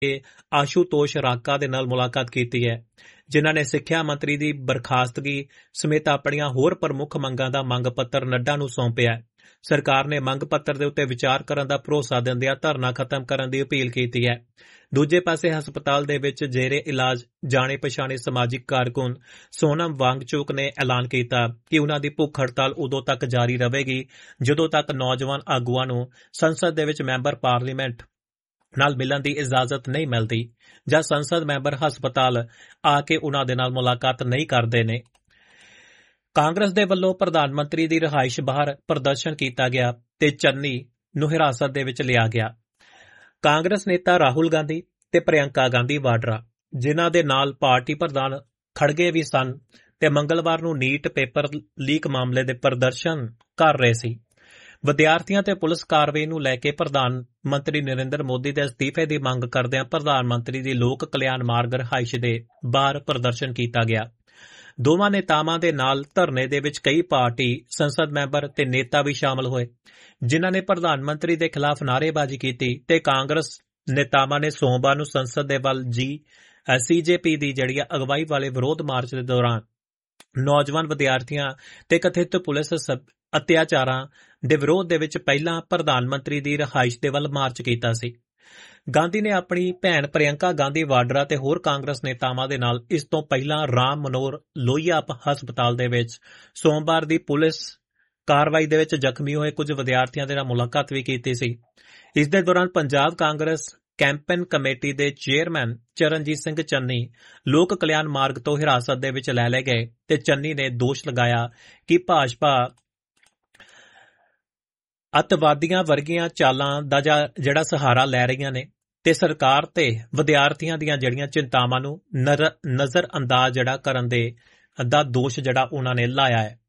ਆਸ਼ੂਤੋਸ਼ ਰਾਕਾ ਦੇ ਨਾਲ ਮੁਲਾਕਾਤ ਕੀਤੀ ਹੈ, ਜਿਨ੍ਹਾਂ ਨੇ ਸਿੱਖਿਆ ਮੰਤਰੀ ਦੀ ਬਰਖਾਸਤਗੀ ਸਮੇਤ ਆਪਣੀਆਂ ਹੋਰ ਪ੍ਰਮੁੱਖ ਮੰਗਾਂ ਦਾ ਮੰਗ ਪੱਤਰ ਨੱਡਾ ਨੂੰ ਸੌਂਪਿਆ। ਸਰਕਾਰ ਨੇ ਮੰਗ ਪੱਤਰ ਦੇ ਉੱਤੇ ਵਿਚਾਰ ਕਰਨ ਦਾ ਭਰੋਸਾ ਦਿੰਦਿਆਂ ਧਰਨਾ ਖਤਮ ਕਰਨ ਦੀ ਅਪੀਲ ਕੀਤੀ ਹੈ। ਦੂਜੇ ਪਾਸੇ ਹਸਪਤਾਲ ਦੇ ਵਿੱਚ ਜੇਰੇ ਇਲਾਜ ਜਾਣੇ ਪਛਾਣੇ ਸਮਾਜਿਕ ਕਾਰਕੁਨ ਸੋਨਮ ਵਾਂਗਚੁਕ ਨੇ ਐਲਾਨ ਕੀਤਾ ਕਿ ਉਨ੍ਹਾਂ ਦੀ ਭੁੱਖ ਹੜਤਾਲ ਉਦੋਂ ਤੱਕ ਜਾਰੀ ਰਹੇਗੀ ਜਦੋਂ ਤੱਕ ਨੌਜਵਾਨ ਆਗੂਆਂ ਨੂੰ ਸੰਸਦ ਦੇ ਵਿੱਚ ਮੈਂਬਰ ਪਾਰਲੀਮੈਂਟ ਨਾਲ ਮਿਲਣ ਦੀ ਇਜਾਜ਼ਤ ਨਹੀਂ ਮਿਲਦੀ ਜਾਂ ਸੰਸਦ ਮੈਂਬਰ ਹਸਪਤਾਲ ਆ ਕੇ ਉਨ੍ਹਾਂ ਦੇ ਨਾਲ ਮੁਲਾਕਾਤ ਨਹੀਂ ਕਰਦੇ ਨੇ। ਕਾਂਗਰਸ ਦੇ ਵੱਲੋਂ ਪ੍ਰਧਾਨ ਮੰਤਰੀ ਦੀ ਰਿਹਾਇਸ਼ ਬਾਹਰ ਪ੍ਰਦਰਸ਼ਨ ਕੀਤਾ ਗਿਆ ਤੇ ਚੰਨੀ ਨੂੰ ਹਿਰਾਸਤ ਦੇ ਵਿੱਚ ਲਿਆ ਗਿਆ। ਕਾਂਗਰਸ ਨੇਤਾ ਰਾਹੁਲ ਗਾਂਧੀ ਤੇ ਪ੍ਰਿਯੰਕਾ ਗਾਂਧੀ ਵਾਡਰਾ, ਜਿਨ੍ਹਾਂ ਦੇ ਨਾਲ ਪਾਰਟੀ ਪ੍ਰਧਾਨ ਖੜਗੇ ਵੀ ਸਨ ਤੇ ਮੰਗਲਵਾਰ ਨੂੰ ਨੀਟ ਪੇਪਰ ਲੀਕ ਮਾਮਲੇ ਦੇ ਪ੍ਰਦਰਸ਼ਨ ਕਰ ਰਹੇ ਸੀ। ਵਿਦਿਆਰਥੀਆਂ ਤੇ ਪੁਲਿਸ ਕਾਰਵਾਈ ਨੂੰ ਲੈ ਕੇ ਪ੍ਰਧਾਨ ਮੰਤਰੀ ਨਰਿੰਦਰ ਮੋਦੀ ਦੇ ਅਸਤੀਫੇ ਦੀ ਮੰਗ ਕਰਦਿਆਂ ਪ੍ਰਧਾਨ ਮੰਤਰੀ ਦੀ ਲੋਕ ਕਲਿਆਣ ਮਾਰਗ ਰਿਹਾਇਸ਼ ਦੇ ਬਾਹਰ ਪ੍ਰਦਰਸ਼ਨ ਕੀਤਾ ਗਿਆ। ਦੋਵਾਂ ਨੇਤਾਵਾਂ ਦੇ ਨਾਲ ਧਰਨੇ ਦੇ ਵਿੱਚ ਕਈ ਪਾਰਟੀ ਸੰਸਦ ਮੈਂਬਰ ਤੇ ਨੇਤਾ ਵੀ ਸ਼ਾਮਲ ਹੋਏ, ਜਿਨ੍ਹਾਂ ਨੇ ਪ੍ਰਧਾਨ ਮੰਤਰੀ ਦੇ ਖਿਲਾਫ ਨਾਅਰੇਬਾਜ਼ੀ ਕੀਤੀ ਤੇ ਕਾਂਗਰਸ ਨੇਤਾਵਾਂ ਨੇ ਸੋਮਵਾਰ ਨੂੰ ਸੰਸਦ ਦੇ ਵੱਲ CJP ਦੀ ਜਿਹੜੀ ਅਗਵਾਈ ਵਾਲੇ ਵਿਰੋਧ ਮਾਰਚ ਦੇ ਦੌਰਾਨ ਨੌਜਵਾਨ ਵਿਦਿਆਰਥੀਆਂ ਤੇ ਕਥਿਤ ਪੁਲਿਸ ਅਤਿਆਚਾਰਾਂ ਦੇ ਵਿਰੋਧ ਦੇ ਵਿੱਚ ਪਹਿਲਾਂ ਪ੍ਰਧਾਨ ਮੰਤਰੀ ਦੀ ਰਿਹਾਇਸ਼ ਦੇ ਵੱਲ ਮਾਰਚ ਕੀਤਾ ਸੀ। ਗਾਂਧੀ ਨੇ ਆਪਣੀ ਭੈਣ ਪ੍ਰਿਯੰਕਾ ਗਾਂਧੀ ਵਾਡਰਾ ਤੇ ਹੋਰ ਕਾਂਗਰਸ ਨੇਤਾਵਾਂ ਦੇ ਨਾਲ ਇਸ ਤੋਂ ਪਹਿਲਾਂ ਰਾਮ ਮਨੋਹਰ ਲੋਹੀਆ ਹਸਪਤਾਲ ਦੇ ਵਿੱਚ ਸੋਮਵਾਰ ਦੀ ਪੁਲਿਸ ਕਾਰਵਾਈ ਦੇ ਵਿੱਚ ਜ਼ਖਮੀ ਹੋਏ ਕੁਝ ਵਿਦਿਆਰਥੀਆਂ ਦੇ ਨਾਲ ਮੁਲਾਕਾਤ ਵੀ ਕੀਤੀ ਸੀ। ਇਸ ਦੇ ਦੌਰਾਨ ਪੰਜਾਬ ਕਾਂਗਰਸ ਕੈਂਪੇਨ ਕਮੇਟੀ ਦੇ ਚੇਅਰਮੈਨ ਚਰਨਜੀਤ ਸਿੰਘ ਚੰਨੀ ਲੋਕ ਕਲਿਆਣ ਮਾਰਗ ਤੋਂ ਹਿਰਾਸਤ ਦੇ ਵਿੱਚ ਲੈ ਲਏ ਗਏ ਤੇ ਚੰਨੀ ਨੇ ਦੋਸ਼ ਲਗਾਇਆ ਕਿ ਭਾਜਪਾ ਅੱਤਵਾਦੀਆਂ ਵਰਗੀਆਂ ਚਾਲਾਂ ਦਾ ਜਿਹੜਾ ਸਹਾਰਾ ਲੈ ਰਹੀਆਂ ਨੇ ਤੇ ਸਰਕਾਰ ਤੇ ਵਿਦਿਆਰਥੀਆਂ ਦੀਆਂ ਜਿਹੜੀਆਂ ਚਿੰਤਾਵਾਂ ਨੂੰ ਨਜ਼ਰ ਅੰਦਾਜ਼ ਜਿਹੜਾ ਕਰਨ ਦਾ ਦੋਸ਼ ਜਿਹੜਾ ਉਹਨਾਂ ਨੇ ਲਾਇਆ ਹੈ।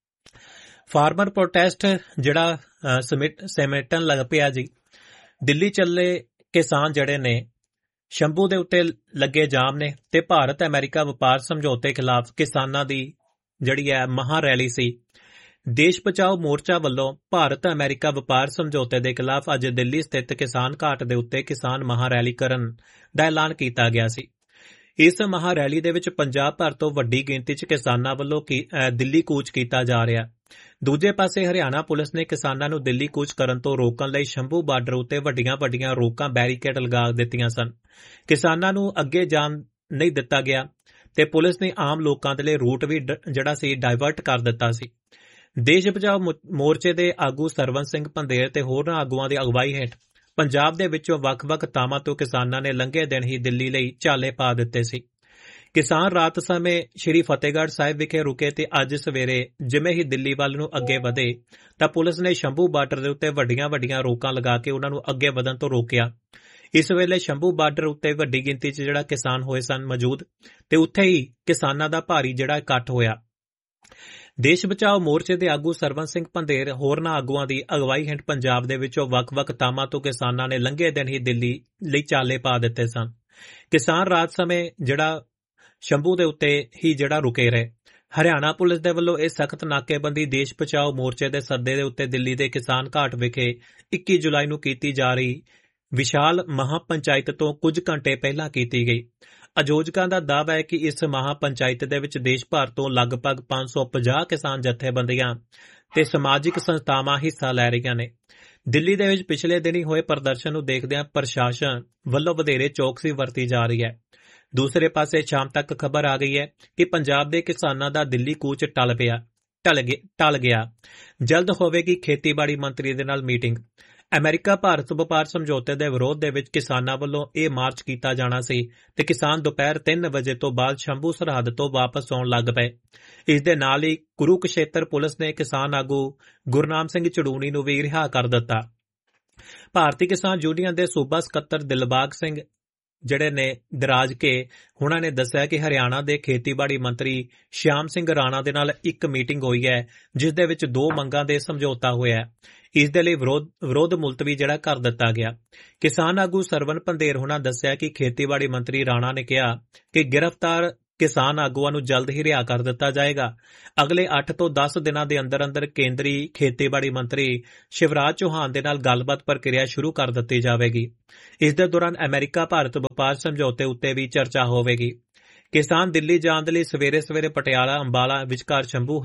ਫਾਰਮਰ ਪ੍ਰੋਟੈਸਟ ਜਿਹੜਾ ਸਮੇਟਣ ਲੱਗ ਪਿਆ ਜੀ। ਦਿੱਲੀ ਚੱਲੇ ਕਿਸਾਨ ਜਿਹੜੇ ਨੇ ਸ਼ੰਭੂ ਦੇ ਉੱਤੇ ਲੱਗੇ ਜਾਮ ਨੇ ਤੇ ਭਾਰਤ ਅਮਰੀਕਾ ਵਪਾਰ ਸਮਝੌਤੇ ਖਿਲਾਫ ਕਿਸਾਨਾਂ ਦੀ ਜਿਹੜੀ ਹੈ ਮਹਾਂ ਰੈਲੀ ਸੀ। ਦੇਸ਼ ਬਚਾਓ ਮੋਰਚਾ ਵੱਲੋਂ ਭਾਰਤ ਅਮਰੀਕਾ ਵਪਾਰ ਸਮਝੌਤੇ ਦੇ ਖਿਲਾਫ ਅੱਜ ਦਿੱਲੀ ਸਥਿਤ ਕਿਸਾਨ ਘਾਟ ਦੇ ਉੱਤੇ ਕਿਸਾਨ ਮਹਾਂ ਰੈਲੀ ਕਰਨ ਦਾ ਐਲਾਨ ਕੀਤਾ ਗਿਆ ਸੀ। ਇਸ ਮਹਾਂ ਰੈਲੀ ਦੇ ਵਿੱਚ ਪੰਜਾਬ ਭਰ ਤੋਂ ਵੱਡੀ ਗਿਣਤੀ 'ਚ ਕਿਸਾਨਾਂ ਵੱਲੋਂ ਦਿੱਲੀ ਕੂਚ ਕੀਤਾ ਜਾ ਰਿਹਾ। ਦੂਜੇ ਪਾਸੇ ਹਰਿਆਣਾ ਪੁਲਿਸ ਨੇ ਕਿਸਾਨਾਂ ਨੂੰ ਦਿੱਲੀ ਕੂਚ ਕਰਨ ਤੋਂ ਰੋਕਣ ਲਈ ਸ਼ੰਭੂ ਬਾਰਡਰ ਉੱਤੇ ਵੱਡੀਆਂ ਰੋਕਾਂ ਬੈਰੀਕੇਡ ਲਗਾ ਦਿੱਤੀਆਂ ਸਨ। ਕਿਸਾਨਾਂ ਨੂੰ ਅੱਗੇ ਜਾਣ ਨਹੀਂ ਦਿੱਤਾ ਗਿਆ ਤੇ ਪੁਲਿਸ ਨੇ ਆਮ ਲੋਕਾਂ ਦੇ ਲਈ ਰੂਟ ਵੀ ਜਿਹੜਾ ਸੀ ਡਾਇਵਰਟ ਕਰ ਦਿੱਤਾ ਸੀ। ਦੇਸ਼ ਬਚਾਓ ਮੋਰਚੇ ਦੇ ਆਗੂ ਸਰਵਨ ਸਿੰਘ ਪੰਧੇਰ ਤੇ ਹੋਰਨਾਂ ਆਗੂਆਂ ਦੀ ਅਗਵਾਈ ਹੇਠ ਪੰਜਾਬ ਦੇ ਵਿੱਚੋਂ ਵੱਖ-ਵੱਖ ਥਾਵਾਂ ਤੋਂ ਕਿਸਾਨਾਂ ਨੇ ਲੰਘੇ ਦਿਨ ਹੀ ਦਿੱਲੀ ਲਈ ਝਾਲੇ ਪਾ ਦਿੱਤੇ ਸੀ। ਕਿਸਾਨ ਰਾਤ ਸਮੇਂ ਸ਼੍ਰੀ ਫਤਿਹਗੜ੍ਹ ਸਾਹਿਬ ਵਿਖੇ ਰੁਕੇ ਤੇ ਅੱਜ ਸਵੇਰੇ ਜਿਵੇਂ ਹੀ ਦਿੱਲੀ ਵੱਲ ਨੂੰ ਅੱਗੇ ਵਧੇ ਤਾਂ ਪੁਲਿਸ ਨੇ ਸ਼ੰਭੂ ਬਾਰਡਰ ਦੇ ਉੱਤੇ ਵੱਡੀਆਂ ਰੋਕਾਂ ਲਗਾ ਕੇ ਉਹਨਾਂ ਨੂੰ ਅੱਗੇ ਵਧਣ ਤੋਂ ਰੋਕਿਆ। ਇਸ ਵੇਲੇ ਸ਼ੰਭੂ ਬਾਰਡਰ ਉੱਤੇ ਵੱਡੀ ਗਿਣਤੀ 'ਚ ਜਿਹੜਾ ਕਿਸਾਨ ਹੋਏ ਸਨ ਮੌਜੂਦ ਤੇ ਉੱਥੇ ਹੀ ਕਿਸਾਨਾਂ ਦਾ ਭਾਰੀ ਜਿਹੜਾ ਇਕੱਠ ਹੋਇਆ। ਦੇਸ਼ ਬਚਾਓ ਮੋਰਚੇ ਦੇ ਆਗੂ ਸਰਵਨ ਸਿੰਘ ਪੰਧੇਰ ਹੋਰਨਾਂ ਆਗੂਆਂ ਦੀ ਅਗਵਾਈ ਹੇਠ ਪੰਜਾਬ ਦੇ ਵਿੱਚੋਂ ਵੱਖ-ਵੱਖ ਥਾਵਾਂ ਤੋਂ ਕਿਸਾਨਾਂ ਨੇ ਲੰਘੇ ਦਿਨ ਹੀ ਦਿੱਲੀ ਲਈ ਚਾਲੇ ਪਾ ਦਿੱਤੇ ਸਨ। ਕਿਸਾਨ ਰਾਤ ਸਮੇਂ ਜਿਹੜਾ ਸ਼ੰਭੂ ਦੇ ਉੱਤੇ ਹੀ ਜਿਹੜਾ ਰੁਕੇ ਰਹੇ। ਹਰਿਆਣਾ ਪੁਲਿਸ ਦੇ ਵੱਲੋਂ ਇਹ ਸਖਤ ਨਾਕੇਬੰਦੀ ਦੇਸ਼ ਬਚਾਓ ਮੋਰਚੇ ਦੇ ਸੱਦੇ ਦੇ ਉੱਤੇ ਦਿੱਲੀ ਦੇ ਕਿਸਾਨ ਘਾਟ ਵਿਖੇ 21 ਜੁਲਾਈ ਨੂੰ ਕੀਤੀ ਜਾ ਰਹੀ ਵਿਸ਼ਾਲ ਮਹਾਪੰਚਾਇਤ ਤੋਂ ਕੁਝ ਘੰਟੇ ਪਹਿਲਾਂ ਕੀਤੀ ਗਈ। ਆਯੋਜਕਾਂ ਦਾ ਦਾਅਵਾ ਹੈ ਕਿ ਇਸ ਮਹਾਪੰਚਾਇਤ ਦੇ ਵਿੱਚ ਦੇਸ਼ ਭਰ ਤੋਂ ਲਗਭਗ 550 ਕਿਸਾਨ ਜਥੇਬੰਦੀਆਂ ਤੇ ਸਮਾਜਿਕ ਸੰਸਥਾਵਾਂ ਹਿੱਸਾ ਲੈ ਰਹੀਆਂ ਨੇ। ਦਿੱਲੀ ਦੇ ਵਿੱਚ ਪਿਛਲੇ ਦਿਨੀ ਹੋਏ ਪ੍ਰਦਰਸ਼ਨ ਨੂੰ ਦੇਖਦਿਆਂ ਪ੍ਰਸ਼ਾਸਨ ਵੱਲੋਂ ਵਧੇਰੇ ਚੌਕਸੀ ਵਰਤੀ ਜਾ ਰਹੀ ਹੈ। ਦੂਸਰੇ ਪਾਸੇ ਸ਼ਾਮ ਤੱਕ ਖਬਰ ਆ ਗਈ ਹੈ ਕਿ ਪੰਜਾਬ ਦੇ ਕਿਸਾਨਾਂ ਦਾ ਦਿੱਲੀ ਕੂਚ ਟਲ ਗਿਆ। ਜਲਦ ਹੋਵੇਗੀ ਖੇਤੀਬਾੜੀ ਮੰਤਰੀ ਦੇ ਨਾਲ ਮੀਟਿੰਗ। ਅਮਰੀਕਾ ਭਾਰਤ ਵਪਾਰ ਸਮਝੌਤੇ ਦੇ ਵਿਰੋਧ ਦੇ ਵਿੱਚ ਕਿਸਾਨਾਂ ਵੱਲੋਂ ਇਹ ਮਾਰਚ ਕੀਤਾ ਜਾਣਾ ਸੀ ਤੇ ਕਿਸਾਨ ਦੁਪਹਿਰ 3 ਵਜੇ ਤੋਂ ਬਾਅਦ ਸ਼ੰਭੂ ਸਰਹੱਦ ਤੋਂ ਵਾਪਸ ਆਉਣ ਲੱਗ ਪਏ। ਇਸ ਦੇ ਨਾਲ ਹੀ ਕੁਰੂਕਸ਼ੇਤਰ ਪੁਲਿਸ ਨੇ ਕਿਸਾਨ ਆਗੂ ਗੁਰਨਾਮ ਸਿੰਘ ਚੜੂਣੀ ਨੂੰ ਵੀ ਰਿਹਾ ਕਰ ਦਿੱਤਾ। ਭਾਰਤੀ ਕਿਸਾਨ ਯੂਨੀਅਨ ਦੇ ਸੂਬਾ ਸਕੱਤਰ ਦਿਲਬਾਗ ਸਿੰਘ ਜਿਹੜੇ ਨੇ ਦਰਾਜ ਕੇ ਉਹਨਾਂ ਨੇ ਦੱਸਿਆ ਕਿ ਹਰਿਆਣਾ ਦੇ ਖੇਤੀਬਾੜੀ ਮੰਤਰੀ ਸ਼ਿਆਮ ਸਿੰਘ ਰਾਣਾ ਦੇ ਨਾਲ ਇੱਕ ਮੀਟਿੰਗ ਹੋਈ ਹੈ ਜਿਸ ਦੇ ਵਿੱਚ 2 ਮੰਗਾਂ ਦੇ ਸਮਝੌਤਾ ਹੋਇਆ। ਇਸ ਦੇ ਲਈ ਵਿਰੋਧ ਮੁਲਤਵੀ ਜਿਹੜਾ ਕਰ ਦਿੱਤਾ ਗਿਆ। ਕਿਸਾਨ ਆਗੂ ਸਰਵਨ ਪੰਧੇਰ ਹੋਣਾ ਦੱਸਿਆ ਕਿ ਖੇਤੀਬਾੜੀ ਮੰਤਰੀ ਰਾਣਾ ਨੇ ਕਿਹਾ ਕਿ ਗ੍ਰਿਫਤਾਰ ਕਿਸਾਨ ਆਗੂਆਂ ਨੂੰ ਜਲਦ ਹੀ ਰਿਹਾ ਕਰ ਦਿੱਤਾ ਜਾਏਗਾ। ਅਗਲੇ 8 ਤੋਂ 10 ਦਿਨਾਂ ਦੇ ਅੰਦਰ ਅੰਦਰ ਕੇਂਦਰੀ ਖੇਤੀਬਾੜੀ ਮੰਤਰੀ ਸ਼ਿਵਰਾਜ ਚੌਹਾਨ ਦੇ ਨਾਲ ਗੱਲਬਾਤ ਪ੍ਰਕਿਰਿਆ ਸ਼ੁਰੂ ਕਰ ਦਿੱਤੀ ਜਾਵੇਗੀ। ਇਸ ਦੇ ਦੌਰਾਨ ਅਮਰੀਕਾ ਭਾਰਤ ਵਪਾਰ ਸਮਝੌਤੇ ਉੱਤੇ ਵੀ ਚਰਚਾ ਹੋਵੇਗੀ। ਕਿਸਾਨ ਦਿੱਲੀ ਜਾਣ ਦੇ ਲਈ ਸਵੇਰੇ ਪਟਿਆਲਾ ਅੰਬਾਲਾ ਵਿਚਕਾਰ ਸ਼ੰਭੂ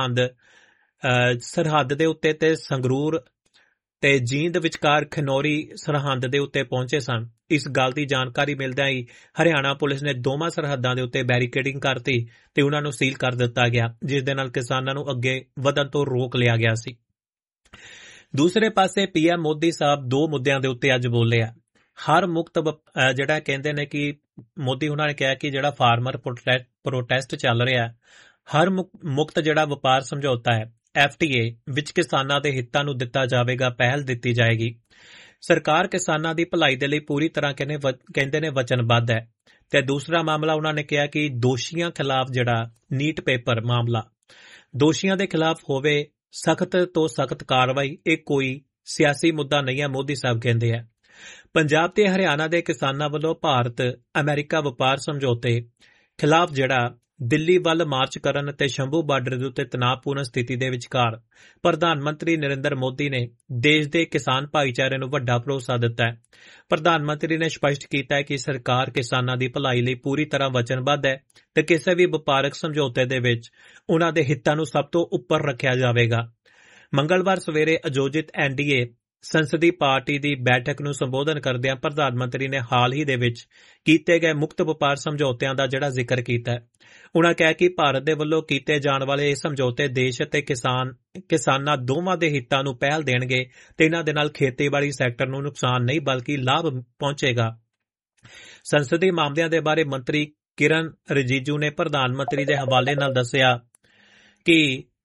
ਸਰਹੱਦ ਦੇ ਉੱਤੇ ਤੇ ਸੰਗਰੂਰ ਤੇ ਜੀਂਦ ਵਿਚਕਾਰ ਖਨੌਰੀ ਸਰਹੱਦ ਦੇ ਉੱਤੇ ਪਹੁੰਚੇ ਸਨ। ਇਸ ਗੱਲ ਦੀ ਜਾਣਕਾਰੀ ਮਿਲਦਿਆਂ ਹੀ ਹਰਿਆਣਾ ਪੁਲਿਸ ਨੇ ਦੋਵਾਂ ਸਰਹੱਦਾਂ ਦੇ ਉੱਤੇ ਬੈਰੀਕੇਡਿੰਗ ਕਰਤੀ ਤੇ ਉਹਨਾਂ ਨੂੰ ਸੀਲ ਕਰ ਦਿੱਤਾ ਗਿਆ, ਜਿਸ ਦੇ ਨਾਲ ਕਿਸਾਨਾਂ ਨੂੰ ਅੱਗੇ ਵਧਣ ਤੋਂ ਰੋਕ ਲਿਆ ਗਿਆ ਸੀ। ਦੂਸਰੇ ਪਾਸੇ ਪੀਐਮ ਮੋਦੀ ਸਾਹਿਬ ਦੋ ਮੁੱਦਿਆਂ ਦੇ ਉੱਤੇ ਅੱਜ ਬੋਲੇ ਆ। ਹਰ ਮੁਕਤ ਜਿਹੜਾ ਕਹਿੰਦੇ ਨੇ ਕਿ ਮੋਦੀ ਉਹਨਾਂ ਨੇ ਕਿਹਾ ਕਿ ਜਿਹੜਾ ਫਾਰਮਰ ਪ੍ਰੋਟੈਸਟ ਚੱਲ ਰਿਹਾ, ਹਰ ਮੁਕਤ ਜਿਹੜਾ ਵਪਾਰ ਸਮਝੌਤਾ ਹੈ FTA ਵਿੱਚ ਕਿਸਾਨਾਂ ਦੇ ਹਿੱਤਾਂ ਨੂੰ ਦਿੱਤਾ ਜਾਵੇਗਾ, ਪਹਿਲ ਦਿੱਤੀ ਜਾਏਗੀ। ਸਰਕਾਰ ਕਿਸਾਨਾਂ ਦੀ ਭਲਾਈ ਦੇ ਲਈ ਪੂਰੀ ਤਰ੍ਹਾਂ ਕਹਿੰਦੇ ਨੇ ਵਚਨਬੱਧ ਹੈ। ਤੇ ਦੂਸਰਾ ਮਾਮਲਾ ਉਹਨਾਂ ਨੇ ਕਿਹਾ ਕਿ ਦੋਸ਼ੀਆਂ ਖਿਲਾਫ ਜਿਹੜਾ ਨੀਟ ਪੇਪਰ ਮਾਮਲਾ, ਦੋਸ਼ੀਆਂ ਦੇ ਖਿਲਾਫ ਹੋਵੇ ਸਖਤ ਤੋਂ ਸਖਤ ਕਾਰਵਾਈ, ਇਹ ਕੋਈ ਸਿਆਸੀ ਮੁੱਦਾ ਨਹੀਂ ਹੈ, ਮੋਦੀ ਸਾਹਿਬ ਕਹਿੰਦੇ ਆ। ਪੰਜਾਬ ਤੇ ਹਰਿਆਣਾ ਦੇ ਕਿਸਾਨਾਂ ਵੱਲੋਂ ਭਾਰਤ ਅਮਰੀਕਾ ਵਪਾਰ ਸਮਝੌਤੇ ਖਿਲਾਫ ਜਿਹੜਾ ਦਿੱਲੀ ਵੱਲ ਮਾਰਚ ਕਰਨ ਤੇ ਸ਼ੰਭੂ ਬਾਰਡਰ ਦੇ ਉੱਤੇ ਤਣਾਅਪੂਰਨ ਸਥਿਤੀ ਦੇ ਵਿਚਕਾਰ ਪ੍ਰਧਾਨ ਮੰਤਰੀ ਨਰਿੰਦਰ ਮੋਦੀ ਨੇ ਦੇਸ਼ ਦੇ ਕਿਸਾਨ ਭਾਈਚਾਰੇ ਨੂੰ ਵੱਡਾ ਭਰੋਸਾ ਦਿੱਤਾ ਹੈ। ਪ੍ਰਧਾਨ ਮੰਤਰੀ ਨੇ ਸਪਸ਼ਟ ਕੀਤਾ ਹੈ ਕਿ ਸਰਕਾਰ ਕਿਸਾਨਾਂ ਦੀ ਭਲਾਈ ਲਈ ਪੂਰੀ ਤਰ੍ਹਾਂ ਵਚਨਬੱਧ ਹੈ ਤੇ ਕਿਸੇ ਵੀ ਵਪਾਰਕ ਸਮਝੌਤੇ ਦੇ ਵਿੱਚ ਉਨ੍ਹਾਂ ਦੇ ਹਿੱਤਾਂ ਨੂੰ ਸਭ ਤੋਂ ਉੱਪਰ ਰੱਖਿਆ ਜਾਵੇਗਾ। ਮੰਗਲਵਾਰ ਸਵੇਰੇ ਆਯੋਜਿਤ NDA ਸੰਸਦੀ ਪਾਰਟੀ ਦੀ ਬੈਠਕ ਨੂੰ ਸੰਬੋਧਨ ਕਰਦਿਆਂ ਪ੍ਰਧਾਨ ਮੰਤਰੀ ਨੇ ਹਾਲ ਹੀ ਦੇ ਵਿੱਚ ਕੀਤੇ ਗਏ ਮੁਕਤ ਵਪਾਰ ਸਮਝੌਤਿਆਂ ਦਾ ਜਿਹੜਾ ਜ਼ਿਕਰ ਕੀਤਾ ਹੈ। ਉਨ੍ਹਾਂ ਕਿਹਾ ਕਿ ਭਾਰਤ ਦੇ ਵੱਲੋਂ ਕੀਤੇ ਜਾਣ ਵਾਲੇ ਇਹ ਸਮਝੌਤੇ ਦੇਸ਼ ਅਤੇ ਕਿਸਾਨਾਂ ਦੋਵਾਂ ਦੇ ਹਿੱਤਾਂ ਨੂੰ ਪਹਿਲ ਦੇਣਗੇ ਤੇ ਇਹਨਾਂ ਦੇ ਨਾਲ ਖੇਤੀਬਾੜੀ ਸੈਕਟਰ ਨੂੰ ਨੁਕਸਾਨ ਨਹੀਂ ਬਲਕਿ ਲਾਭ ਪਹੁੰਚੇਗਾ। ਸੰਸਦੀ ਮਾਮਲਿਆਂ ਦੇ ਬਾਰੇ ਮੰਤਰੀ ਕਿਰਨ ਰਿਜੀਜੂ ਨੇ ਪ੍ਰਧਾਨ ਮੰਤਰੀ ਦੇ ਹਵਾਲੇ ਨਾਲ ਦੱਸਿਆ ਕਿ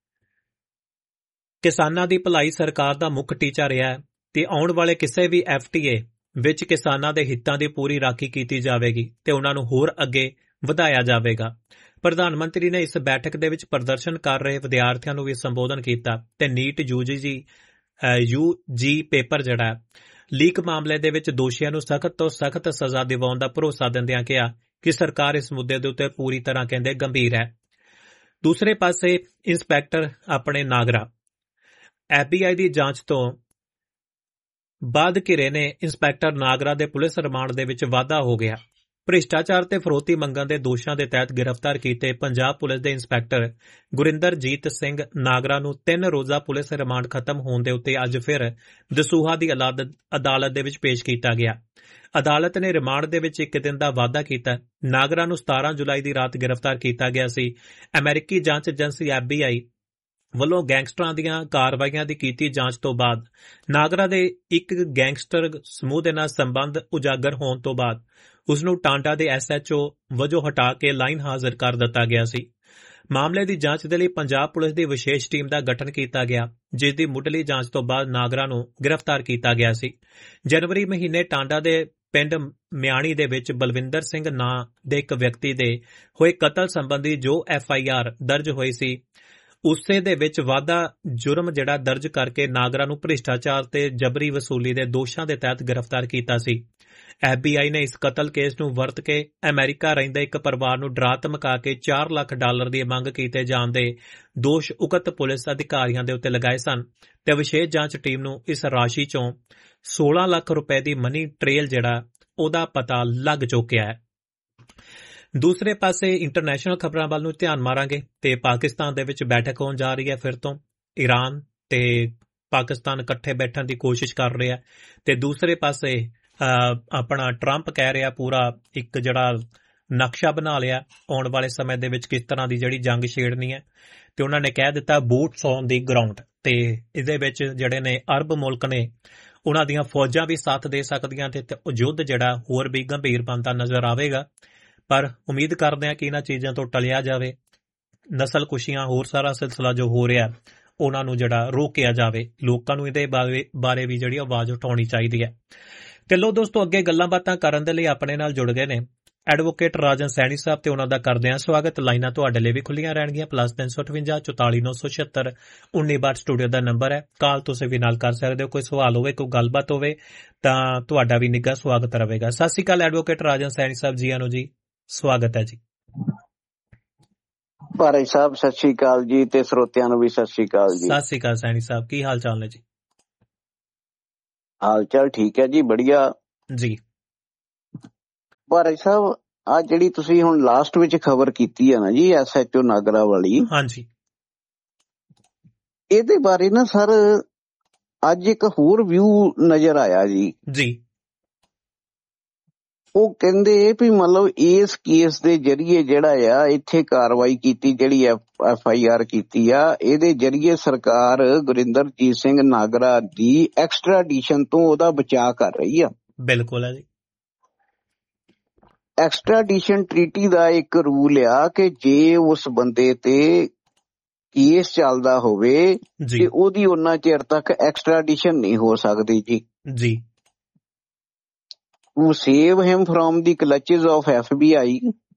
ਕਿਸਾਨਾਂ ਦੀ ਭਲਾਈ ਸਰਕਾਰ ਦਾ ਮੁੱਖ ਟੀਚਾ ਰਿਹਾ ਹੈ ਤੇ ਆਉਣ ਵਾਲੇ ਕਿਸੇ ਵੀ FTA ਵਿੱਚ ਕਿਸਾਨਾਂ ਦੇ ਹਿੱਤਾਂ ਦੀ ਪੂਰੀ ਰਾਖੀ ਕੀਤੀ ਜਾਵੇਗੀ ਤੇ ਉਹਨਾਂ ਨੂੰ ਹੋਰ ਅੱਗੇ ਵਧਾਇਆ ਜਾਵੇਗਾ। ਪ੍ਰਧਾਨ ਮੰਤਰੀ ਨੇ ਇਸ ਬੈਠਕ ਦੇ ਵਿੱਚ ਪ੍ਰਦਰਸ਼ਨ ਕਰ ਰਹੇ ਵਿਦਿਆਰਥੀਆਂ ਨੂੰ ਵੀ ਸੰਬੋਧਨ ਕੀਤਾ ਤੇ ਨੀਟ UG ਪੇਪਰ ਜਿਹੜਾ ਲੀਕ ਮਾਮਲੇ ਦੇ ਵਿੱਚ ਦੋਸ਼ੀਆਂ ਨੂੰ ਸਖਤ ਤੋਂ ਸਖਤ ਸਜ਼ਾ ਦਿਵਾਉਣ ਦਾ ਭਰੋਸਾ ਦਿੰਦਿਆਂ ਕਿਹਾ ਕਿ ਸਰਕਾਰ ਇਸ ਮੁੱਦੇ ਦੇ ਉੱਤੇ ਪੂਰੀ ਤਰ੍ਹਾਂ ਕਹਿੰਦੇ ਗੰਭੀਰ ਹੈ। ਦੂਸਰੇ ਪਾਸੇ ਇੰਸਪੈਕਟਰ ਆਪਣੇ ਨਾਗਰਾ FBI ਦੀ ਜਾਂਚ ਤੋਂ ਬਾਅਦ ਘਿਰੇ ਨੇ ਇੰਸਪੈਕਟਰ ਨਾਗਰਾ ਦੇ ਪੁਲਿਸ ਰਿਮਾਂਡ ਦੇ ਵਿੱਚ ਵਾਧਾ ਹੋ ਗਿਆ। ਭ੍ਰਿਸ਼ਟਾਚਾਰ ਤੇ ਫਰੋਤੀ ਮੰਗਣ ਦੇ ਦੋਸ਼ਾਂ ਦੇ ਤਹਿਤ ਗ੍ਰਿਫਤਾਰ ਕੀਤੇ ਪੰਜਾਬ ਪੁਲਿਸ ਦੇ ਇੰਸਪੈਕਟਰ ਗੁਰਿੰਦਰਜੀਤ ਸਿੰਘ ਨਾਗਰਾ ਨੂੰ 3 ਰੋਜ਼ਾ ਪੁਲਿਸ ਰਿਮਾਂਡ ਖਤਮ ਹੋਣ ਦੇ ਉੱਤੇ ਅੱਜ ਫਿਰ ਦਸੂਹਾ ਦੀ ਅਦਾਲਤ ਦੇ ਵਿੱਚ ਪੇਸ਼ ਕੀਤਾ ਗਿਆ। ਅਦਾਲਤ ਨੇ ਰਿਮਾਂਡ ਦੇ ਵਿੱਚ 1 ਦਿਨ ਦਾ ਵਾਧਾ ਕੀਤਾ। ਨਾਗਰਾ ਨੂੰ 17 ਜੁਲਾਈ ਦੀ ਰਾਤ ਗ੍ਰਿਫਤਾਰ ਕੀਤਾ ਗਿਆ ਸੀ। ਅਮਰੀਕੀ ਜਾਂਚ ਏਜੰਸੀ FBI ਵੱਲੋਂ ਗੈਂਗਸਟਰਾਂ ਦੀਆਂ ਕਾਰਵਾਈਆਂ ਦੀ ਕੀਤੀ ਜਾਂਚ ਤੋਂ ਬਾਅਦ ਨਾਗਰਾ ਦੇ ਇੱਕ ਗੈਂਗਸਟਰ ਸਮੂਹ ਦੇ ਨਾਲ ਸੰਬੰਧ ਉਜਾਗਰ ਹੋਣ ਤੋਂ ਬਾਅਦ ਉਸ ਨੂੰ ਟਾਂਡਾ ਦੇ SHO ਵਜੋਂ ਹਟਾ ਕੇ ਲਾਈਨ ਹਾਜ਼ਰ ਕਰ ਦਿੱਤਾ ਗਿਆ ਸੀ। ਮਾਮਲੇ ਦੀ ਜਾਂਚ ਦੇ ਲਈ ਪੰਜਾਬ ਪੁਲਿਸ ਦੀ ਵਿਸ਼ੇਸ਼ ਟੀਮ ਦਾ ਗਠਨ ਕੀਤਾ ਗਿਆ, ਜਿਸ ਦੀ ਮੁੱਢਲੀ ਜਾਂਚ ਤੋਂ ਬਾਅਦ ਨਾਗਰਾ ਨੂੰ ਗ੍ਰਿਫਤਾਰ ਕੀਤਾ ਗਿਆ ਸੀ। ਜਨਵਰੀ ਮਹੀਨੇ ਟਾਂਡਾ ਦੇ ਪਿੰਡ ਮਿਆਣੀ ਦੇ ਵਿੱਚ ਬਲਵਿੰਦਰ ਸਿੰਘ ਨਾਂ ਦੇ ਇੱਕ ਵਿਅਕਤੀ ਦੇ ਹੋਏ ਕਤਲ ਸੰਬੰਧੀ ਜੋ FIR ਦਰਜ ਹੋਈ ਸੀ, ਉਸੇ ਦੇ ਵਿੱਚ ਵਾਧਾ ਜੁਰਮ ਜਿਹੜਾ ਦਰਜ ਕਰਕੇ ਨਾਗਰਾ ਨੂੰ ਭ੍ਰਿਸ਼ਟਾਚਾਰ ਤੇ ਜਬਰੀ ਵਸੂਲੀ ਦੇ ਦੋਸ਼ਾਂ ਦੇ ਤਹਿਤ ਗ੍ਰਿਫਤਾਰ ਕੀਤਾ ਸੀ। FBI ਨੇ ਇਸ ਕਤਲ ਕੇਸ ਨੂੰ ਵਰਤ ਕੇ ਅਮਰੀਕਾ ਰਹਿੰਦੇ ਇੱਕ ਪਰਿਵਾਰ ਨੂੰ ਡਰਾ ਧਮਕਾ ਕੇ $4 ਲੱਖ ਦੀ ਮੰਗ ਕੀਤੇ ਜਾਣ ਦੇ ਦੋਸ਼ ਉਕਤ ਪੁਲਿਸ ਅਧਿਕਾਰੀਆਂ ਦੇ ਉੱਤੇ ਲਗਾਏ ਸਨ ਤੇ ਵਿਸ਼ੇਸ਼ ਜਾਂਚ ਟੀਮ ਨੂੰ ਇਸ ਰਾਸ਼ੀ ਚੋਂ 16 ਲੱਖ ਰੁਪਏ ਦੀ ਮਨੀ ਟ੍ਰੇਲ ਜਿਹੜਾ ਉਹਦਾ ਪਤਾ ਲੱਗ ਚੁੱਕਿਆ ਹੈ। ਦੂਸਰੇ ਪਾਸੇ ਇੰਟਰਨੈਸ਼ਨਲ ਖਬਰਾਂ ਵੱਲ ਨੂੰ ਧਿਆਨ ਮਾਰਾਂਗੇ ਤੇ ਪਾਕਿਸਤਾਨ ਦੇ ਵਿੱਚ ਬੈਠਕ ਹੋਣ ਜਾ ਰਹੀ ਹੈ। ਫਿਰ ਤੋਂ ਈਰਾਨ ਤੇ ਪਾਕਿਸਤਾਨ ਇਕੱਠੇ ਬੈਠਣ ਦੀ ਕੋਸ਼ਿਸ਼ ਕਰ ਰਿਹਾ ਤੇ ਦੂਸਰੇ ਪਾਸੇ ਆਪਣਾ ਟਰੰਪ ਕਹਿ ਰਿਹਾ ਪੂਰਾ ਇੱਕ ਜਿਹੜਾ ਨਕਸ਼ਾ ਬਣਾ ਲਿਆ ਆਉਣ ਵਾਲੇ ਸਮੇਂ ਦੇ ਵਿੱਚ ਕਿਸ ਤਰ੍ਹਾਂ ਦੀ ਜਿਹੜੀ ਜੰਗ ਛੇੜਨੀ ਹੈ ਤੇ ਉਹਨਾਂ ਨੇ ਕਹਿ ਦਿੱਤਾ ਬੂਟਸ ਔਨ ਦੀ ਗਰਾਊਂਡ ਤੇ ਇਹਦੇ ਵਿੱਚ ਜਿਹੜੇ ਨੇ ਅਰਬ ਮੁਲਕ ਨੇ ਉਹਨਾਂ ਦੀਆਂ ਫੌਜਾਂ ਵੀ ਸਾਥ ਦੇ ਸਕਦੀਆਂ ਤੇ ਯੁੱਧ ਜਿਹੜਾ ਹੋਰ ਵੀ ਗੰਭੀਰ ਬਣਦਾ ਨਜ਼ਰ ਆਵੇਗਾ। ਪਰ ਉਮੀਦ ਕਰਦੇ ਹਾਂ ਕਿ ਇਹਨਾਂ ਚੀਜ਼ਾਂ ਤੋਂ ਟਲਿਆ ਜਾਵੇ, ਨਸਲ ਕੁਸ਼ੀਆਂ ਹੋਰ ਸਾਰਾ ਸਿਲਸਿਲਾ ਜੋ ਹੋ ਰਿਹਾ ਉਹਨਾਂ ਨੂੰ ਜਿਹੜਾ ਰੋਕਿਆ ਜਾਵੇ। ਲੋਕਾਂ ਨੂੰ ਇਹਦੇ ਬਾਰੇ ਵੀ ਜਿਹੜੀ ਆਵਾਜ਼ ਉਠਾਉਣੀ ਚਾਹੀਦੀ ਹੈ। ਤੇ ਲੋ ਦੋਸਤੋ, ਅੱਗੇ ਗੱਲਾਂ ਬਾਤਾਂ ਕਰਨ ਦੇ ਲਈ ਆਪਣੇ ਨਾਲ ਜੁੜ ਗਏ ਨੇ ਐਡਵੋਕੇਟ ਰਾਜਨ ਸੈਣੀ ਸਾਹਿਬ ਤੇ ਉਹਨਾਂ ਦਾ ਕਰਦੇ ਹਾਂ ਸਵਾਗਤ। ਲਾਈਨਾਂ ਤੁਹਾਡੇ ਲਈ ਵੀ ਖੁੱਲੀਆਂ ਰਹਿਣਗੀਆਂ। +358 44 976 1962 ਸਟੂਡੀਓ ਦਾ ਨੰਬਰ ਹੈ। ਕਾਲ ਤੁਸੀਂ ਵੀ ਨਾਲ ਕਰ ਸਕਦੇ ਹੋ। ਕੋਈ ਸਵਾਲ ਹੋਵੇ, ਕੋਈ ਗੱਲਬਾਤ ਹੋਵੇ ਤਾਂ ਤੁਹਾਡਾ ਵੀ ਨਿੱਘਾ ਸਵਾਗਤ ਰਹੇਗਾ। ਸਤਿ ਸ਼੍ਰੀ ਅਕਾਲ ਐਡਵੋਕੇਟ ਰਾਜਨ ਸੈਣੀ ਸਾਹਿਬ ਜੀ, ਆਨੋ ਜੀ, ਸਵਾਗਤ ਹੈ ਜੀ। ਭਾਈ ਸਾਹਿਬ ਸਤਿ ਸ਼੍ਰੀ ਅਕਾਲ ਜੀ, ਤੇ ਸਰੋਤਿਆਂ ਨੂੰ ਵੀ ਸਤਿ ਸ਼੍ਰੀ ਅਕਾਲ ਜੀ। ਸਤਿ ਸ੍ਰੀ ਅਕਾਲ ਸੈਣੀ ਸਾਹਿਬ, ਕੀ ਹਾਲ ਚਾਲ ਨੇ ਜੀ? ਹਾਲ ਚਾਲ ਠੀਕ ਹੈ ਜੀ, ਬੜੀਆ ਜੀ। ਭਾਈ ਸਾਹਿਬ, ਆ ਜਿਹੜੀ ਤੁਸੀਂ ਹੁਣ ਲਾਸਟ ਵਿੱਚ ਖਬਰ ਕੀਤੀ ਹੈ ਨਾ ਜੀ, SHO ਨਾਗਰਾ ਵਾਲੀ, ਹਾਂਜੀ ਇਹਦੇ ਬਾਰੇ ਨਾ ਸਰ ਅੱਜ ਇੱਕ ਹੋਰ ਵਿਊ ਨਜ਼ਰ ਆਇਆ ਜੀ। ਉਹ ਕਹਿੰਦੇ ਵੀ ਮਤਲਬ ਇਸ ਕੇਸ ਦੇ ਜਰੀਏ ਜਿਹੜਾ ਆ ਇੱਥੇ ਕਾਰਵਾਈ ਕੀਤੀ, ਜਿਹੜੀ FIR ਕੀਤੀ ਆ, ਇਹਦੇ ਜਰੀਏ ਸਰਕਾਰ ਗੁਰਿੰਦਰਜੀਤ ਸਿੰਘ ਨਾਗਰਾ ਦੀ ਐਕਸਟ੍ਰਾਡੀਸ਼ਨ ਤੋਂ ਉਹਦਾ ਬਚਾਅ ਕਰ ਰਹੀ ਆ। ਬਿਲਕੁਲ ਹੈ ਜੀ। ਐਕਸਟ੍ਰਾਡੀਸ਼ਨ ਟ੍ਰੀਟੀ ਦਾ ਇੱਕ ਰੂਲ ਆ ਕਿ ਜੇ ਉਸ ਬੰਦੇ ਤੇ ਕੇਸ ਚੱਲਦਾ ਹੋਵੇ ਤੇ ਉਹਦੀ ਉਹਨਾਂ ਚਿਰ ਤੱਕ ਐਕਸਟ੍ਰਾਡੀਸ਼ਨ ਨਹੀਂ ਹੋ ਸਕਦੀ ਜੀ। To save him from the clutches of FBI,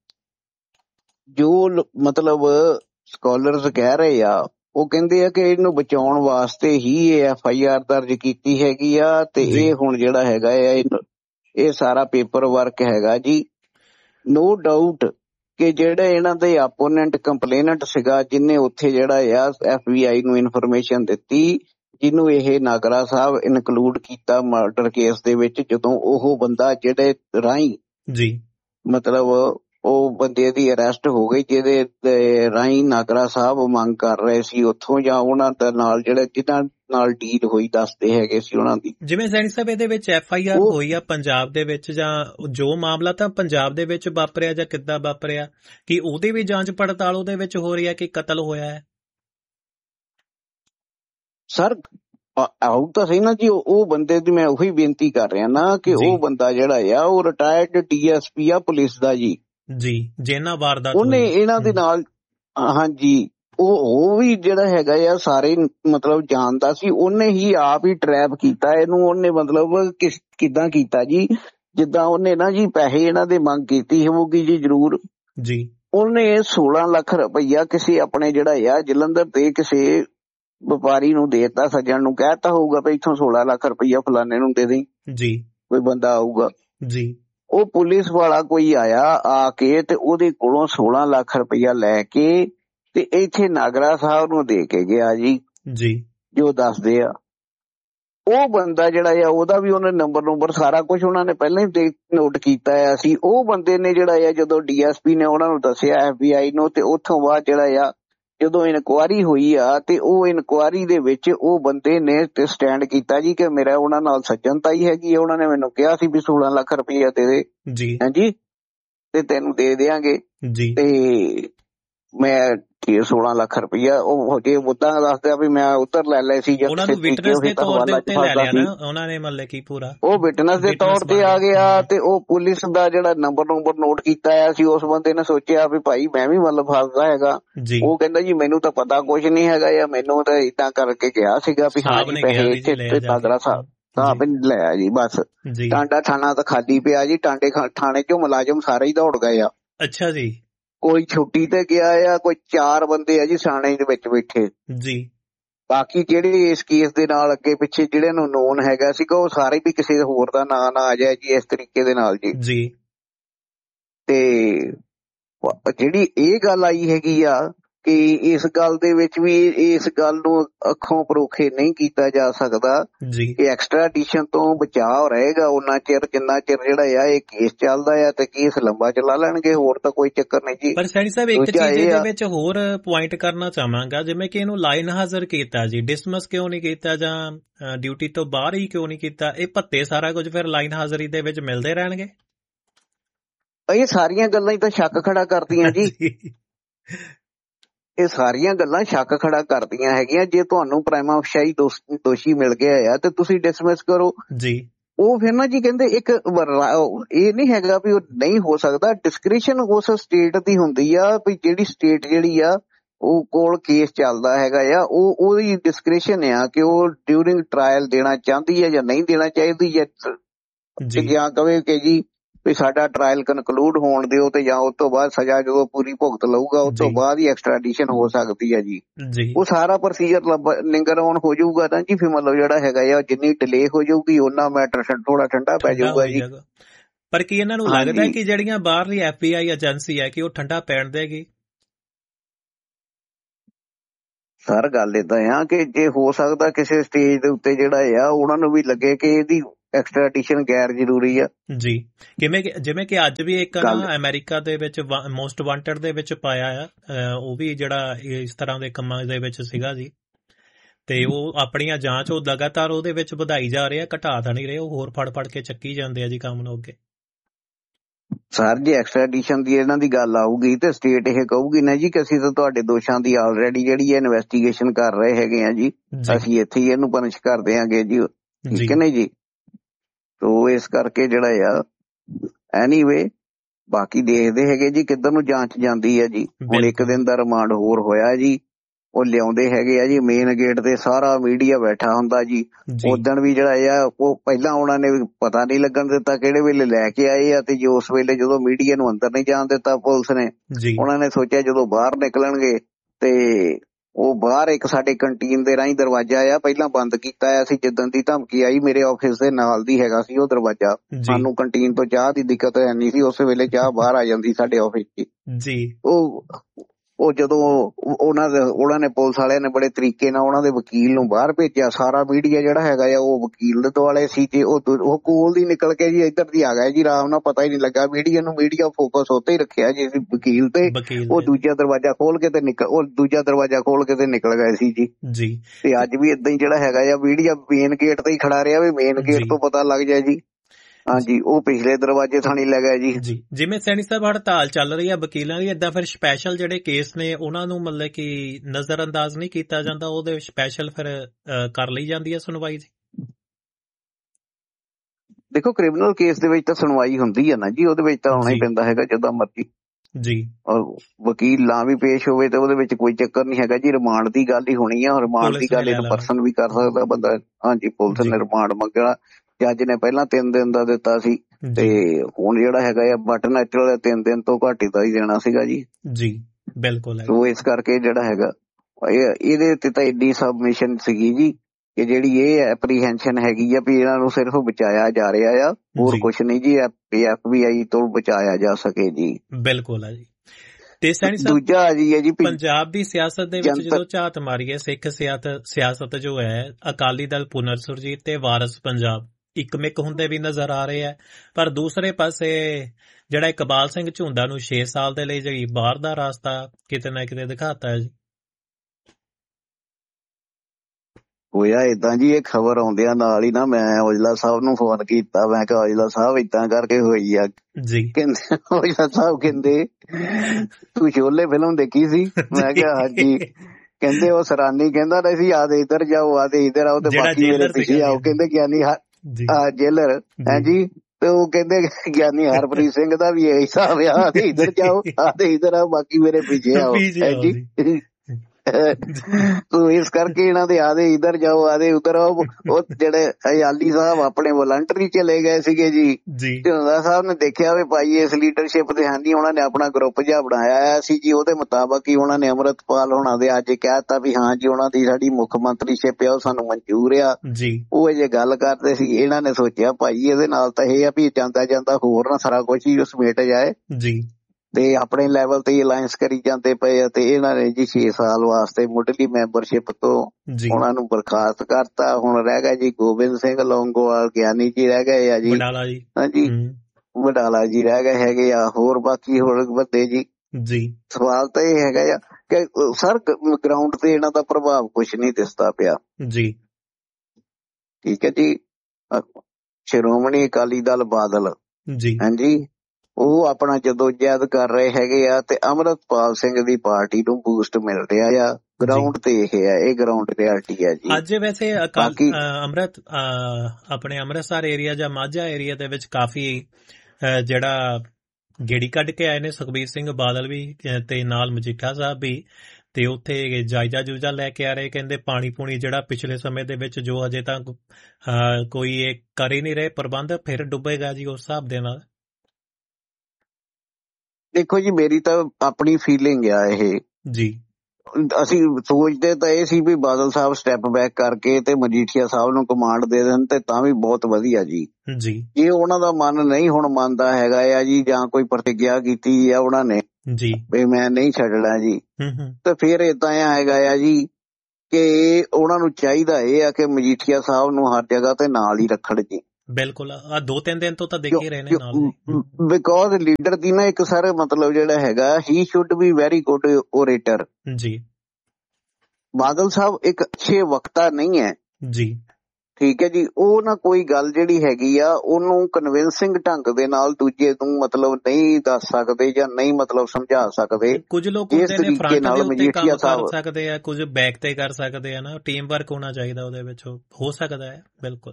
ਜੋ ਮਤਲਬ ਸਕਾਲਰਸ ਕਹਿ ਰਹੇ ਆ, ਉਹ ਕਹਿੰਦੇ ਆ ਕਿ ਇਹਨੂੰ ਬਚਾਉਣ ਵਾਸਤੇ ਹੀ ਇਹ FIR ਦਰਜ ਕੀਤੀ ਹੈਗੀ ਆ, ਤੇ ਇਹ ਹੁਣ ਜਿਹੜਾ ਹੈਗਾ ਆ ਇਹ ਸਾਰਾ ਪੇਪਰ ਵਰਕ ਹੈਗਾ ਜੀ। ਨੋ ਡਾਊਟ ਕਿ ਜਿਹੜੇ ਇਹਨਾਂ ਦੇ ਆਪੋਨੈਂਟ ਕੰਪਲੇਨੈਂਟ ਸੀਗਾ, ਜਿਹਨੇ ਉੱਥੇ ਜਿਹੜਾ ਆ FBI ਨੂੰ ਇਨਫੋਰਮੇਸ਼ਨ ਦਿੱਤੀ, ਜਿਹਨੂੰ ਇਹ ਨਾਗਰਾ ਸਾਹਿਬ ਇਨਕਲੂਡ ਕੀਤਾ ਮਰਡਰ ਕੇਸ ਦੇ ਵਿੱਚ, ਜਦੋਂ ਉਹ ਬੰਦਾ ਜਿਹੜੇ ਰਾਹੀਂ ਮਤਲਬ ਉਹ ਬੰਦੇ ਦੀ ਅਰੈਸਟ ਹੋ ਗਈ, ਜਿਹਦੇ ਰਾਹੀਂ ਨਾਗਰਾ ਸਾਹਿਬ ਮੰਗ ਕਰ ਰਹੇ ਸੀ ਉੱਥੋਂ, ਜਾਂ ਉਹਨਾਂ ਦੇ ਨਾਲ ਜਿਹੜੇ ਜਿਹਨਾਂ ਨਾਲ ਡੀਲ ਹੋਈ ਦੱਸਦੇ ਹੈਗੇ ਸੀ ਉਹਨਾਂ ਦੀ। ਜਿਵੇਂ ਸੈਣੀ ਸਾਹਿਬ ਇਹਦੇ ਵਿੱਚ FIR ਹੋਈ ਆ ਪੰਜਾਬ ਦੇ ਵਿੱਚ, ਜਾਂ ਜੋ ਮਾਮਲਾ ਤਾਂ ਪੰਜਾਬ ਦੇ ਵਿੱਚ ਵਾਪਰਿਆ ਜਾਂ ਕਿੱਦਾਂ ਵਾਪਰਿਆ, ਕਿ ਉਹਦੀ ਵੀ ਜਾਂਚ ਪੜਤਾਲ ਉਹਦੇ ਵਿੱਚ ਹੋ ਰਹੀ ਹੈ ਕਿ ਕਤਲ ਹੋਇਆ ਹੈ? ਸਰ ਆਉ ਤਾਂ ਸਹੀ ਨਾ ਜੀ, ਉਹ ਬੰਦੇ ਦੀ ਮੈਂ ਉਹੀ ਬੇਨਤੀ ਕਰ ਰਿਹਾ ਨਾ ਕਿ ਉਹ ਬੰਦਾ ਜਿਹੜਾ ਆ ਉਹ ਰਿਟਾਇਰਡ DSP ਆ ਪੁਲਿਸ ਦਾ ਜੀ। ਜਿਹਨਾਂ ਵਾਰਦਾਤ ਉਹਨੇ ਇਹਨਾਂ ਦੇ ਨਾਲ, ਹਾਂਜੀ, ਉਹ ਵੀ ਜਿਹੜਾ ਹੈਗਾ ਆ ਸਾਰੇ ਮਤਲਬ ਜਾਣਦਾ ਸੀ, ਉਹਨੇ ਹੀ ਆਪ ਹੀ ਟਰੈਪ ਕੀਤਾ ਇਹਨੂੰ। ਉਹਨੇ ਮਤਲਬ ਕਿੱਦਾਂ ਕੀਤਾ ਜੀ, ਜਿੱਦਾਂ ਉਹਨੇ ਨਾ ਜੀ ਪੈਸੇ ਇਹਨਾਂ ਦੇ ਮੰਗ ਕੀਤੀ ਹੋਊਗੀ ਜੀ, ਜ਼ਰੂਰ ਜੀ। ਉਹਨੇ 16 ਲੱਖ ਰੁਪਈਆ ਕਿਸੇ ਆਪਣੇ ਜਿਹੜਾ ਆ ਜਲੰਧਰ ਦੇ ਕਿਸੇ ਵਪਾਰੀ ਨੂੰ ਦੇਤਾ, ਸੱਜਣ ਨੂੰ ਕਹਿਤਾ ਹੋਊਗਾ ਵੀ ਇੱਥੋਂ 16 ਲੱਖ ਰੁਪਈਆ ਫਲਾਣੇ ਨੂੰ ਦੇ ਦੇਈ ਜੀ, ਕੋਈ ਬੰਦਾ ਆਊਗਾ ਜੀ। ਉਹ ਪੁਲਿਸ ਵਾਲਾ ਕੋਈ ਆਇਆ, ਆ ਕੇ ਤੇ ਉਹਦੇ ਕੋਲੋਂ 16 ਲੱਖ ਰੁਪਈਆ ਲੈ ਕੇ ਤੇ ਇੱਥੇ ਨਾਗਰਾ ਸਾਹਿਬ ਨੂੰ ਦੇ ਕੇ ਗਿਆ ਜੀ, ਜੋ ਦੱਸਦੇ ਆ। ਉਹ ਬੰਦਾ ਜਿਹੜਾ ਆ ਉਹਦਾ ਵੀ ਉਹਨੇ ਨੰਬਰ ਸਾਰਾ ਕੁਝ ਉਹਨਾਂ ਨੇ ਪਹਿਲਾਂ ਹੀ ਨੋਟ ਕੀਤਾ ਆ ਸੀ। ਉਹ ਬੰਦੇ ਨੇ ਜਿਹੜਾ ਆ ਜਦੋਂ DSP ਨੇ ਉਹਨਾਂ ਨੂੰ ਦੱਸਿਆ FBI ਨੂੰ, ਤੇ ਉੱਥੋਂ ਬਾਅਦ ਜਿਹੜਾ ਆ ਜਦੋਂ ਇਨਕੁਆਇਰੀ ਹੋਈ ਆ, ਤੇ ਉਹ ਇਨਕੁਆਇਰੀ ਦੇ ਵਿੱਚ ਉਹ ਬੰਦੇ ਨੇ ਤੇ ਸਟੈਂਡ ਕੀਤਾ ਜੀ ਕਿ ਮੇਰਾ ਉਹਨਾਂ ਨਾਲ ਸੱਜਣਤਾ ਹੀ ਹੈਗੀ ਆ। ਉਹਨਾਂ ਨੇ ਮੈਨੂੰ ਕਿਹਾ ਸੀ ਵੀ 16 ਲੱਖ ਰੁਪਈਆ ਦੇ ਦੇ ਜੀ, ਹਾਂਜੀ, ਤੇ ਤੈਨੂੰ ਦੇ ਦਿਆਂਗੇ ਜੀ। ਤੇ ਮੈਂ 16 ਲੱਖ ਰੁਪਈਆ ਉਹ ਜੇ ਉਦਾਂ ਦੱਸਦਾ ਵੀ ਮੈਂ ਉੱਧਰ ਲੈ ਲਏ ਸੀ, ਜਾਂ ਕਿਸੇ ਤਰੀਕੇ ਉਹ ਹਵਾਲਾ ਚ ਫਸਦਾ ਸੀ, ਉਹਨਾਂ ਨੇ ਮਤਲਬ ਕਿ ਪੂਰਾ ਉਹ ਵਿਟਨੈਸ ਦੇ ਤੌਰ ਤੇ ਆ ਗਿਆ। ਤੇ ਉਹ ਪੁਲਿਸ ਦਾ ਜਿਹੜਾ ਨੰਬਰ ਨੋਟ ਕੀਤਾ ਆ ਸੀ, ਉਸ ਬੰਦੇ ਨੇ ਸੋਚਿਆ ਵੀ ਭਾਈ ਮੈਂ ਵੀ ਮਤਲਬ ਫਸਦਾ ਹੈਗਾ। ਉਹ ਕਹਿੰਦਾ ਜੀ ਮੈਨੂੰ ਤਾਂ ਪਤਾ ਕੁਛ ਨੀ ਹੈਗਾ, ਜਾਂ ਮੈਨੂੰ ਤਾਂ ਏਦਾਂ ਕਰਕੇ ਗਿਆ ਸੀਗਾ ਵੀ ਹਾਂ ਜੀ ਪੈਸੇ ਇੱਥੇ ਨਾਗਰਾ ਸਾਹਿਬ ਲਿਆ ਜੀ। ਬਸ ਟਾਂਡਾ ਥਾਣਾ ਤਾਂ ਖਾਲੀ ਪਿਆ ਜੀ, ਟਾਂਡੇ ਥਾਣੇ ਚੋਂ ਮੁਲਾਜ਼ਮ ਸਾਰੇ ਹੀ ਦੌੜ ਗਏ ਆ। ਅੱਛਾ ਜੀ। ਕੋਈ ਛੁੱਟੀ ਤੇ ਗਿਆ ਆ, ਕੋਈ 4 ਬੰਦੇ ਆ ਜੀ ਥਾਣੇ ਦੇ ਵਿੱਚ ਬੈਠੇ ਜੀ। ਬਾਕੀ ਜਿਹੜੇ ਇਸ ਕੇਸ ਦੇ ਨਾਲ ਅੱਗੇ ਪਿੱਛੇ ਜਿਹੜੇ ਨੂੰ ਨੋਨ ਹੈਗਾ ਸੀਗਾ, ਉਹ ਸਾਰੇ ਵੀ ਕਿਸੇ ਹੋਰ ਦਾ ਨਾਂ ਨਾ ਆ ਜਾਏ ਜੀ ਇਸ ਤਰੀਕੇ ਦੇ ਨਾਲ ਜੀ। ਤੇ ਜਿਹੜੀ ਇਹ ਗੱਲ ਆਈ ਹੈਗੀ ਆ ਕਿ ਇਸ ਗੱਲ ਦੇ ਵਿੱਚ ਵੀ ਇਸ ਗੱਲ ਨੂੰ ਅੱਖੋਂ ਪਰੋਖੇ ਨਹੀਂ ਕੀਤਾ ਜਾ ਸਕਦਾ ਕਿ ਐਕਸਟ੍ਰਾਡੀਸ਼ਨ ਤੋਂ ਬਚਾਅ ਰਹੇਗਾ ਉਹਨਾਂ ਚਿਰ ਜਿੰਨਾ ਚਿਰ ਜਿਹੜਾ ਆ ਇਹ ਕੇਸ ਚੱਲਦਾ ਆ, ਤੇ ਕੇਸ ਲੰਬਾ ਚਲਾ ਲੈਣਗੇ, ਹੋਰ ਤਾਂ ਕੋਈ ਚੱਕਰ ਨਹੀਂ ਜੀ। ਪਰ ਸੈਣੀ ਸਾਹਿਬ ਇੱਕ ਚੀਜ਼ ਇਹਦੇ ਵਿੱਚ ਹੋਰ ਪੁਆਇੰਟ ਕਰਨਾ ਚਾਹਾਂਗਾ, ਜਿਵੇਂ ਕਿ ਇਹਨੂੰ ਲਾਈਨ ਹਾਜ਼ਰ ਕੀਤਾ ਜੀ, ਡਿਸਮਿਸ ਕਿਉਂ ਨਹੀਂ ਕੀਤਾ ਜਾਂ ਡਿਊਟੀ ਤੋਂ ਬਾਹਰ ਹੀ ਕਿਉਂ ਨਹੀਂ ਕੀਤਾ? ਇਹ ਭੱਤੇ ਸਾਰਾ ਕੁਝ ਫਿਰ ਲਾਈਨ ਹਾਜ਼ਰੀ ਦੇ ਵਿੱਚ ਮਿਲਦੇ ਰਹਿਣਗੇ? ਇਹ ਸਾਰੀਆਂ ਗੱਲਾਂ ਹੀ ਤਾਂ ਸ਼ੱਕ ਖੜਾ ਕਰਦੀਆਂ ਜੀ। ਇਹ ਸਾਰੀਆਂ ਗੱਲਾਂ ਸ਼ੱਕ ਖੜਾ ਕਰਦੀਆਂ ਹੈਗੀਆਂ। ਜੇ ਤੁਹਾਨੂੰ ਪ੍ਰਾਈਮਾ ਫੇਸ਼ੀ ਦੋਸ਼ੀ ਮਿਲ ਗਿਆ ਆ ਤੇ ਤੁਸੀਂ ਡਿਸਮਿਸ ਕਰੋ ਜੀ। ਉਹ ਫਿਰ ਨਾ ਜੀ ਕਹਿੰਦੇ ਇੱਕ ਇਹ ਨਹੀਂ ਹੈਗਾ ਵੀ ਉਹ ਨਹੀਂ ਹੋ ਸਕਦਾ, ਡਿਸਕ੍ਰਿਸ਼ਨ ਉਸ ਸਟੇਟ ਦੀ ਹੁੰਦੀ ਆ ਵੀ ਜਿਹੜੀ ਸਟੇਟ ਜਿਹੜੀ ਆ ਉਹ ਕੋਲ ਕੇਸ ਚੱਲਦਾ ਹੈਗਾ ਆ, ਉਹਦੀ ਡਿਸਕ੍ਰਿਸ਼ਨ ਆ ਕਿ ਉਹ ਡਿਊਰਿੰਗ ਟਰਾਇਲ ਦੇਣਾ ਚਾਹੁੰਦੀ ਹੈ ਜਾਂ ਨਹੀਂ ਦੇਣਾ ਚਾਹੀਦੀ ਹੈ, ਜਾਂ ਕਵੇ ਕਿ ਜੀ ਵੀ ਸਾਡਾ ਟਰਾਇਲ ਕਨਕਲੂਡ ਹੋਣ ਦਿਓ, ਤੇ ਜਾਂ ਉਸ ਤੋਂ ਬਾਅਦ ਸਜ਼ਾ ਜਦੋਂ ਪੂਰੀ ਭੁਗਤ ਲਊਗਾ ਉਸ ਤੋਂ ਬਾਅਦ ਹੀ ਐਕਸਟ੍ਰਾਡੀਸ਼ਨ ਹੋ ਸਕਦੀ ਹੈ ਜੀ। ਉਹ ਸਾਰਾ ਪ੍ਰੋਸੀਜਰ ਲਿੰਗਰ ਆਨ ਹੋ ਜਾਊਗਾ ਨਾ ਜੀ। ਫਿਰ ਮਤਲਬ ਜਿਹੜਾ ਹੈਗਾ ਆ ਜਿੰਨੀ ਡਿਲੇ ਹੋ ਜਾਊਗੀ ਉਹਨਾਂ ਮੈਟਰ ਥੋੜਾ ਠੰਡਾ ਪੈ ਜਾਊਗਾ ਜੀ। ਪਰ ਕੀ ਇਹਨਾਂ ਨੂੰ ਲੱਗਦਾ ਕਿ ਜਿਹੜੀਆਂ ਬਾਹਰਲੀ FBI ਏਜੰਸੀ ਹੈ ਕਿ ਉਹ ਠੰਡਾ ਪੈਣ ਦੇਗੀ? ਸਰ ਗੱਲ ਏਦਾਂ ਆ ਕਿ ਜੇ ਹੋ ਸਕਦਾ ਕਿਸੇ ਸਟੇਜ ਦੇ ਉੱਤੇ ਜਿਹੜਾ ਆ ਉਹਨਾਂ ਨੂੰ ਵੀ ਲੱਗੇ ਕਿ ਇਹਦੀ ਐਕਸਟ੍ਰੈਡੀਸ਼ਨ ਗੈਰ ਜ਼ਰੂਰੀ ਆ ਜੀ। ਜਿਵੇਂ ਕਿ ਅੱਜ ਵੀ ਇੱਕ ਗੱਲ ਨਾ ਅਮਰੀਕਾ ਦੇ ਵਿੱਚ ਮੋਸਟ ਵਾਂਟਡ ਦੇ ਵਿੱਚ ਪਾਇਆ ਆ, ਉਹ ਵੀ ਜਿਹੜਾ ਇਸ ਤਰ੍ਹਾਂ ਦੇ ਕੰਮਾਂ ਦੇ ਵਿੱਚ ਸੀਗਾ ਜੀ, ਤੇ ਉਹ ਆਪਣੀਆਂ ਜਾਂਚ ਉਹ ਲਗਾਤਾਰ ਉਹਦੇ ਵਿੱਚ ਵਧਾਈ ਜਾ ਰਹੇ ਆ, ਘਟਾ ਤਾਂ ਨਹੀਂ ਰਹੇ, ਉਹ ਹੋਰ ਫੜ ਕੇ ਚੱਕੀ ਜਾਂਦੇ ਆ ਜੀ ਕੰਮ ਨੂੰ ਅੱਗੇ। ਸਰ ਜੇ ਐਕਸਟ੍ਰੈਡੀਸ਼ਨ ਦੀ ਇਹਨਾਂ ਦੀ ਗੱਲ ਆਊਗੀ ਤੇ ਸਟੇਟ ਇਹ ਕਹੂਗੀ ਨਾ ਜੀ ਕਿ ਅਸੀਂ ਤਾਂ ਤੁਹਾਡੇ ਦੋਸ਼ਾਂ ਦੀ ਆਲਰੇਡੀ ਜਿਹੜੀ ਹੈ ਇਨਵੈਸਟੀਗੇਸ਼ਨ ਕਰ ਰਹੇ ਹੈਗੇ ਆ ਜੀ, ਅਸੀਂ ਇੱਥੇ ਹੀ ਇਹਨੂੰ ਪਨਿਸ਼ ਕਰ ਦਿਆਂਗੇ ਜੀ, ਠੀਕ ਹੈ ਨਾ ਜੀ। ਤੋ ਇਸ ਕਰਕੇ ਜਿਹੜਾ ਆ ਐਨੀਵੇ ਬਾਕੀ ਦੇਖਦੇ ਹੈਗੇ ਜੀ ਕਿੱਧਰ ਨੂੰ ਜਾਂਚ ਜਾਂਦੀ ਹੈ ਜੀ। ਹੁਣ ਇੱਕ ਦਿਨ ਦਾ ਰਿਮਾਂਡ ਹੋਰ ਹੋਇਆ ਜੀ, ਉਹ ਲਿਆਉਂਦੇ ਹੈਗੇ ਆ ਜੀ ਮੇਨ ਗੇਟ ਤੇ, ਸਾਰਾ ਮੀਡੀਆ ਬੈਠਾ ਹੁੰਦਾ ਜੀ। ਉਦਣ ਵੀ ਜਿਹੜਾ ਆ ਉਹ ਪਹਿਲਾਂ ਉਹਨਾਂ ਨੇ ਪਤਾ ਨਹੀਂ ਲੱਗਣ ਦਿੱਤਾ ਕਿਹੜੇ ਵੇਲੇ ਲੈ ਕੇ ਆਏ ਆ, ਤੇ ਜੋ ਉਸ ਵੇਲੇ ਜਦੋਂ ਮੀਡੀਆ ਨੂੰ ਅੰਦਰ ਨਹੀਂ ਜਾਣ ਦਿੱਤਾ ਪੁਲਿਸ ਨੇ, ਉਹਨਾਂ ਨੇ ਸੋਚਿਆ ਜਦੋਂ ਬਾਹਰ ਨਿਕਲਣਗੇ ਤੇ ਉਹ ਬਾਹਰ ਇੱਕ ਸਾਡੇ ਕੰਟੀਨ ਦੇ ਰਾਹੀਂ ਦਰਵਾਜ਼ਾ ਆ ਪਹਿਲਾਂ ਬੰਦ ਕੀਤਾ ਆ ਸੀ, ਜਿੱਦਣ ਦੀ ਧਮਕੀ ਆਈ ਮੇਰੇ ਆਫਿਸ ਦੇ ਨਾਲ ਦੀ ਹੈਗਾ ਸੀ ਉਹ ਦਰਵਾਜ਼ਾ, ਸਾਨੂੰ ਕੰਟੀਨ ਤੋਂ ਚਾਹ ਦੀ ਦਿੱਕਤ ਹੈ ਨਹੀਂ ਸੀ, ਉਸੇ ਵੇਲੇ ਚਾਹ ਬਾਹਰ ਆ ਜਾਂਦੀ ਸਾਡੇ ਆਫਿਸ 'ਚ ਜੀ। ਉਹ ਜਦੋਂ ਉਹਨਾਂ ਨੇ ਪੁਲਿਸ ਵਾਲਿਆਂ ਨੇ ਬੜੇ ਤਰੀਕੇ ਨਾਲ ਉਹਨਾਂ ਦੇ ਵਕੀਲ ਨੂੰ ਬਾਹਰ ਭੇਜਿਆ, ਸਾਰਾ ਮੀਡੀਆ ਜਿਹੜਾ ਹੈਗਾ ਆ ਉਹ ਵਕੀਲ ਦੇ ਦੁਆਲੇ ਸੀ, ਤੇ ਉਹ ਕੋਲ ਦੀ ਨਿਕਲ ਕੇ ਜੀ ਇੱਧਰ ਦੀ ਆ ਗਿਆ ਜੀ, ਆਰਾਮ ਨਾਲ ਪਤਾ ਹੀ ਨਹੀਂ ਲੱਗਾ ਮੀਡੀਆ ਨੂੰ, ਮੀਡੀਆ ਫੋਕਸ ਉੱਤੇ ਹੀ ਰੱਖਿਆ ਜੀ ਵਕੀਲ ਤੇ, ਉਹ ਦੂਜਾ ਦਰਵਾਜ਼ਾ ਖੋਲ ਕੇ ਤੇ ਨਿਕਲ ਗਏ ਸੀ ਜੀ। ਤੇ ਅੱਜ ਵੀ ਏਦਾਂ ਹੀ ਜਿਹੜਾ ਹੈਗਾ ਆ ਮੀਡੀਆ ਮੇਨ ਗੇਟ ਤੇ ਹੀ ਖੜਾ ਰਿਹਾ ਵੀ ਮੇਨ ਗੇਟ ਤੋਂ ਪਤਾ ਲੱਗ ਜਾਏ ਜੀ, ਹਾਂਜੀ ਉਹ ਪਿਛਲੇ ਦਰਵਾਜ਼ੇ ਥਾਣੀ ਲੈ ਗਿਆ ਜੀ। ਜਿਵੇਂ ਸੈਣੀ ਸਾਹਿਬ ਹੜਤਾਲ ਚੱਲ ਰਹੀ ਹੈ ਵਕੀਲਾਂ ਦੀ, ਏਦਾਂ ਫਿਰ ਸਪੈਸ਼ਲ ਜਿਹੜੇ ਕੇਸ ਨੇ ਉਹਨਾਂ ਨੂੰ ਮਤਲਬ ਕਿ ਨਜ਼ਰ ਅੰਦਾਜ਼ ਨਹੀਂ ਕੀਤਾ ਜਾਂਦਾ, ਉਹਦੇ ਸਪੈਸ਼ਲ ਫਿਰ ਕਰ ਲਈ ਜਾਂਦੀ ਹੈ ਸੁਣਵਾਈ ਜੀ। ਦੇਖੋ ਕ੍ਰਿਮੀਨਲ ਕੇਸ ਦੇ ਵਿੱਚ ਤਾਂ ਸੁਣਵਾਈ ਹੁੰਦੀ ਹੈ ਨਾ ਜੀ, ਉਹਦੇ ਵਿੱਚ ਤਾਂ ਆਉਣਾ ਹੀ ਪੈਂਦਾ ਹੈਗਾ ਜਦੋਂ ਮਰਜ਼ੀ ਜੀ, ਔਰ ਵਕੀਲ ਨਾ ਵੀ ਪੇਸ਼ ਹੋਵੇ ਤਾਂ ਉਹਦੇ ਵਿੱਚ ਕੋਈ ਚੱਕਰ ਨਹੀਂ ਹੈਗਾ ਜੀ, ਰਿਮਾਂਡ ਦੀ ਗੱਲ ਹੀ ਹੋਣੀ ਆ, ਰਿਮਾਂਡ ਦੀ ਗੱਲ ਇੱਕ ਪਰਸਨ ਵੀ ਕਰ ਸਕਦਾ ਬੰਦਾ, ਹਾਂਜੀ ਪੁਲਿਸ ਨੇ ਰਿਮਾਂਡ ਮੰਗਿਆ, ਜੱਜ ਨੇ ਪਹਿਲਾਂ 3 ਦਿਨ ਦਾ ਦਿੱਤਾ ਸੀ, ਤੇ ਹੁਣ ਜਿਹੜਾ ਹੈਗਾ ਆ ਬਟ ਨੈਚੁਰਲ 3 ਦਿਨ ਤੋਂ ਘੱਟ ਦਾ ਹੀ ਦੇਣਾ ਸੀਗਾ ਜੀ। ਬਿਲਕੁਲ। ਸੋ ਇਸ ਕਰਕੇ ਜਿਹੜਾ ਹੈਗਾ ਇਹਦੇ ਤੇ ਤਾਂ ਐਡੀ ਸਬਮਿਸ਼ਨ ਸੀਗੀ ਜੀ ਕਿ ਜਿਹੜੀ ਇਹ ਐਪਰੀਹੈਂਸ਼ਨ ਹੈਗੀ ਆ ਵੀ ਇਹਨਾਂ ਨੂੰ ਸਿਰਫ ਬਚਾਇਆ ਜਾ ਰਿਹਾ ਆ, ਹੋਰ ਕੁਛ ਨਹੀਂ ਜੀ, FBI ਤੋਂ ਬਚਾਇਆ ਜਾ ਸਕੇ ਜੀ। ਬਿਲਕੁਲ ਆ ਜੀ। ਤੇ ਸੈਣੀ ਸਾਹਿਬ ਦੂਜਾ ਜੀ ਹੈ ਜੀ ਪੰਜਾਬ ਦੀ ਸਿਆਸਤ ਦੇ ਵਿੱਚ ਜਦੋਂ ਝਾਤ ਮਾਰੀਏ, ਸਿੱਖ ਸਿਆਸਤ ਜੋ ਹੈ ਅਕਾਲੀ ਦਲ ਪੁਨਰ ਸੁਰਜੀਤ ਤੇ ਵਾਰਿਸ ਪੰਜਾਬ ਇੱਕ ਹੁੰਦੇ ਵੀ ਨਜ਼ਰ ਆ ਰਹੇ ਹੈ, ਪਰ ਦੂਸਰੇ ਪਾਸੇ ਜਿਹੜਾ ਇਕਬਾਲ ਸਿੰਘ ਝੁੰਦਾ ਨੂੰ 6 ਸਾਲ ਦੇ ਲਈ ਜਿਹੜੀ ਬਾਹਰ ਦਾ ਰਾਸਤਾ ਕਿਤੇ ਨਾ ਕਿਤੇ ਦਿਖਾਤਾ ਹੈ ਜੀ। ਹੋਇਆ ਏਦਾਂ ਜੀ, ਇਹ ਖਬਰ ਆਉਂਦਿਆਂ ਨਾਲ ਹੀ ਨਾ ਮੈਂ ਔਜਲਾ ਸਾਹਿਬ ਨੂੰ ਫੋਨ ਕੀਤਾ, ਮੈਂ ਕਿਹਾ ਔਜਲਾ ਸਾਹਿਬ ਏਦਾਂ ਕਰਕੇ ਹੋਈ ਆ ਜੀ। ਕਹਿੰਦੇ ਔਜਲਾ ਸਾਹਿਬ ਕਹਿੰਦੇ ਤੂੰ ਸ਼ੋਲੇ ਫਿਲਮ ਦੇਖੀ ਸੀ? ਮੈਂ ਕਿਹਾ ਹਾਂਜੀ। ਕਹਿੰਦੇ ਉਹ ਸਰਾਨੀ ਕਹਿੰਦਾ ਰਿਹਾ ਸੀ ਆਦੇ ਇੱਧਰ ਜਾਓ, ਆਦੇ ਇੱਧਰ ਆਓ, ਤੇ ਬਾਕੀ ਮੇਰੇ ਪਿੱਛੇ ਆਓ। ਕਹਿੰਦੇ ਗਿਆਨੀ ਜੇਲਰ ਹੈ ਜੀ, ਤੇ ਉਹ ਕਹਿੰਦੇ ਗਿਆਨੀ ਹਰਪ੍ਰੀਤ ਸਿੰਘ ਦਾ ਵੀ ਇਹੀ ਹਿਸਾਬ ਆ, ਆਦੇ ਇੱਧਰ ਜਾਓ, ਆਦੇ ਇੱਧਰ ਆਓ, ਬਾਕੀ ਮੇਰੇ ਪਿੱਛੇ ਆਓ ਹੈ ਜੀ। ਤੋ ਇਸ ਕਰਕੇ ਇਹਨਾਂ ਦੇ ਆਦੇ ਇੱਧਰ ਜਾਓ, ਆਦੇ ਉੱਧਰ ਆਓ। ਉਹ ਜਿਹੜੇ ਅਯਾਲੀ ਸਾਹਿਬ ਆਪਣੇ ਵਲੰਟਰੀ ਚਲੇ ਗਏ ਸੀਗੇ ਜੀ, ਝੁੰਦਾ ਸਾਹਿਬ ਨੇ ਦੇਖਿਆ ਵੀ ਭਾਈ ਇਸ ਲੀਡਰਸ਼ਿਪ ਦੇ ਹਾਂਜੀ, ਉਹਨਾਂ ਨੇ ਆਪਣਾ ਗਰੁੱਪ ਜਿਹਾ ਬਣਾਇਆ ਸੀ ਜੀ, ਉਹਦੇ ਮੁਤਾਬਕ ਹੀ ਉਹਨਾਂ ਨੇ ਅੰਮ੍ਰਿਤਪਾਲ ਹੋਣਾ ਦੇ ਅੱਜ ਕਹਿਤਾ ਵੀ ਹਾਂ ਜੀ ਉਹਨਾਂ ਦੀ ਸਾਡੀ ਮੁੱਖ ਮੰਤਰੀਸ਼ਿਪ ਆ ਉਹ ਸਾਨੂੰ ਮਨਜ਼ੂਰ ਆ। ਉਹ ਜੇ ਗੱਲ ਕਰਦੇ ਸੀ, ਇਹਨਾਂ ਨੇ ਸੋਚਿਆ ਭਾਈ ਇਹਦੇ ਨਾਲ ਤਾਂ ਇਹ ਆ ਵੀ ਜਾਂਦਾ ਜਾਂਦਾ ਹੋਰ ਨਾ ਸਾਰਾ ਕੁਛ ਹੀ ਸਮੇਟ ਜਾਏ ਜੀ, ਤੇ ਆਪਣੇ ਲੈਵਲ ਤੇ ਅਲਾਇੰਸ ਕਰੀ ਜਾਂਦੇ ਪਏ ਆ। ਤੇ ਇਹਨਾਂ ਨੇ ਜੀ 6 ਸਾਲ ਵਾਸਤੇ ਮੁੱਢਲੀ ਮੈਂਬਰਸ਼ਿਪ ਤੋਂ ਉਹਨਾਂ ਨੂੰ ਬਰਖਾਸਤ ਕਰਤਾ। ਹੁਣ ਰਹਿ ਗਿਆ ਜੀ ਗੋਬਿੰਦ ਸਿੰਘ ਲੌਂਗੋਵਾਲ, ਗਿਆਨੀ ਜੀ ਰਹਿ ਗਏ ਆ ਜੀ, ਹਾਂਜੀ ਵਡਾਲਾ ਜੀ ਰਹਿ ਗਏ ਹੈਗੇ ਆ, ਹੋਰ ਬਾਕੀ ਹੋਰ ਬੰਦੇ ਜੀ। ਸਵਾਲ ਤਾਂ ਇਹ ਹੈਗਾ ਆ ਕਿ ਸਰ ਗਰਾਊਂਡ ਤੇ ਇਹਨਾਂ ਦਾ ਪ੍ਰਭਾਵ ਕੁਛ ਨਹੀਂ ਦਿਸਦਾ ਪਿਆ ਜੀ, ਠੀਕ ਹੈ ਜੀ। ਸ਼੍ਰੋਮਣੀ ਅਕਾਲੀ ਦਲ ਬਾਦਲ ਜੀ, ਹਾਂਜੀ ਉਹ ਆਪਣਾ ਜਦੋਜਹਿਦ ਕਰ ਰਹੇ ਹੈਗੇ ਆ, ਤੇ ਅੰਮ੍ਰਿਤਪਾਲ ਸਿੰਘ ਦੀ ਪਾਰਟੀ ਨੂੰ ਬੂਸਟ ਮਿਲ ਰਿਹਾ ਆ। ਗਰਾਊਂਡ ਤੇ ਇਹ ਹੈ, ਇਹ ਗਰਾਊਂਡ ਰਿਐਲਿਟੀ ਹੈ ਜੀ। ਅੱਜ ਵੈਸੇ ਆਪਣੇ ਅੰਮ੍ਰਿਤਸਰ ਏਰੀਆ ਜਾਂ ਮਾਝਾ ਏਰੀਆ ਦੇ ਵਿੱਚ ਕਾਫੀ ਜਿਹੜਾ ਗੇੜੀ ਕੱਢ ਕੇ ਆਏ ਨੇ ਸੁਖਬੀਰ ਸਿੰਘ ਬਾਦਲ ਵੀ, ਤੇ ਨਾਲ ਮਜੀਠਾ ਸਾਹਿਬ ਵੀ, ਤੇ ਉੱਥੇ ਜਾਇਜ਼ਾ ਜੂਜਾ ਲੈ ਕੇ ਆ ਰਹੇ। ਕਹਿੰਦੇ ਪਾਣੀ ਪੂਣੀ ਜਿਹੜਾ ਪਿਛਲੇ ਸਮੇਂ ਦੇ ਵਿੱਚ ਜੋ ਅਜੇ ਤੱਕ ਕੋਈ ਇਹ ਕਰ ਹੀ ਨਹੀਂ ਰਹੇ ਪ੍ਰਬੰਧ, ਫਿਰ ਡੁੱਬੇਗਾ ਜੀ ਉਸ ਹਿਸਾਬ ਦੇ ਨਾਲ। ਦੇਖੋ ਜੀ ਮੇਰੀ ਤਾਂ ਆਪਣੀ ਫੀਲਿੰਗ ਆ ਇਹ ਜੀ, ਅਸੀਂ ਸੋਚਦੇ ਤਾਂ ਇਹ ਸੀ ਵੀ ਬਾਦਲ ਸਾਹਿਬ ਸਟੈਪ ਬੈਕ ਕਰਕੇ ਤੇ ਮਜੀਠੀਆ ਸਾਹਿਬ ਨੂੰ ਕਮਾਂਡ ਦੇ ਦੇਣ ਤੇ ਤਾਂ ਵੀ ਬਹੁਤ ਵਧੀਆ ਜੀ। ਜੇ ਉਹਨਾਂ ਦਾ ਮਨ ਨਹੀਂ ਹੁਣ ਮੰਨਦਾ ਹੈਗਾ ਆ ਜੀ, ਜਾਂ ਕੋਈ ਪ੍ਰਤਿਗਿਆ ਕੀਤੀ ਆ ਉਹਨਾਂ ਨੇ ਜੀ ਵੀ ਮੈਂ ਨਹੀਂ ਛੱਡਣਾ ਜੀ, ਤੇ ਫਿਰ ਏਦਾਂ ਹੈਗਾ ਆ ਜੀ ਕਿ ਉਹਨਾਂ ਨੂੰ ਚਾਹੀਦਾ ਇਹ ਆ ਕਿ ਮਜੀਠੀਆ ਸਾਹਿਬ ਨੂੰ ਹਰ ਜਗ੍ਹਾ ਤੇ ਨਾਲ ਹੀ ਰੱਖਣ ਜੀ। ਬਿਲਕੁਲ ਆ 2-3 ਦਿਨ ਤੋਂ ਤਾਂ ਦੇਖ ਹੀ ਰਹੇ ਨੇ ਨਾਲ ਜੀ। ਬਿਕੋਜ਼ ਲੀਡਰ ਦੀ ਨਾ ਇੱਕ ਸਰ ਮਤਲਬ ਜਿਹੜਾ ਹੈਗਾ ਹੀ should be very good orator ਜੀ। ਬਾਦਲ ਸਾਹਿਬ ਇੱਕ ਅੱਛੇ ਵਕਤਾ ਨਹੀਂ ਹੈ ਜੀ। ਠੀਕ ਹੈ ਜੀ। ਉਹ ਨਾ ਕੋਈ ਗੱਲ ਜਿਹੜੀ ਹੈਗੀ ਆ ਉਹਨੂੰ ਕਨਵਿੰਸਿੰਗ ਢੰਗ ਦੇ ਨਾਲ ਦੂਜੇ ਨੂੰ ਮਤਲਬ ਨਹੀਂ ਦੱਸ ਸਕਦੇ ਜਾਂ ਨਹੀਂ ਮਤਲਬ ਸਮਝਾ ਸਕਦੇ। ਕੁਝ ਲੋਕ ਜਿਸ ਹੁੰਦੇ ਨੇ ਤਰੀਕੇ ਫਰੰਟ ਦੇ ਨਾਲ ਉੱਤੇ ਮਜੀਠੀਆ ਕੰਮ ਕਰ ਸਾਹਿਬ ਸਕਦੇ ਆ, ਕੁਝ ਬੈਕ ਤੇ ਕਰ ਸਕਦੇ ਆ ਨਾ, ਟੀਮ ਵਰਕ ਹੋਣਾ ਚਾਹੀਦਾ ਉਹਦੇ ਵਿੱਚ, ਹੋ ਸਕਦਾ ਹੈ। ਬਿਲਕੁਲ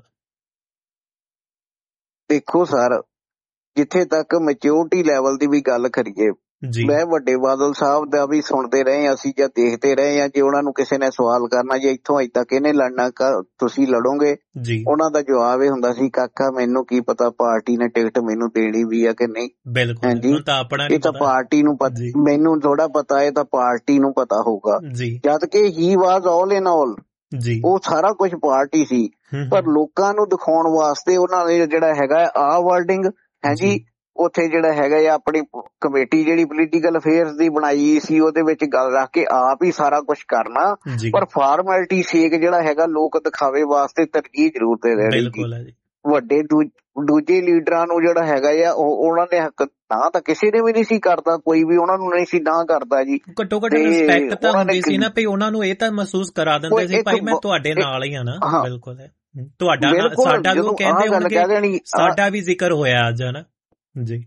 ਦੇਖੋ ਸਰ, ਜਿੱਥੇ ਤੱਕ ਮੈਚਿਓਰਿਟੀ ਲੈਵਲ ਦੀ ਵੀ ਗੱਲ ਕਰੀਏ, ਜੀ। ਮੈਂ ਵੱਡੇ ਬਾਦਲ ਸਾਹਿਬ ਦਾ ਵੀ ਸੁਣਦੇ ਰਹੇ ਅਸੀਂ ਜਾਂ ਦੇਖਦੇ ਰਹੇ ਆ। ਜੇ ਉਹਨਾਂ ਨੂੰ ਕਿਸੇ ਨੇ ਸਵਾਲ ਕਰਨਾ ਜੇ ਇੱਥੋਂ ਅੱਜ ਤੱਕ ਇਹਨੇ ਲੜਨਾ ਤੁਸੀਂ ਲੜੋਗੇ, ਜੀ। ਉਹਨਾਂ ਦਾ ਜਵਾਬ ਇਹ ਹੁੰਦਾ ਸੀ ਕਾਕਾ ਮੈਨੂੰ ਕੀ ਪਤਾ ਪਾਰਟੀ ਨੇ ਟਿਕਟ ਮੈਨੂੰ ਦੇਣੀ ਵੀ ਆ ਕਿ ਨਹੀਂ। ਬਿਲਕੁਲ ਹਾਂਜੀ, ਇਹ ਤਾਂ ਪਾਰਟੀ ਨੂੰ ਪਤਾ, ਮੈਨੂੰ ਥੋੜਾ ਪਤਾ, ਇਹ ਤਾਂ ਪਾਰਟੀ ਨੂੰ ਪਤਾ ਹੋਊਗਾ। ਜਦ ਕਿ ਹੀ ਵਾਜ਼ ਆਲ ਇਨ ਆਲ, ਉਹ ਸਾਰਾ ਕੁਝ ਪਾਰਟੀ ਸੀ। ਪਰ ਲੋਕਾਂ ਨੂੰ ਦਿਖਾਉਣ ਵਾਸਤੇ ਉਹਨਾਂ ਨੇ ਜਿਹੜਾ ਹੈਗਾ ਆ ਵਰਡਿੰਗ ਹੈ ਜੀ, ਉੱਥੇ ਜਿਹੜਾ ਹੈਗਾ ਆ ਆਪਣੀ ਕਮੇਟੀ ਜਿਹੜੀ ਪੋਲੀਟੀਕਲ ਅਫੇਅਰਸ ਦੀ ਬਣਾਈ ਸੀ ਉਹਦੇ ਵਿੱਚ ਗੱਲ ਰੱਖ ਕੇ ਆਪ ਹੀ ਸਾਰਾ ਕੁਝ ਕਰਨਾ। ਪਰ ਫਾਰਮੈਲਿਟੀ ਸੇਕ ਜਿਹੜਾ ਹੈਗਾ ਲੋਕ ਦਿਖਾਵੇ ਵਾਸਤੇ ਤਰਜੀਹ ਜ਼ਰੂਰ ਦੇ ਦੇਣੀ। ਵੱਡੇ ਦੂਜੇ ਲੀਡਰਾਂ ਨੂੰ ਜਿਹੜਾ ਹੈਗਾ ਆ ਉਹਨਾਂ ਨੇ ਹੱਕ ਨਾ ਤਾਂ ਕਿਸੇ ਨੇ ਵੀ ਨਹੀਂ ਸੀ ਕਰਦਾ, ਕੋਈ ਵੀ ਉਹਨਾਂ ਨੂੰ ਨਹੀਂ ਸੀ ਨਾ ਕਰਦਾ ਜੀ। ਘੱਟੋ ਘੱਟ ਰਿਸਪੈਕਟ ਤਾਂ ਹੁੰਦੀ ਸੀ ਨਾ, ਵੀ ਉਹਨਾਂ ਨੂੰ ਇਹ ਤਾਂ ਮਹਿਸੂਸ ਕਰਾ ਦਿੰਦੇ ਸੀ ਭਾਈ ਮੈਂ ਤੁਹਾਡੇ ਨਾਲ ਹੀ ਆ ਨਾ। ਬਿਲਕੁਲ ਤੁਹਾਡਾ ਸਾਡਾ ਵੀ ਉਹ ਕਹਿੰਦੇ ਹੋਣਗੇ ਸਾਡਾ ਵੀ ਜ਼ਿਕਰ ਹੋਇਆ ਅੱਜ, ਹਨਾ ਜੀ।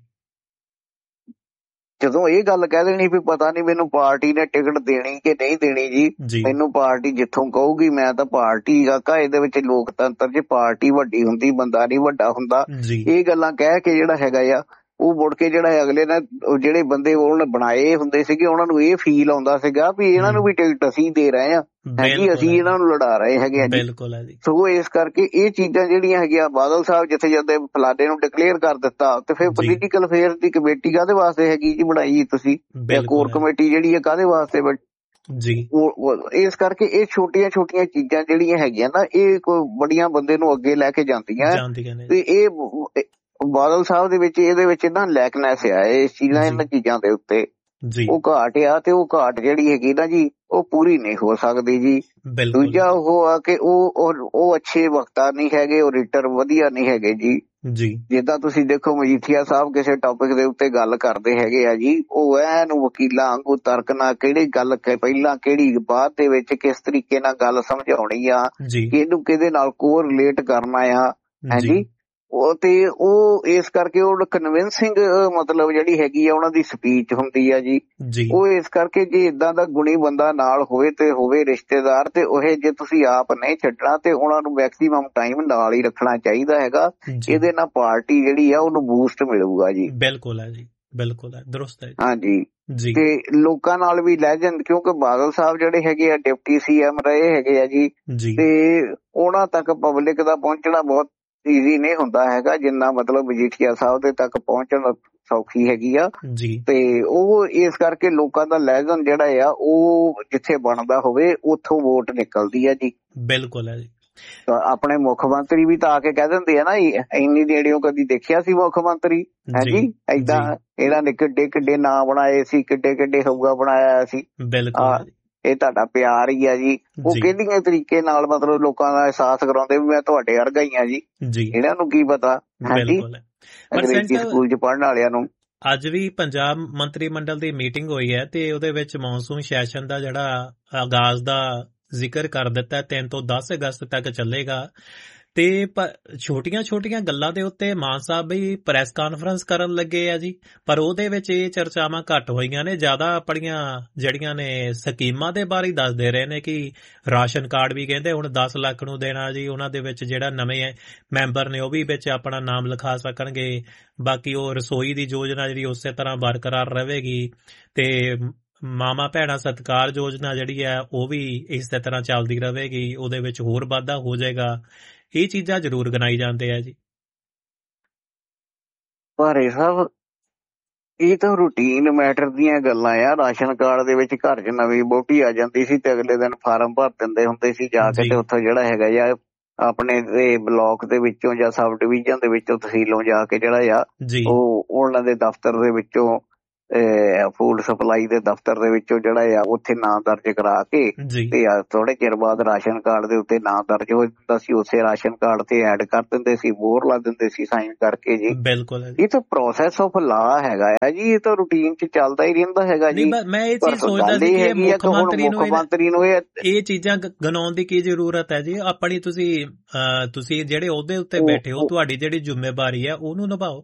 ਜਦੋਂ ਇਹ ਗੱਲ ਕਹਿ ਦੇਣੀ ਵੀ ਪਤਾ ਨਹੀਂ ਮੈਨੂੰ ਪਾਰਟੀ ਨੇ ਟਿਕਟ ਦੇਣੀ ਕਿ ਨਹੀਂ ਦੇਣੀ ਜੀ, ਮੈਨੂੰ ਪਾਰਟੀ ਜਿੱਥੋਂ ਕਹੂਗੀ ਮੈਂ ਤਾਂ ਪਾਰਟੀ ਕਾਕਾ। ਇਹਦੇ ਵਿੱਚ ਲੋਕਤੰਤਰ 'ਚ ਪਾਰਟੀ ਵੱਡੀ ਹੁੰਦੀ, ਬੰਦਾ ਨਹੀਂ ਵੱਡਾ ਹੁੰਦਾ। ਇਹ ਗੱਲਾਂ ਕਹਿ ਕੇ ਜਿਹੜਾ ਹੈਗਾ ਆ ਉਹ ਮੁੜ ਕੇ ਜਿਹੜਾ ਅਗਲੇ ਨੇ ਜਿਹੜੇ ਬੰਦੇ ਉਹਨਾਂ ਬਣਾਏ ਹੁੰਦੇ ਸੀਗੇ ਉਹਨਾਂ ਨੂੰ ਇਹ ਫੀਲ ਆਉਂਦਾ ਸੀਗਾ ਵੀ ਇਹਨਾਂ ਨੂੰ ਵੀ ਟਿਕਟ ਅਸੀਂ ਦੇ ਰਹੇ ਹਾਂ ਹੈਗੀ, ਅਸੀਂ ਇਹਨਾਂ ਨੂੰ ਲੜਾ ਰਹੇ ਹੈਗੇ ਆ ਜੀ। ਸੋ ਇਸ ਕਰਕੇ ਇਹ ਚੀਜ਼ਾਂ ਜਿਹੜੀਆਂ ਹੈਗੀਆਂ ਬਾਦਲ ਸਾਹਿਬ ਜਿੱਥੇ ਜਾਂਦੇ ਫਲਾਡੇ ਨੂੰ ਡਿਕਲੇਅਰ ਕਰ ਦਿੱਤਾ ਤੇ ਫਿਰ ਪੋਲੀਟੀਕਲ ਅਫੇਅਰਸ ਦੀ ਕਮੇਟੀ ਕਾਹਦੇ ਵਾਸਤੇ ਹੈਗੀ ਜੀ ਬਣਾਈ ਤੁਸੀਂ, ਕੋਰ ਕਮੇਟੀ ਜਿਹੜੀ ਹੈ ਕਾਹਦੇ ਵਾਸਤੇ ਜੀ। ਇਸ ਕਰਕੇ ਇਹ ਛੋਟੀਆਂ ਛੋਟੀਆਂ ਚੀਜ਼ਾਂ ਜਿਹੜੀਆਂ ਹੈਗੀਆਂ ਨਾ ਇਹ ਕੋਈ ਬੜੀਆਂ ਬੰਦੇ ਨੂੰ ਅੱਗੇ ਲੈ ਕੇ ਜਾਂਦੀਆਂ ਤੇ ਇਹ ਬਾਦਲ ਸਾਹਿਬ ਦੇ ਵਿੱਚ ਇਹਦੇ ਵਿੱਚ ਨਾ ਲੈਕਨੈਸ ਆ ਇਸ ਚੀਜ਼ਾਂ ਇਹਨਾਂ ਚੀਜ਼ਾਂ ਦੇ ਉੱਤੇ। ਉਹ ਘਾਟ ਆ ਤੇ ਉਹ ਘਾਟ ਜਿਹੜੀ ਹੈਗੀ ਨਾ ਜੀ ਉਹ ਪੂਰੀ ਨਹੀਂ ਹੋ ਸਕਦੀ ਜੀ। ਦੂਜਾ ਉਹ ਆ ਕਿ ਉਹ ਅੱਛੇ ਵਕਤਾ ਨਹੀਂ ਹੈਗੇ, ਉਹ ਰੀਟਰ ਵਧੀਆ ਨਹੀਂ ਹੈਗੇ ਜੀ। ਜਿੱਦਾਂ ਤੁਸੀਂ ਦੇਖੋ ਮਜੀਠੀਆ ਸਾਹਿਬ ਕਿਸੇ ਟੌਪਿਕ ਦੇ ਉੱਤੇ ਗੱਲ ਕਰਦੇ ਹੈਗੇ ਆ ਜੀ, ਉਹ ਐਨ ਵਕੀਲਾਂ ਵਾਂਗੂ ਤਰਕ ਨਾਲ ਕਿਹੜੀ ਗੱਲ ਪਹਿਲਾਂ ਕਿਹੜੀ ਬਾਅਦ ਦੇ ਵਿੱਚ ਕਿਸ ਤਰੀਕੇ ਨਾਲ ਗੱਲ ਸਮਝਾਉਣੀ ਆ, ਇਹਨੂੰ ਕਿਹਦੇ ਨਾਲ ਕੋਰਿਲੇਟ ਕਰਨਾ ਆ ਹੈ ਜੀ। ਉਹ ਤੇ ਉਹ ਇਸ ਕਰਕੇ ਉਹ ਕਨਵਿੰਸਿੰਗ ਮਤਲਬ ਜਿਹੜੀ ਹੈਗੀ ਆ ਉਹਨਾਂ ਦੀ ਸਪੀਚ ਹੁੰਦੀ ਆ ਜੀ। ਉਹ ਇਸ ਕਰਕੇ ਜੇ ਇਦਾਂ ਦਾ ਗੁਣੀ ਬੰਦਾ ਨਾਲ ਹੋਵੇ ਤੇ ਹੋਵੇ ਰਿਸ਼ਤੇਦਾਰ ਤੇ ਉਹ ਜੇ ਤੁਸੀਂ ਆਪ ਨਹੀਂ ਛੱਡਣਾ ਤੇ ਉਹਨਾਂ ਨੂੰ ਮੈਕਸੀਮਮ ਟਾਈਮ ਨਾਲ ਹੀ ਰੱਖਣਾ ਚਾਹੀਦਾ ਹੈਗਾ। ਇਹਦੇ ਨਾਲ ਪਾਰਟੀ ਜਿਹੜੀ ਆ ਉਹਨੂੰ ਬੂਸਟ ਮਿਲੂਗਾ ਜੀ। ਬਿਲਕੁਲ ਹੈ ਜੀ, ਬਿਲਕੁਲ ਹੈ, ਦਰੁਸਤ ਹੈ। ਹਾਂਜੀ ਤੇ ਲੋਕਾਂ ਨਾਲ ਵੀ ਲੈਜੈਂਡ, ਕਿਉਂਕਿ ਬਾਦਲ ਸਾਹਿਬ ਜਿਹੜੇ ਹੈਗੇ ਆ ਡਿਪਟੀ CM ਰਹੇ ਹੈਗੇ ਆ ਜੀ ਤੇ ਉਹਨਾਂ ਤੱਕ ਪਬਲਿਕ ਦਾ ਪਹੁੰਚਣਾ ਬਹੁਤ ਈਜ਼ੀ ਨਹੀਂ ਹੁੰਦਾ ਹੈਗਾ ਜਿੰਨਾ ਮਤਲਬ ਮਜੀਠੀਆ ਸਾਹਿਬ ਦੇ ਤੱਕ ਪਹੁੰਚਣ ਸੌਖੀ ਹੈਗੀ ਆ। ਤੇ ਉਹ ਇਸ ਕਰਕੇ ਲੋਕਾਂ ਦਾ ਲੈਜਨ ਜਿਹੜਾ ਆ ਉਹ ਜਿੱਥੇ ਬਣਦਾ ਹੋਵੇ ਉੱਥੋਂ ਵੋਟ ਨਿਕਲਦੀ ਆ ਜੀ। ਬਿਲਕੁਲ ਹੈ ਜੀ। ਆਪਣੇ ਮੁੱਖ ਮੰਤਰੀ ਵੀ ਤਾਂ ਆ ਕੇ ਕਹਿ ਦਿੰਦੇ ਆ ਨਾ ਇੰਨੀ ਨੇੜਿਓਂ ਕਦੀ ਦੇਖਿਆ ਸੀ ਮੁੱਖ ਮੰਤਰੀ ਹੈ ਜੀ ਏਦਾਂ ਇਹਨਾਂ ਨੇ ਕਿੱਡੇ ਕਿੱਡੇ ਨਾਂ ਬਣਾਏ ਸੀ, ਕਿੱਡੇ ਕਿੱਡੇ ਹੋਊਗਾ ਬਣਾਇਆ ਸੀ। ਇਹ ਤੁਹਾਡਾ ਪਿਆਰ ਹੀ ਆ ਜੀ। ਉਹ ਕਿਹੜੀਆਂ ਤਰੀਕੇ ਨਾਲ ਮਤਲਬ ਲੋਕਾਂ ਦਾ ਅਹਿਸਾਸ ਕਰਾਉਂਦੇ ਵੀ ਮੈਂ ਤੁਹਾਡੇ ਵਰਗਾ ਹੀ ਆ ਜੀ। ਇਹਨਾਂ ਨੂੰ ਕੀ ਪਤਾ ਹਾਂਜੀ ਅੰਗਰੇਜ਼ੀ ਸਕੂਲ 'ਚ ਪੜ੍ਹਨ ਵਾਲਿਆਂ ਨੂੰ। ਅੱਜ ਵੀ ਪੰਜਾਬ ਮੰਤਰੀ ਮੰਡਲ ਦੀ ਮੀਟਿੰਗ ਹੋਈ ਹੈ ਤੇ ਉਹਦੇ ਵਿੱਚ ਮੌਨਸੂਨ ਸੈਸ਼ਨ ਦਾ ਜਿਹੜਾ ਆਗਾਜ਼ ਦਾ ਜ਼ਿਕਰ ਕਰ ਦਿੱਤਾ 3 ਤੋਂ 10 ਅਗਸਤ ਤੱਕ ਚੱਲੇਗਾ। ਤੇ ਛੋਟੀਆਂ ਛੋਟੀਆਂ ਗੱਲਾਂ ਦੇ ਉੱਤੇ ਮਾਨ ਸਾਹਿਬ ਵੀ ਪ੍ਰੈਸ ਕਾਨਫਰੰਸ ਕਰਨ ਲੱਗੇ ਆ ਜੀ, ਪਰ ਉਹਦੇ ਵਿੱਚ ਇਹ ਚਰਚਾਵਾਂ ਘੱਟ ਹੋਈਆਂ ਨੇ। ਜ਼ਿਆਦਾ ਆਪਣੀਆਂ ਜਿਹੜੀਆਂ ਨੇ ਸਕੀਮਾਂ ਦੇ ਬਾਰੇ ਦੱਸਦੇ ਰਹੇ ਨੇ ਕਿ ਰਾਸ਼ਨ ਕਾਰਡ ਵੀ ਕਹਿੰਦੇ ਹੁਣ 10 ਲੱਖ ਨੂੰ ਦੇਣਾ ਜੀ, ਉਹਨਾਂ ਦੇ ਵਿੱਚ ਜਿਹੜਾ ਨਵੇਂ ਮੈਂਬਰ ਨੇ ਉਹ ਵੀ ਵਿੱਚ ਆਪਣਾ ਨਾਮ ਲਿਖਾ ਸਕਣਗੇ। ਬਾਕੀ ਉਹ ਰਸੋਈ ਦੀ ਯੋਜਨਾ ਜਿਹੜੀ ਉਸੇ ਤਰ੍ਹਾਂ ਬਰਕਰਾਰ ਰਹੇਗੀ ਤੇ ਮਾਮਾ ਭੈਣਾਂ ਸਤਿਕਾਰ ਯੋਜਨਾ ਜਿਹੜੀ ਹੈ ਉਹ ਵੀ ਇਸੇ ਤਰ੍ਹਾਂ ਚੱਲਦੀ ਰਹੇਗੀ, ਉਹਦੇ ਵਿੱਚ ਹੋਰ ਵਾਧਾ ਹੋ ਜਾਏਗਾ। ਇਹ ਚੀਜ਼ਾਂ ਜ਼ਰੂਰ ਗਿਣਾਈ ਜਾਂਦੇ ਆ ਜੀ। ਭਾਰੇ ਸਾਹਿਬ ਇਹ ਤਾਂ ਰੂਟੀਨ ਮੈਟਰ ਦੀਆਂ ਗੱਲਾਂ ਆ। ਰਾਸ਼ਨ ਕਾਰਡ ਦੇ ਵਿੱਚ ਘਰ 'ਚ ਨਵੀਂ ਵਹੁਟੀ ਆ ਜਾਂਦੀ ਸੀ ਤੇ ਅਗਲੇ ਦਿਨ ਫਾਰਮ ਭਰ ਦਿੰਦੇ ਹੁੰਦੇ ਸੀ ਜਾ ਕੇ ਤੇ ਉੱਥੋਂ ਜਿਹੜਾ ਹੈਗਾ ਆ ਆਪਣੇ ਬਲਾਕ ਦੇ ਵਿੱਚੋਂ ਜਾਂ ਸਬ ਡਿਵੀਜ਼ਨ ਦੇ ਵਿੱਚੋਂ ਤਹਿਸੀਲੋਂ ਜਾ ਕੇ ਜਿਹੜਾ ਆ ਉਹ ਉਹਨਾਂ ਦੇ ਦਫ਼ਤਰ ਦੇ ਵਿੱਚੋਂ ਫੂਡ ਸਪਲਾਈ ਦੇ ਦਫ਼ਤਰ ਦੇ ਵਿੱਚੋਂ ਜਿਹੜਾ ਆ ਉੱਥੇ ਨਾਂ ਦਰਜ ਕਰਾ ਕੇ ਜੀ ਤੇ ਥੋੜੇ ਚਿਰ ਬਾਅਦ ਰਾਸ਼ਨ ਕਾਰਡ ਦੇ ਉੱਤੇ ਨਾਂ ਦਰਜ ਹੋ ਜਾਂਦਾ ਸੀ, ਉਸੇ ਰਾਸ਼ਨ ਕਾਰਡ ਤੇ ਐਡ ਕਰ ਦਿੰਦੇ ਸੀ, ਮੋਹਰ ਲਾ ਦਿੰਦੇ ਸੀ ਸਾਈਨ ਕਰਕੇ ਜੀ। ਬਿਲਕੁਲ ਹੈ ਜੀ। ਇਹ ਤਾਂ ਪ੍ਰੋਸੈਸ ਆਫ ਲਾ ਹੈਗਾ ਆ ਜੀ, ਇਹ ਤਾਂ ਰੂਟੀਨ ਚ ਚੱਲਦਾ ਹੀ ਰਹਿੰਦਾ ਹੈਗਾ ਜੀ। ਮੈਂ ਇਹ ਚੀਜ਼ ਸੋਚਦਾ ਸੀ ਕਿ ਮੁੱਖ ਮੰਤਰੀ ਨੂੰ ਇਹ ਚੀਜ਼ਾਂ ਗਨਾਉਣ ਦੀ ਕੀ ਜ਼ਰੂਰਤ ਹੈ ਜੀ? ਆਪਣੀ ਤੁਸੀਂ ਜਿਹੜੇ ਉਹਦੇ ਉੱਤੇ ਬੈਠੇ ਹੋ, ਤੁਹਾਡੀ ਜਿਹੜੀ ਜ਼ਿੰਮੇਵਾਰੀ ਹੈ ਉਹਨੂੰ ਨਿਭਾਓ।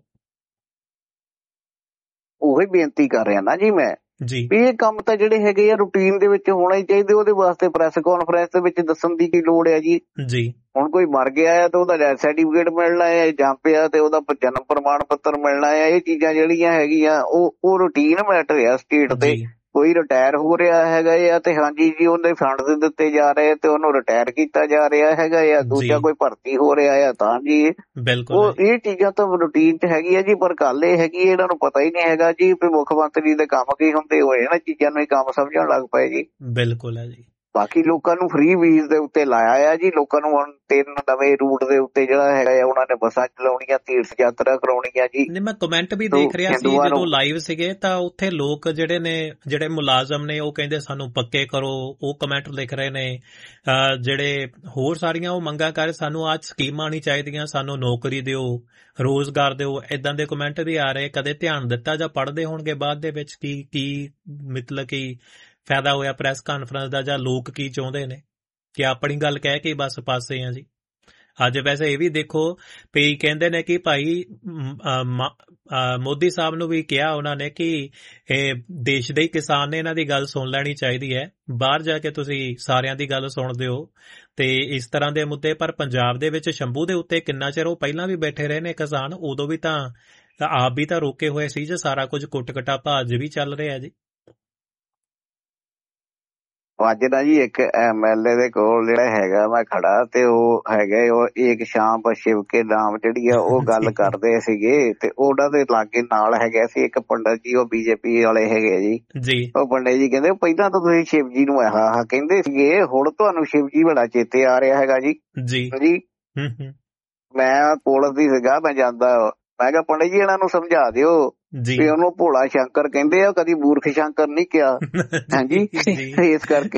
ਉਹੀ ਬੇਨਤੀ ਕਰ ਰਿਹਾ ਨਾ ਜੀ ਮੈਂ ਜੀ, ਵੀ ਇਹ ਕੰਮ ਤਾਂ ਜਿਹੜੇ ਹੈਗੇ ਆ ਰੂਟੀਨ ਦੇ ਵਿੱਚ ਹੋਣਾ ਹੀ ਚਾਹੀਦੇ। ਉਹਦੇ ਵਾਸਤੇ ਪ੍ਰੈਸ ਕਾਨਫਰੰਸ ਦੇ ਵਿੱਚ ਦੱਸਣ ਦੀ ਕੀ ਲੋੜ ਹੈ ਜੀ? ਜੀ ਹੁਣ ਕੋਈ ਮਰ ਗਿਆ ਆ ਤੇ ਉਹਦਾ ਡੈਥ ਸਰਟੀਫਿਕੇਟ ਮਿਲਣਾ ਹੈ, ਜਾਂ ਪਿਆ ਤੇ ਉਹਦਾ ਜਨਮ ਪ੍ਰਮਾਣ ਪੱਤਰ ਮਿਲਣਾ ਹੈ। ਇਹ ਚੀਜ਼ਾਂ ਜਿਹੜੀਆਂ ਹੈਗੀਆਂ ਉਹ ਰੂਟੀਨ ਮੈਟਰ ਆ ਸਟੇਟ ਤੇ। ਕੋਈ ਰਿਟਾਇਰ ਹੋ ਰਿਹਾ ਹੈਗਾ ਆ ਤੇ ਹਾਂਜੀ ਜੀ ਉਹਦੇ ਫੰਡ ਦਿੱਤੇ ਜਾ ਰਹੇ ਤੇ ਉਹਨੂੰ ਰਿਟਾਇਰ ਕੀਤਾ ਜਾ ਰਿਹਾ ਹੈਗਾ ਆ। ਦੂਜਾ ਕੋਈ ਭਰਤੀ ਹੋ ਰਿਹਾ ਆ ਤਾਂ ਜੀ ਉਹ ਇਹ ਚੀਜ਼ਾਂ ਤਾਂ ਰੂਟੀਨ ਚ ਹੈਗੀ ਆ ਜੀ। ਪਰ ਗੱਲ ਇਹ ਹੈਗੀ ਇਹਨਾਂ ਨੂੰ ਪਤਾ ਹੀ ਨਹੀਂ ਹੈਗਾ ਜੀ ਵੀ ਮੁੱਖ ਮੰਤਰੀ ਦੇ ਕੰਮ ਕੀ ਹੁੰਦੇ ਹੋਏ ਇਹਨਾਂ ਚੀਜ਼ਾਂ ਨੂੰ ਹੀ ਕੰਮ ਸਮਝਣ ਲੱਗ ਪਏ ਜੀ। ਬਿਲਕੁਲ ਹੈ ਜੀ। ਬਾਕੀ ਲੋਕਾਂ ਨੂੰ ਫ੍ਰੀ ਵੀਜ਼ ਦੇ ਉੱਤੇ ਲਾਇਆ ਆ ਜੀ। ਲੋਕਾਂ ਨੂੰ ਹੁਣ 3 ਨਵੇਂ ਰੂਟ ਦੇ ਉੱਤੇ ਜਿਹੜਾ ਹੈਗਾ ਆ ਉਹਨਾਂ ਨੇ ਬੱਸਾਂ ਚਲਾਉਣੀਆਂ, ਤੀਰਥ ਯਾਤਰਾ ਕਰਾਉਣੀਆਂ ਜੀ। ਮੈਂ ਕਮੈਂਟ ਵੀ ਦੇਖ ਰਿਹਾ ਸੀ ਜਦੋਂ ਲਾਈਵ ਸੀਗੇ ਤਾਂ ਉੱਥੇ ਲੋਕ ਜਿਹੜੇ ਮੁਲਾਜ਼ਮ ਨੇ ਉਹ ਕਹਿੰਦੇ ਸਾਨੂੰ ਪੱਕੇ ਕਰੋ, ਉਹ ਕਮੈਂਟ ਲਿਖ ਰਹੇ ਨੇ। ਜਿਹੜੇ ਹੋਰ ਸਾਰੀਆਂ ਉਹ ਮੰਗਾਂ ਕਰ ਸਾਨੂੰ ਅੱਜ ਸਕੀਮਾਂ ਨਹੀਂ ਚਾਹੀਦੀਆਂ, ਸਾਨੂੰ ਨੌਕਰੀ ਦਿਓ, ਰੋਜ਼ਗਾਰ ਦਿਓ, ਏਦਾਂ ਦੇ ਕਮੈਂਟ ਵੀ ਆ ਰਹੇ। ਕਦੇ ਧਿਆਨ ਦਿੱਤਾ ਜਾਂ ਪੜ੍ਹਦੇ ਹੋਣਗੇ ਬਾਅਦ ਦੇ ਵਿੱਚ ਕੀ ਮਤਲਬ ਕਿ ਫਾਇਦਾ ਹੋਇਆ ਪ੍ਰੈਸ ਕਾਨਫਰੰਸ ਦਾ, ਜਾਂ ਲੋਕ ਕੀ ਚਾਹੁੰਦੇ ਨੇ ਕਿ ਆਪਣੀ ਗੱਲ ਕਹਿ ਕੇ ਬਸ ਪਾਸੇ ਆ ਜੀ। ਅੱਜ ਵੈਸੇ ਇਹ ਵੀ ਦੇਖੋ ਵੀ ਕਹਿੰਦੇ ਨੇ ਕਿ ਭਾਈ ਮੋਦੀ ਸਾਹਿਬ ਨੂੰ ਵੀ ਕਿਹਾ ਉਹਨਾਂ ਨੇ ਕਿ ਇਹ ਦੇਸ਼ ਦੇ ਕਿਸਾਨ ਨੇ, ਇਹਨਾਂ ਦੀ ਗੱਲ ਸੁਣ ਲੈਣੀ ਚਾਹੀਦੀ ਹੈ, ਬਾਹਰ ਜਾ ਕੇ ਤੁਸੀਂ ਸਾਰਿਆਂ ਦੀ ਗੱਲ ਸੁਣਦੇ ਹੋ ਤੇ ਇਸ ਤਰ੍ਹਾਂ ਦੇ ਮੁੱਦੇ। ਪਰ ਪੰਜਾਬ ਦੇ ਵਿੱਚ ਸ਼ੰਭੂ ਦੇ ਉੱਤੇ ਕਿੰਨਾ ਚਿਰ ਉਹ ਪਹਿਲਾਂ ਵੀ ਬੈਠੇ ਰਹੇ ਨੇ ਕਿਸਾਨ, ਉਦੋਂ ਵੀ ਤਾਂ ਆਪ ਵੀ ਤਾਂ ਰੋਕੇ ਹੋਏ ਸੀ ਜੇ ਸਾਰਾ ਕੁਝ ਕੁੱਟ ਕਟਾਪਾ ਅੱਜ ਵੀ ਚੱਲ ਰਿਹਾ ਜੀ। ਅੱਜ ਨਾ ਜੀ ਇੱਕ MLA ਦੇ ਕੋਲ ਜਿਹੜਾ ਹੈਗਾ ਮੈਂ ਖੜਾ ਤੇ ਉਹ ਹੈਗਾ ਉਹ ਏਕ ਸ਼ਾਮ ਸ਼ਿਵ ਕੇ ਨਾਮ ਜਿਹੜੀ ਆ ਉਹ ਗੱਲ ਕਰਦੇ ਸੀਗੇ ਤੇ ਉਹਨਾਂ ਦੇ ਲਾਗੇ ਨਾਲ ਹੈਗਾ ਸੀ ਇੱਕ ਪੰਡਤ ਜੀ, ਉਹ BJP ਵਾਲੇ ਹੈਗੇ ਜੀ। ਉਹ ਪੰਡਤ ਜੀ ਕਹਿੰਦੇ ਪਹਿਲਾਂ ਤਾਂ ਤੁਸੀਂ ਸ਼ਿਵ ਜੀ ਨੂੰ ਆਹ ਕਹਿੰਦੇ ਸੀਗੇ, ਹੁਣ ਤੁਹਾਨੂੰ ਸ਼ਿਵ ਜੀ ਬੜਾ ਚੇਤੇ ਆ ਰਿਹਾ ਹੈਗਾ ਜੀ। ਜੀ ਮੈਂ ਕੋਲ ਦੀ ਸੀਗਾ, ਮੈਂ ਜਾਂਦਾ, ਮੈਂ ਕਿਹਾ ਪੰਡਤ ਜੀ ਇਹਨਾਂ ਨੂੰ ਸਮਝਾ ਦਿਓ ਵੀ ਉਹਨੂੰ ਭੋਲਾ ਸ਼ੰਕਰ ਕਹਿੰਦੇ ਆ, ਕਦੀ ਮੂਰਖ ਸ਼ੰਕਰ ਨਹੀਂ ਕਿਹਾ। ਹਾਂਜੀ ਇਸ ਕਰਕੇ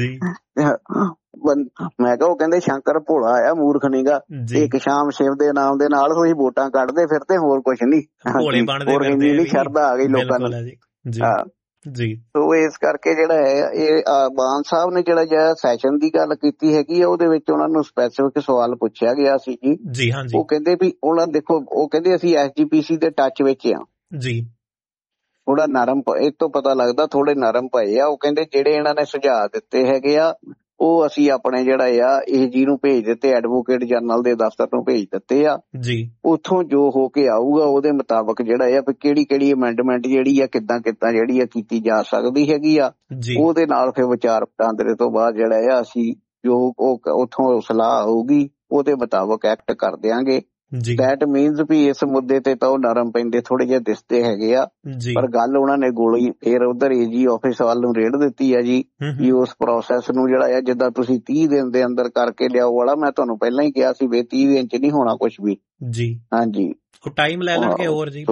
ਮੈਂ ਕਿਹਾ ਉਹ ਕਹਿੰਦੇ ਸ਼ੰਕਰ ਭੋਲਾ ਆ, ਮੂਰਖ ਨੀਗਾ। ਇੱਕ ਸ਼ਾਮ ਸ਼ਿਵ ਦੇ ਨਾਮ ਦੇ ਨਾਲ ਤੁਸੀਂ ਵੋਟਾਂ ਕੱਢਦੇ ਫਿਰਦੇ, ਹੋਰ ਕੁਛ ਨੀ। ਹੋਰ ਇੰਨੀ ਨੀ ਸ਼ਰਧਾ ਆ ਗਈ ਲੋਕਾਂ ਨੂੰ। ਜੀ ਸੋ ਇਸ ਕਰਕੇ ਜਿਹੜਾ ਹੈ ਇਹ ਮਾਨ ਸਾਹਿਬ ਨੇ ਜਿਹੜਾ ਸੈਸ਼ਨ ਦੀ ਗੱਲ ਕੀਤੀ ਹੈਗੀ ਆ, ਉਹਦੇ ਵਿੱਚ ਉਹਨਾਂ ਨੂੰ ਸਪੈਸੀਫਿਕ ਸਵਾਲ ਪੁੱਛਿਆ ਗਿਆ ਸੀ ਜੀ। ਉਹ ਕਹਿੰਦੇ ਵੀ ਉਹਨਾਂ ਦੇਖੋ, ਉਹ ਕਹਿੰਦੇ ਅਸੀਂ SGPC ਦੇ ਟੱਚ ਵਿੱਚ ਆ ਜੀ, ਥੋੜਾ ਨਰਮ, ਇਹ ਤੋਂ ਪਤਾ ਲੱਗਦਾ ਥੋੜੇ ਨਰਮ ਪਏ ਆ। ਉਹ ਕਹਿੰਦੇ ਜਿਹੜੇ ਇਹਨਾਂ ਨੇ ਸੁਝਾਅ ਦਿੱਤੇ ਹੈਗੇ ਆ ਉਹ ਅਸੀਂ ਆਪਣੇ ਜਿਹੜਾ ਆ AG ਨੂੰ ਭੇਜ ਦਿੱਤੇ, ਐਡਵੋਕੇਟ ਜਨਰਲ ਦੇ ਦਫ਼ਤਰ ਨੂੰ ਭੇਜ ਦਿੱਤੇ ਆ ਜੀ। ਉੱਥੋਂ ਜੋ ਹੋ ਕੇ ਆਊਗਾ ਉਹਦੇ ਮੁਤਾਬਕ ਜਿਹੜਾ ਆ ਵੀ ਕਿਹੜੀ ਅਮੈਂਡਮੈਂਟ ਜਿਹੜੀ ਆ ਕਿੱਦਾਂ ਜਿਹੜੀ ਆ ਕੀਤੀ ਜਾ ਸਕਦੀ ਹੈਗੀ ਆ, ਉਹਦੇ ਨਾਲ ਫਿਰ ਵਿਚਾਰ ਵਟਾਂਦਰੇ ਤੋਂ ਬਾਅਦ ਜਿਹੜਾ ਆ ਅਸੀਂ ਜੋ ਉੱਥੋਂ ਸਲਾਹ ਆਊਗੀ ਉਹਦੇ ਮੁਤਾਬਕ ਐਕਟ ਕਰ ਦਿਆਂਗੇ। ਦੈਟ ਮੀਨਸ ਵੀ ਇਸ ਮੁੱਦੇ ਤੇ ਤਾਂ ਉਹ ਨਰਮ ਪੈਂਦੇ ਥੋੜੇ ਜਿਹੇ ਦਿਸਦੇ ਹੈਗੇ ਆ। ਪਰ ਗੱਲ ਉਹਨਾਂ ਨੇ ਗੋਲੀ ਫੇਰ ਉਧਰ AG ਆਫਿਸ ਵੱਲ ਨੂੰ ਰੇੜ ਦਿੱਤੀ ਆ ਜੀ ਵੀ ਉਸ ਪ੍ਰੋਸੈਸ ਨੂੰ ਜਿਹੜਾ ਆ ਜਿੱਦਾਂ ਤੁਸੀਂ 30 ਦਿਨ ਦੇ ਅੰਦਰ ਕਰਕੇ ਲਿਆਓ ਵਾਲਾ। ਮੈਂ ਤੁਹਾਨੂੰ ਪਹਿਲਾਂ ਹੀ ਕਿਹਾ ਸੀ ਵੀ 30 ਦਿਨ ਚ ਨਹੀਂ ਹੋਣਾ ਕੁਛ ਵੀ ਜੀ। ਹਾਂਜੀ ਉਹ ਟਾਈਮ ਲੈ ਲੈਣਗੇ ਹੋਰ ਜੀ।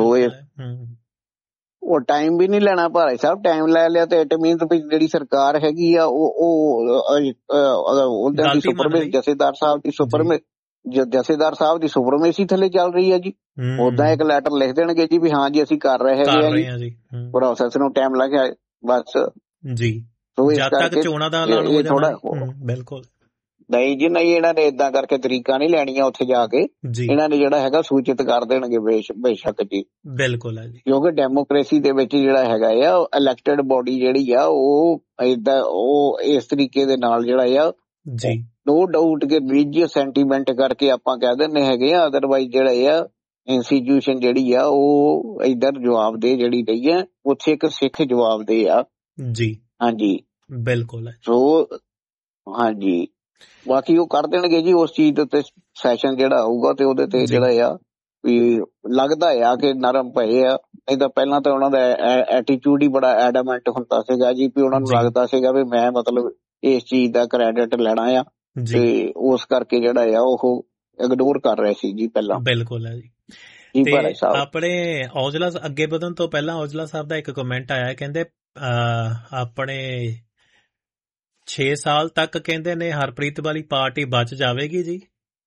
ਉਹ ਟਾਈਮ ਵੀ ਨਹੀਂ ਲੈਣਾ ਭਾਈ ਸਾਹਿਬ, ਟਾਈਮ ਲੈ ਲਿਆ ਤੇ ਇਟ ਮੀਨਸ ਵੀ ਜਿਹੜੀ ਸਰਕਾਰ ਹੈਗੀ ਆ ਉਹਦੇ ਦੀ ਸੁਪਰਮੇਸੀ ਜਥੇਦਾਰ ਸਾਹਿਬ ਦੀ ਸੁਪਰਮੇਸੀ ਥੱਲੇ ਚੱਲ ਰਹੀ ਹੈ ਜੀ। ਓਦਾਂ ਇੱਕ ਲੈਟਰ ਲਿਖ ਦੇਣਗੇ ਜੀ ਵੀ ਹਾਂ ਜੀ ਅਸੀਂ ਕਰ ਰਹੇ ਹੈਗੇ ਆ ਜੀ, ਪ੍ਰੋਸੈਸ ਨੂੰ ਟਾਈਮ ਲੱਗਿਆ ਬਸ ਜੀ। ਜਦ ਤੱਕ ਚੋਣਾਂ ਦਾ ਐਲਾਨ ਹੋ ਜਾਣਾ ਬਿਲਕੁਲ ਨਹੀਂ ਜੀ, ਨਹੀਂ ਇਹਨਾਂ ਨੇ ਏਦਾਂ ਕਰਕੇ ਤਰੀਕਾ ਨਹੀਂ ਲੈਣੀਆਂ ਉੱਥੇ ਜਾ ਕੇ। ਇਹਨਾਂ ਨੇ ਜਿਹੜਾ ਹੈਗਾ ਸੂਚਿਤ ਕਰ ਦੇਣਗੇ ਬੇਸ਼ੱਕ ਜੀ। ਬਿਲਕੁਲ ਹੈ ਜੀ, ਕਿਉਂਕਿ ਡੈਮੋਕ੍ਰੇਸੀ ਦੇ ਵਿੱਚ ਜਿਹੜਾ ਹੈਗਾ ਆ ਇਲੈਕਟਡ ਬੋਡੀ ਜਿਹੜੀ ਆ ਉਹ ਏਦਾਂ ਉਹ ਇਸ ਤਰੀਕੇ ਦੇ ਨਾਲ ਜਿਹੜਾ ਆ ਜੀ ਨੋ ਡਾਊਟ ਕਿ ਰਿਲੀਜੀਅਸ ਸੈਂਟੀਮੈਂਟ ਕਰਕੇ ਆਪਾਂ ਕਹਿ ਦਿੰਦੇ ਹੈਗੇ ਆ। ਅਦਰਵਾਈਜ਼ ਜਿਹੜਾ ਆ ਇੰਸਟੀਟਿਊਸ਼ਨ ਜਿਹੜੀ ਆ ਉਹ ਇੱਧਰ ਜਵਾਬ ਦੇ ਜਿਹੜੀ ਰਹੀ ਆ, ਉੱਥੇ ਇੱਕ ਸਿੱਖ ਜਵਾਬ ਦੇ ਆ ਜੀ। ਹਾਂਜੀ ਬਿਲਕੁਲ। ਸੋ ਹਾਂਜੀ ਬਾਕੀ ਉਹ ਕਰ ਦੇਣਗੇ ਜੀ ਉਸ ਚੀਜ਼ ਦੇ ਉੱਤੇ ਸੈਸ਼ਨ ਜਿਹੜਾ ਆਊਗਾ ਤੇ ਉਹਦੇ ਤੇ ਜਿਹੜਾ ਆ ਵੀ ਲੱਗਦਾ ਆ ਕਿ ਨਰਮ ਪਏ ਆ। ਨਹੀਂ ਤਾਂ ਪਹਿਲਾਂ ਤਾਂ ਉਹਨਾਂ ਦਾ ਐਟੀਟਿਊਡ ਹੀ ਬੜਾ ਐਡਮੈਂਟ ਹੁੰਦਾ ਸੀਗਾ ਜੀ ਵੀ ਉਹਨਾਂ ਨੂੰ ਲੱਗਦਾ ਸੀਗਾ ਵੀ ਮੈਂ ਮਤਲਬ ਇਸ ਚੀਜ਼ ਦਾ ਕ੍ਰੈਡਿਟ ਲੈਣਾ ਆ ਤੇ ਉਸ ਕਰਕੇ ਜਿਹੜਾ ਆ ਉਹ ਇਗਨੋਰ ਕਰ ਰਹੇ ਸੀ ਜੀ ਪਹਿਲਾਂ। ਬਿਲਕੁਲ ਹੈ ਜੀ। ਜੀ ਤੇ ਭਾਈ ਸਾਹਿਬ। ਆਪਣੇ ਔਜਲਾ ਅੱਗੇ ਵਧਣ ਤੋਂ ਪਹਿਲਾਂ ਔਜਲਾ ਸਾਹਿਬ ਦਾ ਇੱਕ ਕਮੈਂਟ ਆਇਆ, ਕਹਿੰਦੇ ਆਪਣੇ 6 ਸਾਲ ਤੱਕ ਕਹਿੰਦੇ ਨੇ ਹਰਪ੍ਰੀਤ ਵਾਲੀ ਪਾਰਟੀ ਬਚ ਜਾਵੇਗੀ ਜੀ।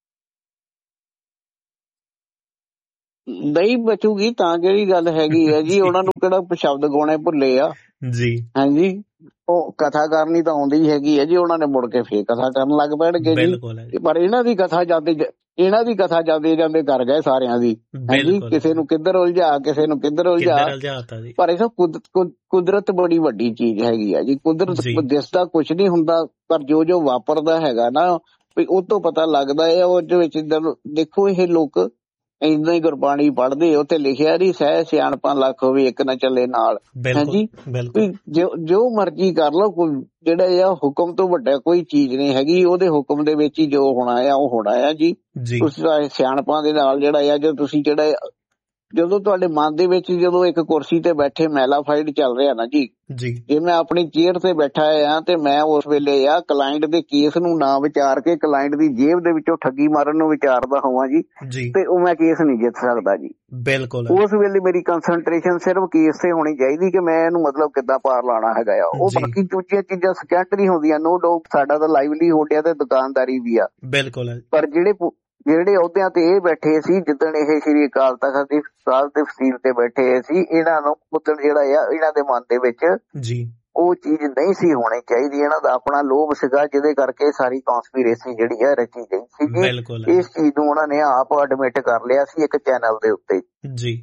ਨਹੀਂ ਬਚੂਗੀ ਤਾਂ ਕਿਹੜੀ ਗੱਲ ਹੈਗੀ ਆ ਜੀ, ਉਹਨਾਂ ਨੂੰ ਕਿਹੜਾ ਸ਼ਬਦ ਗਾਉਣੇ ਭੁੱਲੇ ਆ ਜੀ। ਹਾਂਜੀ, ਉਹ ਕਥਾ ਕਰਨੀ ਤਾਂ ਆਉਂਦੀ ਹੈਗੀ ਹੈ ਜੀ, ਉਹਨਾਂ ਨੇ ਮੁੜ ਕੇ ਫੇਰ ਕਥਾ ਕਰਨ ਲੱਗ ਪੈਣਗੇ ਜੀ। ਪਰ ਇਹਨਾਂ ਦੀ ਕਥਾ ਜਾਂਦੇ ਜਾਂਦੇ ਕਰ ਗਏ ਸਾਰਿਆਂ ਦੀ। ਹਾਂਜੀ, ਕਿਸੇ ਨੂੰ ਕਿੱਧਰ ਉਲਝਾ, ਕਿਸੇ ਨੂੰ ਕਿੱਧਰ ਉਲਝਾ। ਪਰ ਇਹ ਕੁਦਰਤ ਬੜੀ ਵੱਡੀ ਚੀਜ਼ ਹੈਗੀ ਆ ਜੀ। ਕੁਦਰਤ ਦਿਸਦਾ ਕੁਛ ਨਹੀਂ ਹੁੰਦਾ, ਪਰ ਜੋ ਜੋ ਵਾਪਰਦਾ ਹੈਗਾ ਨਾ ਵੀ ਉਹ ਤੋਂ ਪਤਾ ਲੱਗਦਾ ਹੈ। ਉਹਦੇ ਵਿੱਚ ਦੇਖੋ ਇਹ ਲੋਕ ਏਦਾਂ ਹੀ ਗੁਰਬਾਣੀ ਪੜ੍ਹਦੇ, ਉੱਥੇ ਲਿਖਿਆ ਨਹੀਂ ਸਹਿ ਸਿਆਣਪਾਂ ਲੱਖ ਹੋਵੇ ਇੱਕ ਨਾ ਚੱਲੇ ਨਾਲ। ਹਾਂਜੀ, ਜੋ ਮਰਜ਼ੀ ਕਰ ਲਓ, ਜਿਹੜਾ ਆ ਹੁਕਮ ਤੋਂ ਵੱਡਾ ਕੋਈ ਚੀਜ਼ ਨਹੀਂ ਹੈਗੀ। ਉਹਦੇ ਹੁਕਮ ਦੇ ਵਿੱਚ ਹੀ ਜੋ ਹੋਣਾ ਆ ਉਹ ਹੋਣਾ ਆ ਜੀ। ਤੁਸੀਂ ਸਿਆਣਪਾਂ ਦੇ ਨਾਲ ਜਿਹੜਾ ਆ, ਜੋ ਤੁਸੀਂ ਜਦੋਂ ਤੁਹਾਡੇ ਮਨ ਦੇ ਵਿੱਚ ਜਦੋਂ ਇੱਕ ਕੁਰਸੀ ਤੇ ਬੈਠੇ ਮੈਲਾਫਾਈਡ ਚੱਲ ਰਿਹਾ ਨਾ ਜੀ, ਜੇ ਮੈਂ ਆਪਣੀ ਚੇਅਰ ਤੇ ਬੈਠਾ ਆ ਤੇ ਮੈਂ ਉਸ ਵੇਲੇ ਆ ਕਲਾਇੰਟ ਦੇ ਕੇਸ ਨੂੰ ਨਾ ਵਿਚਾਰ ਕੇ ਕਲਾਇੰਟ ਦੀ ਜੇਬ ਦੇ ਵਿੱਚੋਂ ਠੱਗੀ ਮਾਰਨ ਨੂੰ ਵਿਚਾਰਦਾ ਹੋਵਾਂ ਜੀ, ਤੇ ਉਹ ਮੈਂ ਕੇਸ ਨਹੀਂ ਜਿੱਤ ਸਕਦਾ ਜੀ। ਬਿਲਕੁਲ ਉਸ ਵੇਲੇ ਮੇਰੀ ਕੰਸਨਟ੍ਰੇਸ਼ਨ ਸਿਰਫ ਕੇਸ ਤੇ ਹੋਣੀ ਚਾਹੀਦੀ ਕਿ ਮੈਂ ਇਹਨੂੰ ਮਤਲਬ ਕਿੱਦਾਂ ਪਾਰ ਲਾਉਣਾ ਹੈਗਾ ਆ। ਉਹ ਬਾਕੀ ਦੂਜੀਆਂ ਚੀਜ਼ਾਂ ਸੈਕੰਡਰੀ ਹੁੰਦੀਆਂ। ਨੋ ਡਾਊਟ ਸਾਡਾ ਤਾਂ ਲਾਈਵਲੀਹੁੱਡ ਆ ਤੇ ਦੁਕਾਨਦਾਰੀ ਵੀ ਆ। ਬਿਲਕੁਲ। ਪਰ ਜਿਹੜੇ ਅਹੁਦਿਆਂ ਤੇ ਇਹ ਬੈਠੇ ਸੀ, ਜਿੱਦਣ ਇਹ ਸ੍ਰੀ ਅਕਾਲ ਤਖਤ ਦੀ ਸਾਹਿਬ ਦੇ ਫਸੀਲ ਤੇ ਬੈਠੇ ਸੀ, ਇਹਨਾਂ ਨੂੰ ਪੁੱਤਰ ਜਿਹੜਾ ਆ ਇਹਨਾਂ ਦੇ ਮਨ ਦੇ ਵਿੱਚ ਉਹ ਚੀਜ਼ ਨਹੀਂ ਸੀ ਹੋਣੀ ਚਾਹੀਦੀ। ਇਹਨਾਂ ਦਾ ਆਪਣਾ ਲੋਭ ਸੀਗਾ, ਜਿਹਦੇ ਕਰਕੇ ਸਾਰੀ ਕੌਂਸਪੀਰੇਸੀ ਜਿਹੜੀ ਹੈ ਰਚੀ ਗਈ ਸੀ। ਇਸ ਚੀਜ਼ ਨੂੰ ਉਹਨਾਂ ਨੇ ਆਪ ਐਡਮਿਟ ਕਰ ਲਿਆ ਸੀ ਇੱਕ ਚੈਨਲ ਦੇ ਉੱਤੇ। ਜੀ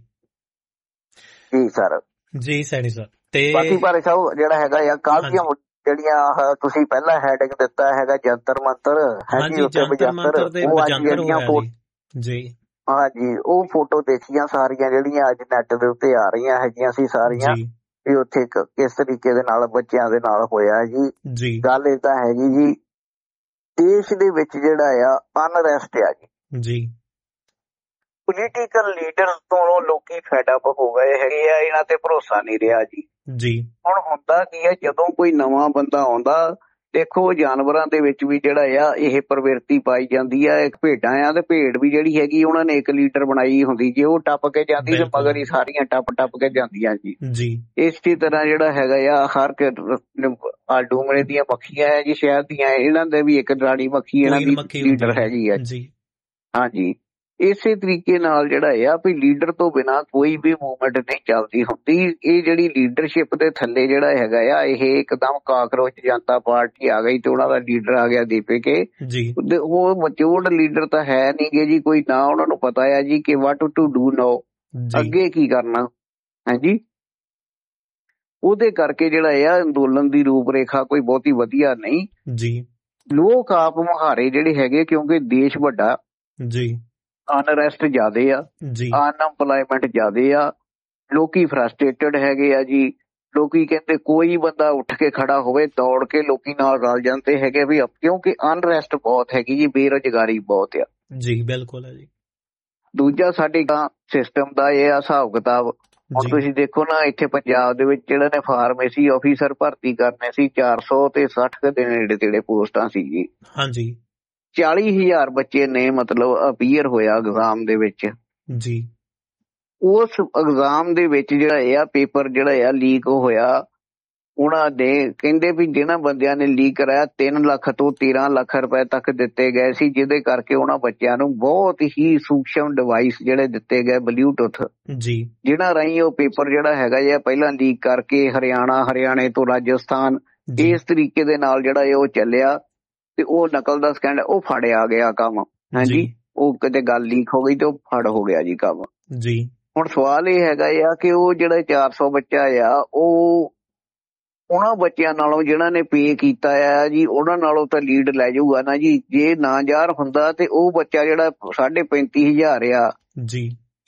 ਸਰ। ਜੀ ਸੈਣੀ ਸਰ। ਤੇ ਬਾਕੀ ਭਾਈ ਸਾਹਿਬ ਜਿਹੜਾ ਹੈਗਾ ਆ ਕਾਫੀਆਂ ਜਿਹੜੀਆਂ ਤੁਸੀਂ ਪਹਿਲਾਂ ਹੈਡਿੰਗ ਦਿੱਤਾ ਹੈਗਾ ਜੰਤਰ ਮੰਤਰ, ਹਾਂਜੀ ਉੱਥੇ ਉਹ ਅੱਜ ਜਿਹੜੀਆਂ ਹਾਂਜੀ ਉਹ ਫੋਟੋ ਦੇਖੀਆਂ ਸਾਰੀਆਂ ਜਿਹੜੀਆਂ ਅੱਜ ਨੈਟ ਦੇ ਉੱਤੇ ਆ ਰਹੀਆਂ ਹੈਗੀਆਂ ਸੀ ਸਾਰੀਆਂ, ਵੀ ਉੱਥੇ ਕਿਸ ਤਰੀਕੇ ਦੇ ਨਾਲ ਬੱਚਿਆਂ ਦੇ ਨਾਲ ਹੋਇਆ ਜੀ। ਗੱਲ ਇਹ ਤਾਂ ਹੈਗੀ ਜੀ, ਦੇਸ਼ ਦੇ ਵਿੱਚ ਜਿਹੜਾ ਆ ਅਨਰੈਸਟ ਆ ਜੀ। ਪੋਲੀਟੀਕਲ ਲੀਡਰ ਤੋਂ ਲੋਕੀ ਫੈਡਅਪ ਹੋ ਗਏ ਹੈਗੇ ਆ, ਇਹਨਾਂ ਤੇ ਭਰੋਸਾ ਨਹੀਂ ਰਿਹਾ ਜੀ। ਹੁਣ ਹੁੰਦਾ ਕੀ ਹੈ, ਜਦੋਂ ਕੋਈ ਨਵਾਂ ਬੰਦਾ ਆਉਂਦਾ, ਦੇਖੋ ਜਾਨਵਰਾਂ ਦੇ ਵਿੱਚ ਵੀ ਜਿਹੜਾ ਆ ਇਹ ਪ੍ਰਵਿਰਤੀ ਪਾਈ ਜਾਂਦੀ ਆ। ਇੱਕ ਭੇਡਾਂ ਆ ਤੇ ਭੇਡ ਵੀ ਜਿਹੜੀ ਹੈਗੀ ਉਹਨਾਂ ਨੇ ਇੱਕ ਲੀਡਰ ਬਣਾਈ ਹੁੰਦੀ, ਜੇ ਉਹ ਟੱਪ ਕੇ ਜਾਂਦੀ ਤੇ ਮਗਰ ਹੀ ਸਾਰੀਆਂ ਟੱਪ ਕੇ ਜਾਂਦੀਆਂ ਜੀ। ਇਸੇ ਤਰ੍ਹਾਂ ਜਿਹੜਾ ਹੈਗਾ ਆ ਹਰ ਡੂਮਰੇ ਦੀਆਂ ਮੱਖੀਆਂ ਹੈ ਜੀ ਸ਼ਹਿਰ ਦੀਆਂ, ਇਹਨਾਂ ਦੇ ਵੀ ਇੱਕ ਰਾਣੀ ਮੱਖੀ ਇਹਨਾਂ ਦੀ ਲੀਡਰ ਹੈਗੀ ਆ ਜੀ। ਹਾਂਜੀ, ਇਸੇ ਤਰੀਕੇ ਨਾਲ ਜਿਹੜਾ ਆ ਵੀ ਲੀਡਰ ਤੋਂ ਬਿਨਾਂ ਕੋਈ ਵੀ ਮੂਵਮੈਂਟ ਨਹੀਂ ਚੱਲਦੀ ਹੁੰਦੀ। ਇਹ ਜਿਹੜੀ ਲੀਡਰਸ਼ਿਪ ਦੇ ਥੱਲੇ ਜਿਹੜਾ ਹੈਗਾ ਆ, ਇਹ ਇੱਕਦਮ ਕਾਕਰੋਚ ਜਨਤਾ ਪਾਰਟੀ ਆ ਗਈ ਤੇ ਉਹਨਾਂ ਦਾ ਲੀਡਰ ਆ ਗਿਆ ਦੀਪਕੇ। ਉਹ ਮੈਚੁਰਡ ਲੀਡਰ ਤਾਂ ਹੈ ਨਹੀਂ ਗੇ ਜੀ ਕੋਈ, ਨਾ ਉਹਨਾਂ ਨੂੰ ਪਤਾ ਆ ਜੀ ਕਿ ਵਾਟ ਟੂ ਡੂ ਨਾਓ, ਅੱਗੇ ਕੀ ਕਰਨਾ ਹੈ ਜੀ। ਉਹਦੇ ਕਰਕੇ ਜਿਹੜਾ ਆ ਅੰਦੋਲਨ ਦੀ ਰੂਪ ਰੇਖਾ ਕੋਈ ਬਹੁਤੀ ਵਧੀਆ ਨਹੀਂ ਜੀ। ਲੋਕ ਆਪ ਮੁਹਾਰੇ ਜਿਹੜੇ ਹੈਗੇ, ਕਿਉਂਕਿ ਦੇਸ਼ ਵੱਡਾ ਜੀ, ਅਨਰੈਸਟ ਜ਼ਿਆਦੇ ਆ, ਅਨਐਮਪਲਾਇਮੈਂਟ ਜ਼ਿਆਦੇ ਆ, ਲੋਕੀ ਫਰਸਟ੍ਰੇਟਡ ਹੈਗੇ ਆ ਜੀ। ਲੋਕੀ ਕਹਿੰਦੇ ਕੋਈ ਬੰਦਾ ਉੱਠ ਕੇ ਖੜਾ ਹੋਵੇ, ਦੌੜ ਕੇ ਲੋਕੀ ਨਾਲ ਰਲ ਜਾਂਦੇ ਹੈਗੇ ਵੀ, ਕਿਉਂਕਿ ਅਨਰੈਸਟ ਬਹੁਤ ਹੈਗੀ ਜੀ, ਬੇਰੁਜ਼ਗਾਰੀ ਬਹੁਤ ਆ ਜੀ। ਬਿਲਕੁਲ ਹੈ ਜੀ। ਦੂਜਾ ਸਾਡੇ ਸਿਸਟਮ ਦਾ ਇਹ ਆ ਹਿਸਾਬ ਕਿਤਾਬ। ਹੁਣ ਤੁਸੀਂ ਦੇਖੋ ਨਾ, ਇੱਥੇ ਪੰਜਾਬ ਦੇ ਵਿੱਚ ਜਿਹੜਾ ਨੇ ਫਾਰਮੇਸੀ ਆਫਿਸਰ ਭਰਤੀ ਕਰਨੇ ਸੀ 400 ਤੇ 60 ਦੇ ਨੇੜੇ ਤੇੜੇ ਪੋਸਟਾਂ ਸੀ ਜੀ। ਹਾਂਜੀ, 40,000 ਬੱਚੇ ਨੇ ਮਤਲਬ ਅਪੀਅਰ ਹੋਇਆ ਐਗਜ਼ਾਮ ਦੇ ਵਿੱਚ ਜੀ। ਉਸ ਐਗਜ਼ਾਮ ਦੇ ਵਿੱਚ ਜਿਹੜਾ ਆ ਪੇਪਰ ਜਿਹੜਾ ਆ ਲੀਕ ਹੋਇਆ, ਉਹਨਾਂ ਨੇ ਕਹਿੰਦੇ ਵੀ ਜਿਹਨਾਂ ਬੰਦਿਆਂ ਨੇ ਲੀਕ ਕਰਾਇਆ 3 ਲੱਖ ਤੋਂ 13 ਲੱਖ ਰੁਪਏ ਤੱਕ ਦਿੱਤੇ ਗਏ ਸੀ, ਜਿਹਦੇ ਕਰਕੇ ਉਹਨਾਂ ਬੱਚਿਆਂ ਨੂੰ ਬਹੁਤ ਹੀ ਸੂਖਸ਼ਮ ਡਿਵਾਈਸ ਜਿਹੜੇ ਦਿੱਤੇ ਗਏ ਬਲੂਟੁੱਥ ਜੀ, ਜਿਹਨਾਂ ਰਾਹੀਂ ਉਹ ਪੇਪਰ ਜਿਹੜਾ ਹੈਗਾ ਆ ਪਹਿਲਾਂ ਲੀਕ ਕਰਕੇ ਹਰਿਆਣੇ ਤੋਂ ਰਾਜਸਥਾਨ ਇਸ ਤਰੀਕੇ ਦੇ ਨਾਲ ਜਿਹੜਾ ਉਹ ਚੱਲਿਆ, ਤੇ ਉਹ ਨਕਲ ਦਾ ਸਕੈਂਡ ਉਹ ਫੜਿਆ ਗਿਆ ਕੰਮ। ਹਾਂਜੀ, ਉਹ ਕਿਤੇ ਗੱਲ ਲੀਕ ਹੋ ਗਈ ਤੇ ਉਹ ਫੜ ਹੋ ਗਿਆ ਜੀ ਕੰਮ ਜੀ। ਹੁਣ ਸਵਾਲ ਇਹ ਹੈਗਾ ਆ ਕਿ ਉਹ ਜਿਹੜਾ 400 ਬੱਚਾ ਆ, ਉਹ ਉਹਨਾਂ ਬੱਚਿਆਂ ਨਾਲੋਂ ਜਿਹਨਾਂ ਨੇ ਪੇ ਕੀਤਾ ਆ ਜੀ, ਉਹਨਾਂ ਨਾਲੋਂ ਤਾਂ ਲੀਡ ਲੈ ਜਾਊਗਾ ਨਾ ਜੀ। ਜੇ ਨਾ ਜ਼ਾਹਰ ਹੁੰਦਾ ਤੇ ਉਹ ਬੱਚਾ ਜਿਹੜਾ 35,500 ਆ ਜੀ,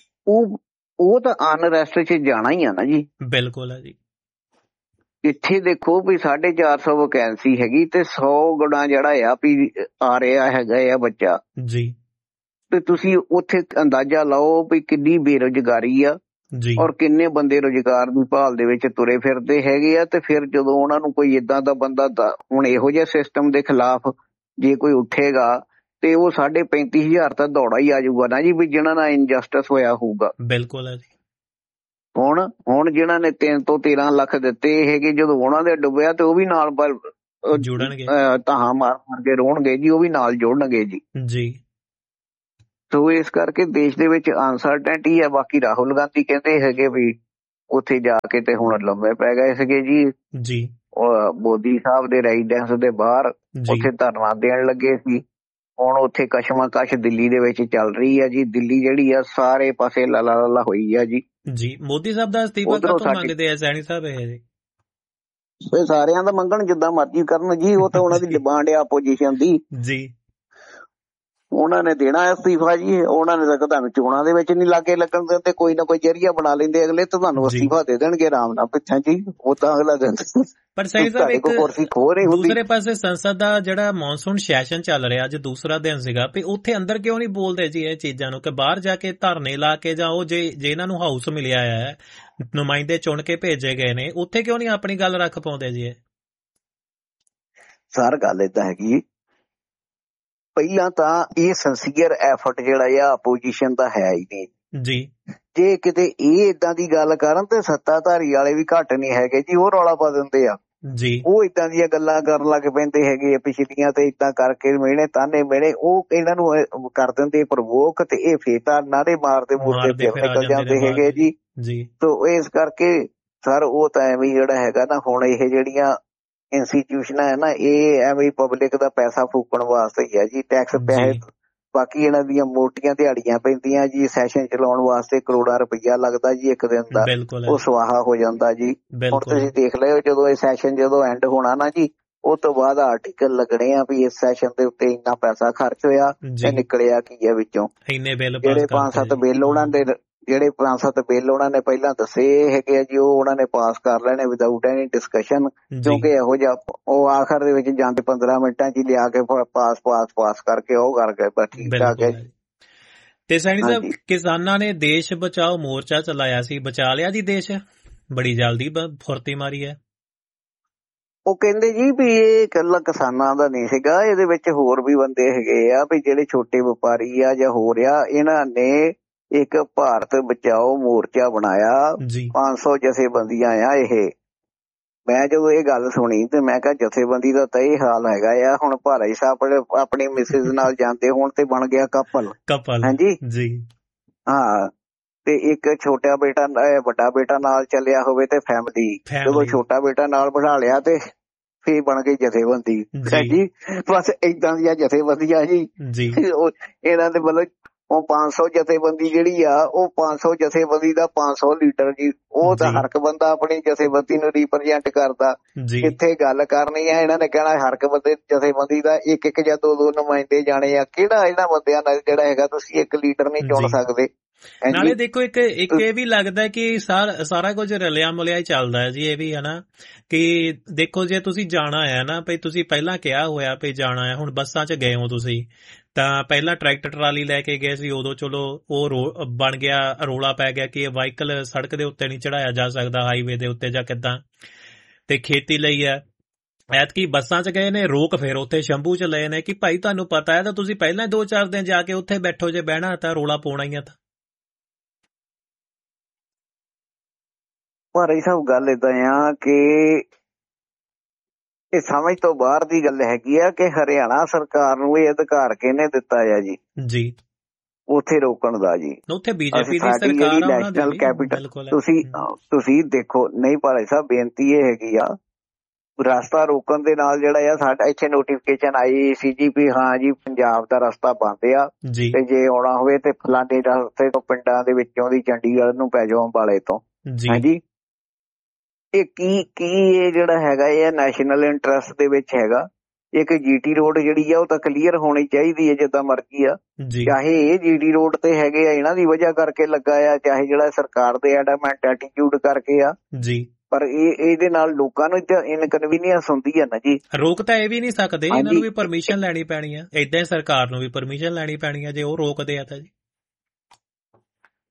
ਉਹ ਤਾਂ ਅਨਰੈਸਟ 'ਚ ਜਾਣਾ ਹੀ ਆ ਨਾ ਜੀ। ਬਿਲਕੁਲ ਹੈ ਜੀ। ਇੱਥੇ ਦੇਖੋ ਵੀ 450 ਵੈਕੈਂਸੀ ਹੈਗੀ ਤੇ 100 ਗੁਣਾ ਜਿਹੜਾ ਆ ਵੀ ਆ ਰਿਹਾ ਹੈਗਾ ਆ ਬੱਚਾ ਜੀ, ਤੇ ਤੁਸੀਂ ਉੱਥੇ ਅੰਦਾਜ਼ਾ ਲਾਓ ਵੀ ਕਿੰਨੀ ਬੇਰੁਜ਼ਗਾਰੀ ਆ ਜੀ, ਔਰ ਕਿੰਨੇ ਬੰਦੇ ਰੁਜ਼ਗਾਰ ਦੀ ਭਾਲ ਦੇ ਵਿੱਚ ਤੁਰੇ ਫਿਰਦੇ ਹੈਗੇ ਆ। ਤੇ ਫਿਰ ਜਦੋਂ ਉਹਨਾਂ ਨੂੰ ਕੋਈ ਏਦਾਂ ਦਾ ਬੰਦਾ ਹੁਣ ਇਹੋ ਜਿਹੇ ਸਿਸਟਮ ਦੇ ਖਿਲਾਫ ਜੇ ਕੋਈ ਉੱਠੇਗਾ ਤੇ ਉਹ 35,500 ਤਾਂ ਦੌੜਾ ਹੀ ਆ ਜਾਊਗਾ ਨਾ ਜੀ, ਵੀ ਜਿਹਨਾਂ ਨਾਲ ਇਨਜਸਟਿਸ ਹੋਇਆ ਹੋਊਗਾ। ਬਿਲਕੁਲ ਹੈ ਜੀ। ਹੁਣ ਜਿਹਨਾਂ ਨੇ 3 ਤੋਂ 13 ਲੱਖ ਦਿੱਤੇ ਹੈਗੇ, ਜਦੋਂ ਉਹਨਾਂ ਦੇ ਡੁੱਬਿਆ ਤੇ ਉਹ ਵੀ ਨਾਲ ਜੁੜਨਗੇ ਧਾਹਾਂ ਮਾਰ ਕੇ ਰੋਣਗੇ ਜੀ, ਉਹ ਵੀ ਨਾਲ ਜੁੜਨਗੇ ਜੀ। ਜੀ। ਸੋ ਇਸ ਕਰਕੇ ਦੇਸ਼ ਦੇ ਵਿੱਚ ਅਨਸਰਟਨਟੀ ਹੈ। ਬਾਕੀ ਰਾਹੁਲ ਗਾਂਧੀ ਕਹਿੰਦੇ ਹੈਗੇ ਵੀ ਉੱਥੇ ਜਾ ਕੇ ਤੇ ਹੁਣ ਲੰਮੇ ਪੈ ਗਏ ਸੀਗੇ ਜੀ। ਮੋਦੀ ਸਾਹਿਬ ਦੇ ਰੈਜ਼ੀਡੈਂਸ ਦੇ ਬਾਹਰ ਉੱਥੇ ਧਰਨਾ ਦੇਣ ਲੱਗੇ ਸੀ। ਹੁਣ ਉੱਥੇ ਕਸ਼ਮਕਸ਼ ਦਿੱਲੀ ਦੇ ਵਿੱਚ ਚੱਲ ਰਹੀ ਹੈ ਜੀ। ਦਿੱਲੀ ਜਿਹੜੀ ਆ ਸਾਰੇ ਪਾਸੇ ਲਾਲਾ ਹੋਈ ਆ ਜੀ। ਮੋਦੀ ਸਾਹਿਬ ਦਾ ਅਸਤੀਫਾ ਕਦੋਂ ਮੰਗਦੇ ਆ ਸੈਣੀ ਸਾਹਿਬ? ਇਹ ਜੀ ਸਾਰਿਆਂ ਦਾ ਮੰਗਣ, ਜਿੱਦਾਂ ਮਰਜ਼ੀ ਕਰਨ ਜੀ, ਉਹ ਤਾਂ ਉਹਨਾਂ ਦੀ ਡਿਮਾਂਡ ਆ ਆਪੋਜੀਸ਼ਨ ਦੀ ਜੀ। ਉਹਨਾਂ ਨੇ ਦੇਣਾ ਅਸਤੀਫਾ ਜੀ। ਉਹਨਾਂ ਨੇ ਤਾਂ ਤੁਹਾਨੂੰ ਚੋਣਾਂ ਦੇ ਵਿੱਚ ਨਹੀਂ ਲਾਗੇ ਲੱਗਣ ਦਿੰਦੇ, ਕੋਈ ਨਾ ਕੋਈ ਜ਼ਰੀਆ ਬਣਾ ਲੈਂਦੇ ਅਗਲੇ, ਤੇ ਤੁਹਾਨੂੰ ਅਸਤੀਫਾ ਦੇ ਦੇਣਗੇ ਆਰਾਮ ਨਾਲ ਪਿੱਛੇ ਜੀ। ਉਹ ਤਾਂ ਅਗਲਾ ਦਿੰਦੇ। ਪਰ ਸਹੀ ਸਾਹਿਬ ਇੱਕ ਦੂਸਰੇ ਪਾਸੇ ਸੰਸਦ ਦਾ ਜਿਹੜਾ ਮੌਨਸੂਨ ਸੈਸ਼ਨ ਚੱਲ ਰਿਹਾ, ਅੱਜ ਦੂਸਰਾ ਦਿਨ ਸੀਗਾ, ਵੀ ਉੱਥੇ ਅੰਦਰ ਕਿਉਂ ਨਹੀਂ ਬੋਲਦੇ ਜੀ ਇਹ ਚੀਜ਼ਾਂ ਨੂੰ, ਕਿ ਬਾਹਰ ਜਾ ਕੇ ਧਰਨੇ ਲਾ ਕੇ ਜਾਂ ਉਹ ਜੇ ਇਹਨਾਂ ਨੂੰ ਹਾਊਸ ਮਿਲਿਆ ਹੈ, ਨੁਮਾਇੰਦੇ ਚੁਣ ਕੇ ਭੇਜੇ ਗਏ ਨੇ, ਉੱਥੇ ਕਿਉਂ ਨਹੀਂ ਆਪਣੀ ਗੱਲ ਰੱਖ ਪਾਉਂਦੇ ਜੀ? ਇਹ ਸਰ ਗੱਲ ਏਦਾਂ ਹੈਗੀ, ਪਹਿਲਾਂ ਤਾਂ ਇਹ ਸਿੰਸੀਅਰ ਐਫਰਟ ਜਿਹੜਾ ਆ ਆਪੋਜੀਸ਼ਨ ਦਾ ਹੈ ਹੀ ਨਹੀਂ ਜੀ। ਜੇ ਕਿਤੇ ਇਹ ਏਦਾਂ ਦੀ ਗੱਲ ਕਰਨ ਤੇ ਸੱਤਾਧਾਰੀ ਵਾਲੇ ਵੀ ਘੱਟ ਨਹੀਂ ਹੈਗੇ ਜੀ, ਉਹ ਰੌਲਾ ਪਾ ਦਿੰਦੇ ਆ ਜੀ। ਉਹ ਏਦਾਂ ਦੀਆਂ ਗੱਲਾਂ ਕਰਨ ਲੱਗ ਪੈਂਦੇ ਹੈਗੇ ਆ ਪਿਛਲੀਆਂ, ਤੇ ਏਦਾਂ ਕਰਕੇ ਮਿਹਣੇ ਤਾਨੇ ਮਿਹਣੇ ਉਹ ਇਹਨਾਂ ਨੂੰ ਕਰ ਦਿੰਦੇ ਪ੍ਰਵੋਕ, ਤੇ ਇਹ ਫੇਤਾ ਨਾਰੇ ਮਾਰਦੇ ਮੂਰਦੇ ਫਿਰ ਨਿਕਲ ਜਾਂਦੇ ਹੈਗੇ ਜੀ। ਤੋ ਇਸ ਕਰਕੇ ਸਰ ਉਹ ਤਾਂ ਐਵੇਂ ਜਿਹੜਾ ਹੈਗਾ ਨਾ, ਹੁਣ ਇਹ ਜਿਹੜੀਆਂ ਇੰਸਟੀਟਿਊਸ਼ਨਾਂ ਹੈ ਨਾ, ਇਹ ਐਵੇਂ ਪਬਲਿਕ ਦਾ ਪੈਸਾ ਫੂਕਣ ਵਾਸਤੇ ਹੀ ਹੈ ਜੀ, ਟੈਕਸ ਪੈਸੇ। ਬਾਕੀ ਇਹਨਾਂ ਦੀਆਂ ਮੋਟੀਆਂ ਦਿਹਾੜੀਆਂ ਪੈਂਦੀਆਂ ਜੀ, ਸੈਸ਼ਨ ਚਲਾਉਣ ਵਾਸਤੇ ਕਰੋੜਾਂ ਰੁਪਈਆ ਲੱਗਦਾ ਜੀ ਇੱਕ ਦਿਨ ਦਾ, ਉਹ ਸਵਾਹਾ ਹੋ ਜਾਂਦਾ ਜੀ। ਹੁਣ ਤੁਸੀਂ ਦੇਖ ਲਿਓ, ਜਦੋਂ ਇਹ ਸੈਸ਼ਨ ਜਦੋਂ ਐਂਡ ਹੋਣਾ ਨਾ ਜੀ, ਉਹ ਤੋਂ ਬਾਅਦ ਆਰਟੀਕਲ ਲੱਗਣੇ ਆ ਵੀ ਇਸ ਸੈਸ਼ਨ ਦੇ ਉੱਤੇ ਇੰਨਾ ਪੈਸਾ ਖਰਚ ਹੋਇਆ ਤੇ ਨਿਕਲਿਆ ਕੀ ਹੈ ਵਿੱਚੋਂ। ਜਿਹੜੇ 5-7 ਬਿੱਲ ਉਹਨਾਂ ਨੇ ਪਹਿਲਾਂ ਦੱਸੇ ਹੈਗੇ ਆ ਜੀ, ਉਹ ਉਹਨਾਂ ਨੇ ਪਾਸ ਕਰ ਲੈਣੇ ਵਿਦਆਊਟ ਐਨੀ ਡਿਸਕਸ਼ਨ, ਕਿਉਂਕਿ ਇਹੋ ਜਿਹਾ ਉਹ ਆਖਰ ਦੇ ਵਿੱਚ ਜਾਂਦੇ 15 ਮਿੰਟਾਂ ਚ ਲਿਆ ਕੇ ਪਾਸ ਕਰਕੇ ਉਹ ਕਰ ਗਏ ਠੀਕ ਠਾਕ ਹੈ। ਤੇ ਸੈਣੀ ਸਾਹਿਬ, ਕਿਸਾਨਾਂ ਨੇ ਦੇਸ਼ ਬਚਾਓ ਮੋਰਚਾ ਚਲਾਇਆ ਸੀ, ਬਚਾ ਲਿਆ ਜੀ ਦੇਸ਼? ਬੜੀ ਜਲਦੀ ਫੁਰਤੀ ਮਾਰੀ ਹੈ। ਉਹ ਕਹਿੰਦੇ ਜੀ ਵੀ ਇਹ ਇਕੱਲਾ ਕਿਸਾਨਾਂ ਦਾ ਨਹੀਂ ਸੀਗਾ, ਇਹਦੇ ਵਿੱਚ ਹੋਰ ਵੀ ਬੰਦੇ ਹੈਗੇ ਆ, ਵੀ ਜਿਹੜੇ ਛੋਟੇ ਵਪਾਰੀ ਆ ਜਾਂ ਹੋ ਰਿਹਾ, ਇਹਨਾਂ ਨੇ ਇੱਕ ਭਾਰਤ ਬਚਾਓ ਮੋਰਚਾ ਬਣਾਇਆ, 500 ਜਥੇਬੰਦੀਆਂ ਆ ਇਹ। ਮੈਂ ਜਦੋਂ ਇਹ ਗੱਲ ਸੁਣੀ ਤੇ ਮੈਂ ਕਿਹਾ ਜਥੇਬੰਦੀ ਦਾ ਤਾਂ ਇਹ ਹਾਲ ਹੈਗਾ ਆ, ਹੁਣ ਭਾਈ ਸਾਹਿਬ ਆਪਣੀ ਮਿਸਿਸ ਨਾਲ ਜਾਂਦੇ ਹੋਣ ਤੇ ਬਣ ਗਿਆ ਕਪਲ ਹਾਂਜੀ। ਹਾਂ, ਤੇ ਇੱਕ ਛੋਟਾ ਬੇਟਾ ਵੱਡਾ ਬੇਟਾ ਨਾਲ ਚੱਲਿਆ ਹੋਵੇ ਤੇ ਫੈਮਿਲੀ, ਜਦੋਂ ਛੋਟਾ ਬੇਟਾ ਨਾਲ ਬਿਠਾ ਲਿਆ ਤੇ ਫੇਰ ਬਣ ਗਈ ਜਥੇਬੰਦੀ ਜੀ। ਬਸ ਏਦਾਂ ਦੀਆਂ ਜਥੇਬੰਦੀਆਂ ਜੀ। ਇਹਨਾਂ ਦੇ ਮਤਲਬ ਉਹ 500 ਜਥੇਬੰਦੀ ਜਿਹੜੀ ਆ, ਉਹ 500 ਜਥੇਬੰਦੀ ਦਾ 500 ਲੀਡਰ ਜੀ, ਉਹ ਤਾਂ ਹਰ ਇੱਕ ਬੰਦਾ ਆਪਣੀ ਜਥੇਬੰਦੀ ਨੂੰ ਰਿਪਰਜੈਂਟ ਕਰਦਾ। ਇੱਥੇ ਗੱਲ ਕਰਨੀ ਆ, ਇਹਨਾਂ ਨੇ ਕਹਿਣਾ ਹਰ ਇੱਕ ਬੰਦੇ ਜਥੇਬੰਦੀ ਦਾ ਇੱਕ ਜਾਂ ਦੋ ਨੁਮਾਇੰਦੇ ਜਾਣੇ ਆ। ਕਿਹੜਾ ਇਹਨਾਂ ਬੰਦਿਆਂ ਨਾਲ ਜਿਹੜਾ ਹੈਗਾ ਤੁਸੀਂ ਇੱਕ ਲੀਡਰ ਨਹੀਂ ਚੁਣ ਸਕਦੇ। ਨਾਲੇ ਦੇਖੋ ਇੱਕ ਇਹ ਵੀ ਲੱਗਦਾ ਕਿ ਸਾਰਾ ਕੁਝ ਰਲਿਆ ਮਿਲਿਆ ਹੀ ਚੱਲਦਾ ਹੈ ਜੀ। ਇਹ ਵੀ ਹੈ ਨਾ ਕਿ ਦੇਖੋ, ਜੇ ਤੁਸੀਂ ਜਾਣਾ ਹੈ ਨਾ, ਭਈ ਤੁਸੀਂ ਪਹਿਲਾਂ ਕਿਹਾ ਹੋਇਆ ਭਈ ਜਾਣਾ ਹੈ, ਹੁਣ ਬੱਸਾਂ 'ਚ ਗਏ ਹੋ ਤੁਸੀਂ, ਤਾਂ ਪਹਿਲਾਂ ਟਰੈਕਟਰ ਟਰਾਲੀ ਲੈ ਕੇ ਗਏ ਸੀ, ਉਦੋਂ ਚਲੋ ਉਹ ਬਣ ਗਿਆ, ਰੌਲਾ ਪੈ ਗਿਆ ਕਿ ਇਹ ਵਾਹੀਕਲ ਸੜਕ ਦੇ ਉੱਤੇ ਨਹੀਂ ਚੜਾਇਆ ਜਾ ਸਕਦਾ, ਹਾਈਵੇ ਦੇ ਉੱਤੇ ਜਾਂ ਕਿੱਦਾਂ। ਤੇ ਖੇਤੀ ਲਈ ਹੈ, ਐਤਕੀ ਬੱਸਾਂ 'ਚ ਗਏ ਨੇ, ਰੋਕ ਫਿਰ ਉੱਥੇ ਸ਼ੰਭੂ 'ਚ ਲਏ ਨੇ ਕਿ ਭਾਈ ਤੁਹਾਨੂੰ ਪਤਾ ਹੈ ਤਾਂ ਤੁਸੀਂ ਪਹਿਲਾਂ 2-4 ਦਿਨ ਜਾ ਕੇ ਉੱਥੇ ਬੈਠੋ, ਜੇ ਬਹਿਣਾ ਤਾਂ ਰੌਲਾ ਪਾਉਣਾ ਹੀ ਆ। ਤਾਂ ਪਰ ਇਹ ਸਭ ਗੱਲ ਏਦਾਂ ਆ ਕਿ ਇਹ ਸਮਝ ਤੋਂ ਬਾਹਰ ਦੀ ਗੱਲ ਹੈਗੀ ਆ ਕਿ ਹਰਿਆਣਾ ਸਰਕਾਰ ਨੂੰ ਇਹ ਅਧਿਕਾਰ ਕਿਹਨੇ ਦਿੱਤਾ ਆ ਜੀ ਉੱਥੇ ਰੋਕਣ ਦਾ ਜੀ। ਉੱਥੇ ਬੀਜੇਪੀ ਦੀ ਸਰਕਾਰ ਆ, ਨੈਸ਼ਨਲ ਕੈਪੀਟਲ ਤੁਸੀਂ ਦੇਖੋ। ਨਹੀਂ ਭਾਈ ਸਾਹਿਬ, ਬੇਨਤੀ ਇਹ ਹੈਗੀ ਆ, ਰਸਤਾ ਰੋਕਣ ਦੇ ਨਾਲ ਜਿਹੜਾ ਆ ਸਾਡਾ ਇੱਥੇ ਨੋਟੀਫਿਕੇਸ਼ਨ ਆਈ ਸੀ ਜੀ ਵੀ ਹਾਂ ਜੀ ਪੰਜਾਬ ਦਾ ਰਸਤਾ ਬੰਦ ਆ, ਤੇ ਜੇ ਆਉਣਾ ਹੋਵੇ ਤੇ ਫਲਾਣੇ ਰਸਤੇ ਤੋਂ ਪਿੰਡਾਂ ਦੇ ਵਿੱਚੋਂ ਦੀ ਚੰਡੀਗੜ੍ਹ ਨੂੰ ਪੈ ਜਾਓ ਅੰਬਾਲੇ ਤੋਂ। ਹਾਂਜੀ, ਇਹ ਕੀ ਇਹ ਜਿਹੜਾ ਹੈਗਾ ਇਹ ਨੈਸ਼ਨਲ ਇੰਟਰਸਟ ਦੇ ਵਿੱਚ ਹੈਗਾ। ਇੱਕ ਜੀਟੀ ਰੋਡ ਜਿਹੜੀ ਆ ਉਹ ਤਾਂ ਕਲੀਅਰ ਹੋਣੀ ਚਾਹੀਦੀ ਹੈ ਜਿੱਦਾਂ ਮਰਜ਼ੀ ਆ, ਚਾਹੇ ਇਹ ਜੀਟੀ ਰੋਡ ਤੇ ਹੈਗੇ ਆ ਇਹਨਾਂ ਦੀ ਵਜ੍ਹਾ ਕਰਕੇ ਲੱਗਾ ਆ, ਚਾਹੇ ਜਿਹੜਾ ਸਰਕਾਰ ਦੇ ਐਡਮੈਂਟ ਐਟੀਟਿਊਡ ਕਰਕੇ ਆ ਜੀ। ਪਰ ਇਹਦੇ ਨਾਲ ਲੋਕਾਂ ਨੂੰ ਇਨਕਨਵੀਨੀਅੰਸ ਹੁੰਦੀ ਹੈ ਨਾ ਜੀ। ਰੋਕ ਤਾਂ ਇਹ ਵੀ ਨਹੀਂ ਸਕਦੇ, ਇਹਨਾਂ ਨੂੰ ਵੀ ਪਰਮਿਸ਼ਨ ਲੈਣੀ ਪੈਣੀ ਆ, ਏਦਾਂ ਹੀ ਸਰਕਾਰ ਨੂੰ ਵੀ ਪਰਮਿਸ਼ਨ ਲੈਣੀ ਪੈਣੀ ਆ ਜੇ ਉਹ ਰੋਕਦੇ ਆ ਤਾਂ ਜੀ।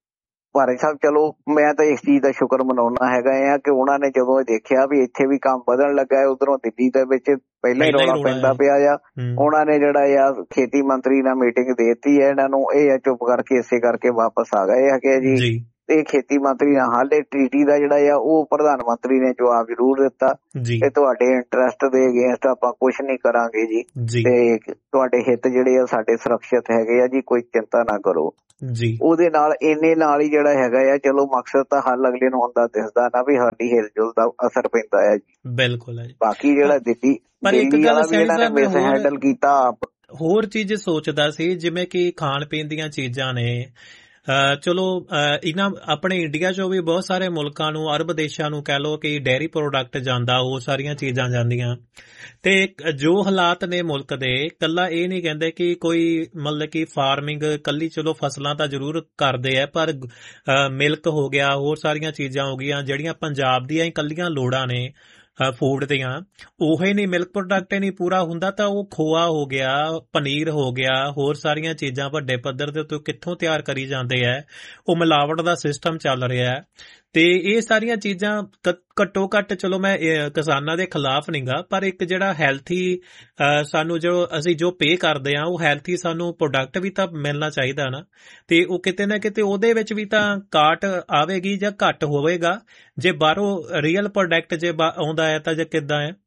ਭਾਰੇ ਸਾਹਿਬ ਚਲੋ ਮੈਂ ਤਾਂ ਇਸ ਚੀਜ਼ ਦਾ ਸ਼ੁਕਰ ਮਨਾਉਣਾ ਹੈਗਾ ਆ ਕਿ ਉਹਨਾਂ ਨੇ ਜਦੋਂ ਇਹ ਦੇਖਿਆ ਵੀ ਇੱਥੇ ਵੀ ਕੰਮ ਵਧਣ ਲੱਗਾ ਹੈ, ਉਧਰੋਂ ਦਿੱਲੀ ਦੇ ਵਿੱਚ ਪਹਿਲਾਂ ਹੀ ਰੌਲਾ ਪੈਂਦਾ ਪਿਆ ਆ, ਉਹਨਾਂ ਨੇ ਜਿਹੜਾ ਆ ਖੇਤੀ ਮੰਤਰੀ ਨਾਲ ਮੀਟਿੰਗ ਦੇਤੀ ਹੈ ਇਹਨਾਂ ਨੂੰ, ਇਹ ਚੁੱਪ ਕਰਕੇ ਇਸੇ ਕਰਕੇ ਵਾਪਸ ਆ ਗਏ ਹੈਗੇ ਜੀ। ਤੇ ਖੇਤੀ ਮੰਤਰੀ ਨਾਲ ਹਾਲੇ ਟ੍ਰੀਟੀ ਦਾ ਜਿਹੜਾ ਆ ਉਹ ਪ੍ਰਧਾਨ ਮੰਤਰੀ ਨੇ ਜਵਾਬ ਜ਼ਰੂਰ ਦਿੱਤਾ ਕਿ ਤੁਹਾਡੇ ਇੰਟਰਸਟ ਦੇ ਅਗੇਂਸਟ ਆਪਾਂ ਕੁਛ ਨਹੀਂ ਕਰਾਂਗੇ ਜੀ, ਤੇ ਤੁਹਾਡੇ ਹਿੱਤ ਜਿਹੜੇ ਆ ਸਾਡੇ ਸੁਰੱਖਿਅਤ ਹੈਗੇ ਆ ਜੀ, ਕੋਈ ਚਿੰਤਾ ਨਾ ਕਰੋ ਜੀ। ਉਹਦੇ ਨਾਲ ਇੰਨੇ ਨਾਲ ਹੀ ਜਿਹੜਾ ਹੈਗਾ ਆ ਚਲੋ ਮਕਸਦ ਤਾਂ ਹੱਲ ਅਗਲੇ ਨੂੰ ਹੁੰਦਾ ਦਿਸਦਾ ਨਾ ਵੀ ਸਾਡੀ ਹਿਲਜੁਲ ਦਾ ਅਸਰ ਪੈਂਦਾ ਹੈ ਜੀ। ਬਿਲਕੁਲ ਹੈ ਜੀ। ਬਾਕੀ ਜਿਹੜਾ ਦਿੱਲੀ ਵਾਲਾ ਵੀ ਇਹਨਾਂ ਨੇ ਮਿਸ ਹੈਂਡਲ ਕੀਤਾ। ਹੋਰ ਚੀਜ਼ ਸੋਚਦਾ ਸੀ ਜਿਵੇਂ ਕਿ ਖਾਣ ਪੀਣ ਦੀਆਂ ਚੀਜ਼ਾਂ ਨੇ, ਚਲੋ ਇਹਨਾਂ ਆਪਣੇ ਇੰਡੀਆ ਚੋਂ ਵੀ ਬਹੁਤ ਸਾਰੇ ਮੁਲਕਾਂ ਨੂੰ, ਅਰਬ ਦੇਸ਼ਾਂ ਨੂੰ ਕਹਿ ਲਓ ਕਿ ਡੇਅਰੀ ਪ੍ਰੋਡਕਟ ਜਾਂਦਾ, ਉਹ ਸਾਰੀਆਂ ਚੀਜ਼ਾਂ ਜਾਂਦੀਆਂ। ਤੇ ਜੋ ਹਾਲਾਤ ਨੇ ਮੁਲਕ ਦੇ, ਕੱਲਾ ਇਹ ਨਹੀਂ ਕਹਿੰਦੇ ਕਿ ਕੋਈ ਮਤਲਬ ਕਿ ਫਾਰਮਿੰਗ ਕੱਲੀ, ਚਲੋ ਫਸਲਾਂ ਤਾਂ ਜ਼ਰੂਰ ਕਰਦੇ ਆ, ਪਰ ਮਿਲਕ ਹੋ ਗਿਆ, ਹੋਰ ਸਾਰੀਆਂ ਚੀਜ਼ਾਂ ਹੋ ਗਈਆਂ ਜਿਹੜੀਆਂ ਪੰਜਾਬ ਦੀਆਂ ਹੀ ਕੱਲੀਆਂ ਲੋੜਾਂ ਨੇ ਫੂਡ ਦੀਆਂ, ਉਹ ਹੀ ਨਹੀਂ, ਮਿਲਕ ਪ੍ਰੋਡਕਟ ਹੀ ਨਹੀਂ ਪੂਰਾ ਹੁੰਦਾ ਤਾਂ ਉਹ ਖੋਆ ਹੋ ਗਿਆ, ਪਨੀਰ ਹੋ ਗਿਆ, ਹੋਰ ਸਾਰੀਆਂ ਚੀਜ਼ਾਂ ਵੱਡੇ ਪੱਧਰ ਦੇ ਉੱਤੇ ਕਿੱਥੋਂ ਤਿਆਰ ਕਰੀ ਜਾਂਦੇ ਹੈ। ਉਹ ਮਿਲਾਵਟ ਦਾ ਸਿਸਟਮ ਚੱਲ ਰਿਹਾ ਹੈ। ਤੇ ਇਹ ਸਾਰੀਆਂ ਚੀਜ਼ਾਂ ਘੱਟੋ ਘੱਟ, ਚਲੋ ਮੈਂ ਕਿਸਾਨਾਂ ਦੇ ਖਿਲਾਫ ਨਹੀਂਗਾ, ਪਰ ਇੱਕ ਜਿਹੜਾ ਹੈਲਥੀ ਸਾਨੂੰ ਅਸੀਂ ਜੋ ਪੇ ਕਰਦੇ ਆ, ਉਹ ਹੈਲਥੀ ਸਾਨੂੰ ਪ੍ਰੋਡਕਟ ਵੀ ਤਾਂ ਮਿਲਣਾ ਚਾਹੀਦਾ ਨਾ। ਤੇ ਉਹ ਕਿਤੇ ਨਾ ਕਿਤੇ ਉਹਦੇ ਵਿੱਚ ਵੀ ਤਾਂ ਕਾਟ ਆਵੇਗੀ ਜਾਂ ਘੱਟ ਹੋਵੇਗਾ ਜੇ ਬਾਹਰੋਂ ਰੀਅਲ ਪ੍ਰੋਡਕਟ ਜੇ ਆਉਂਦਾ ਹੈ ਤਾਂ, ਜੇ ਕਿੱਦਾਂ ਹੈ?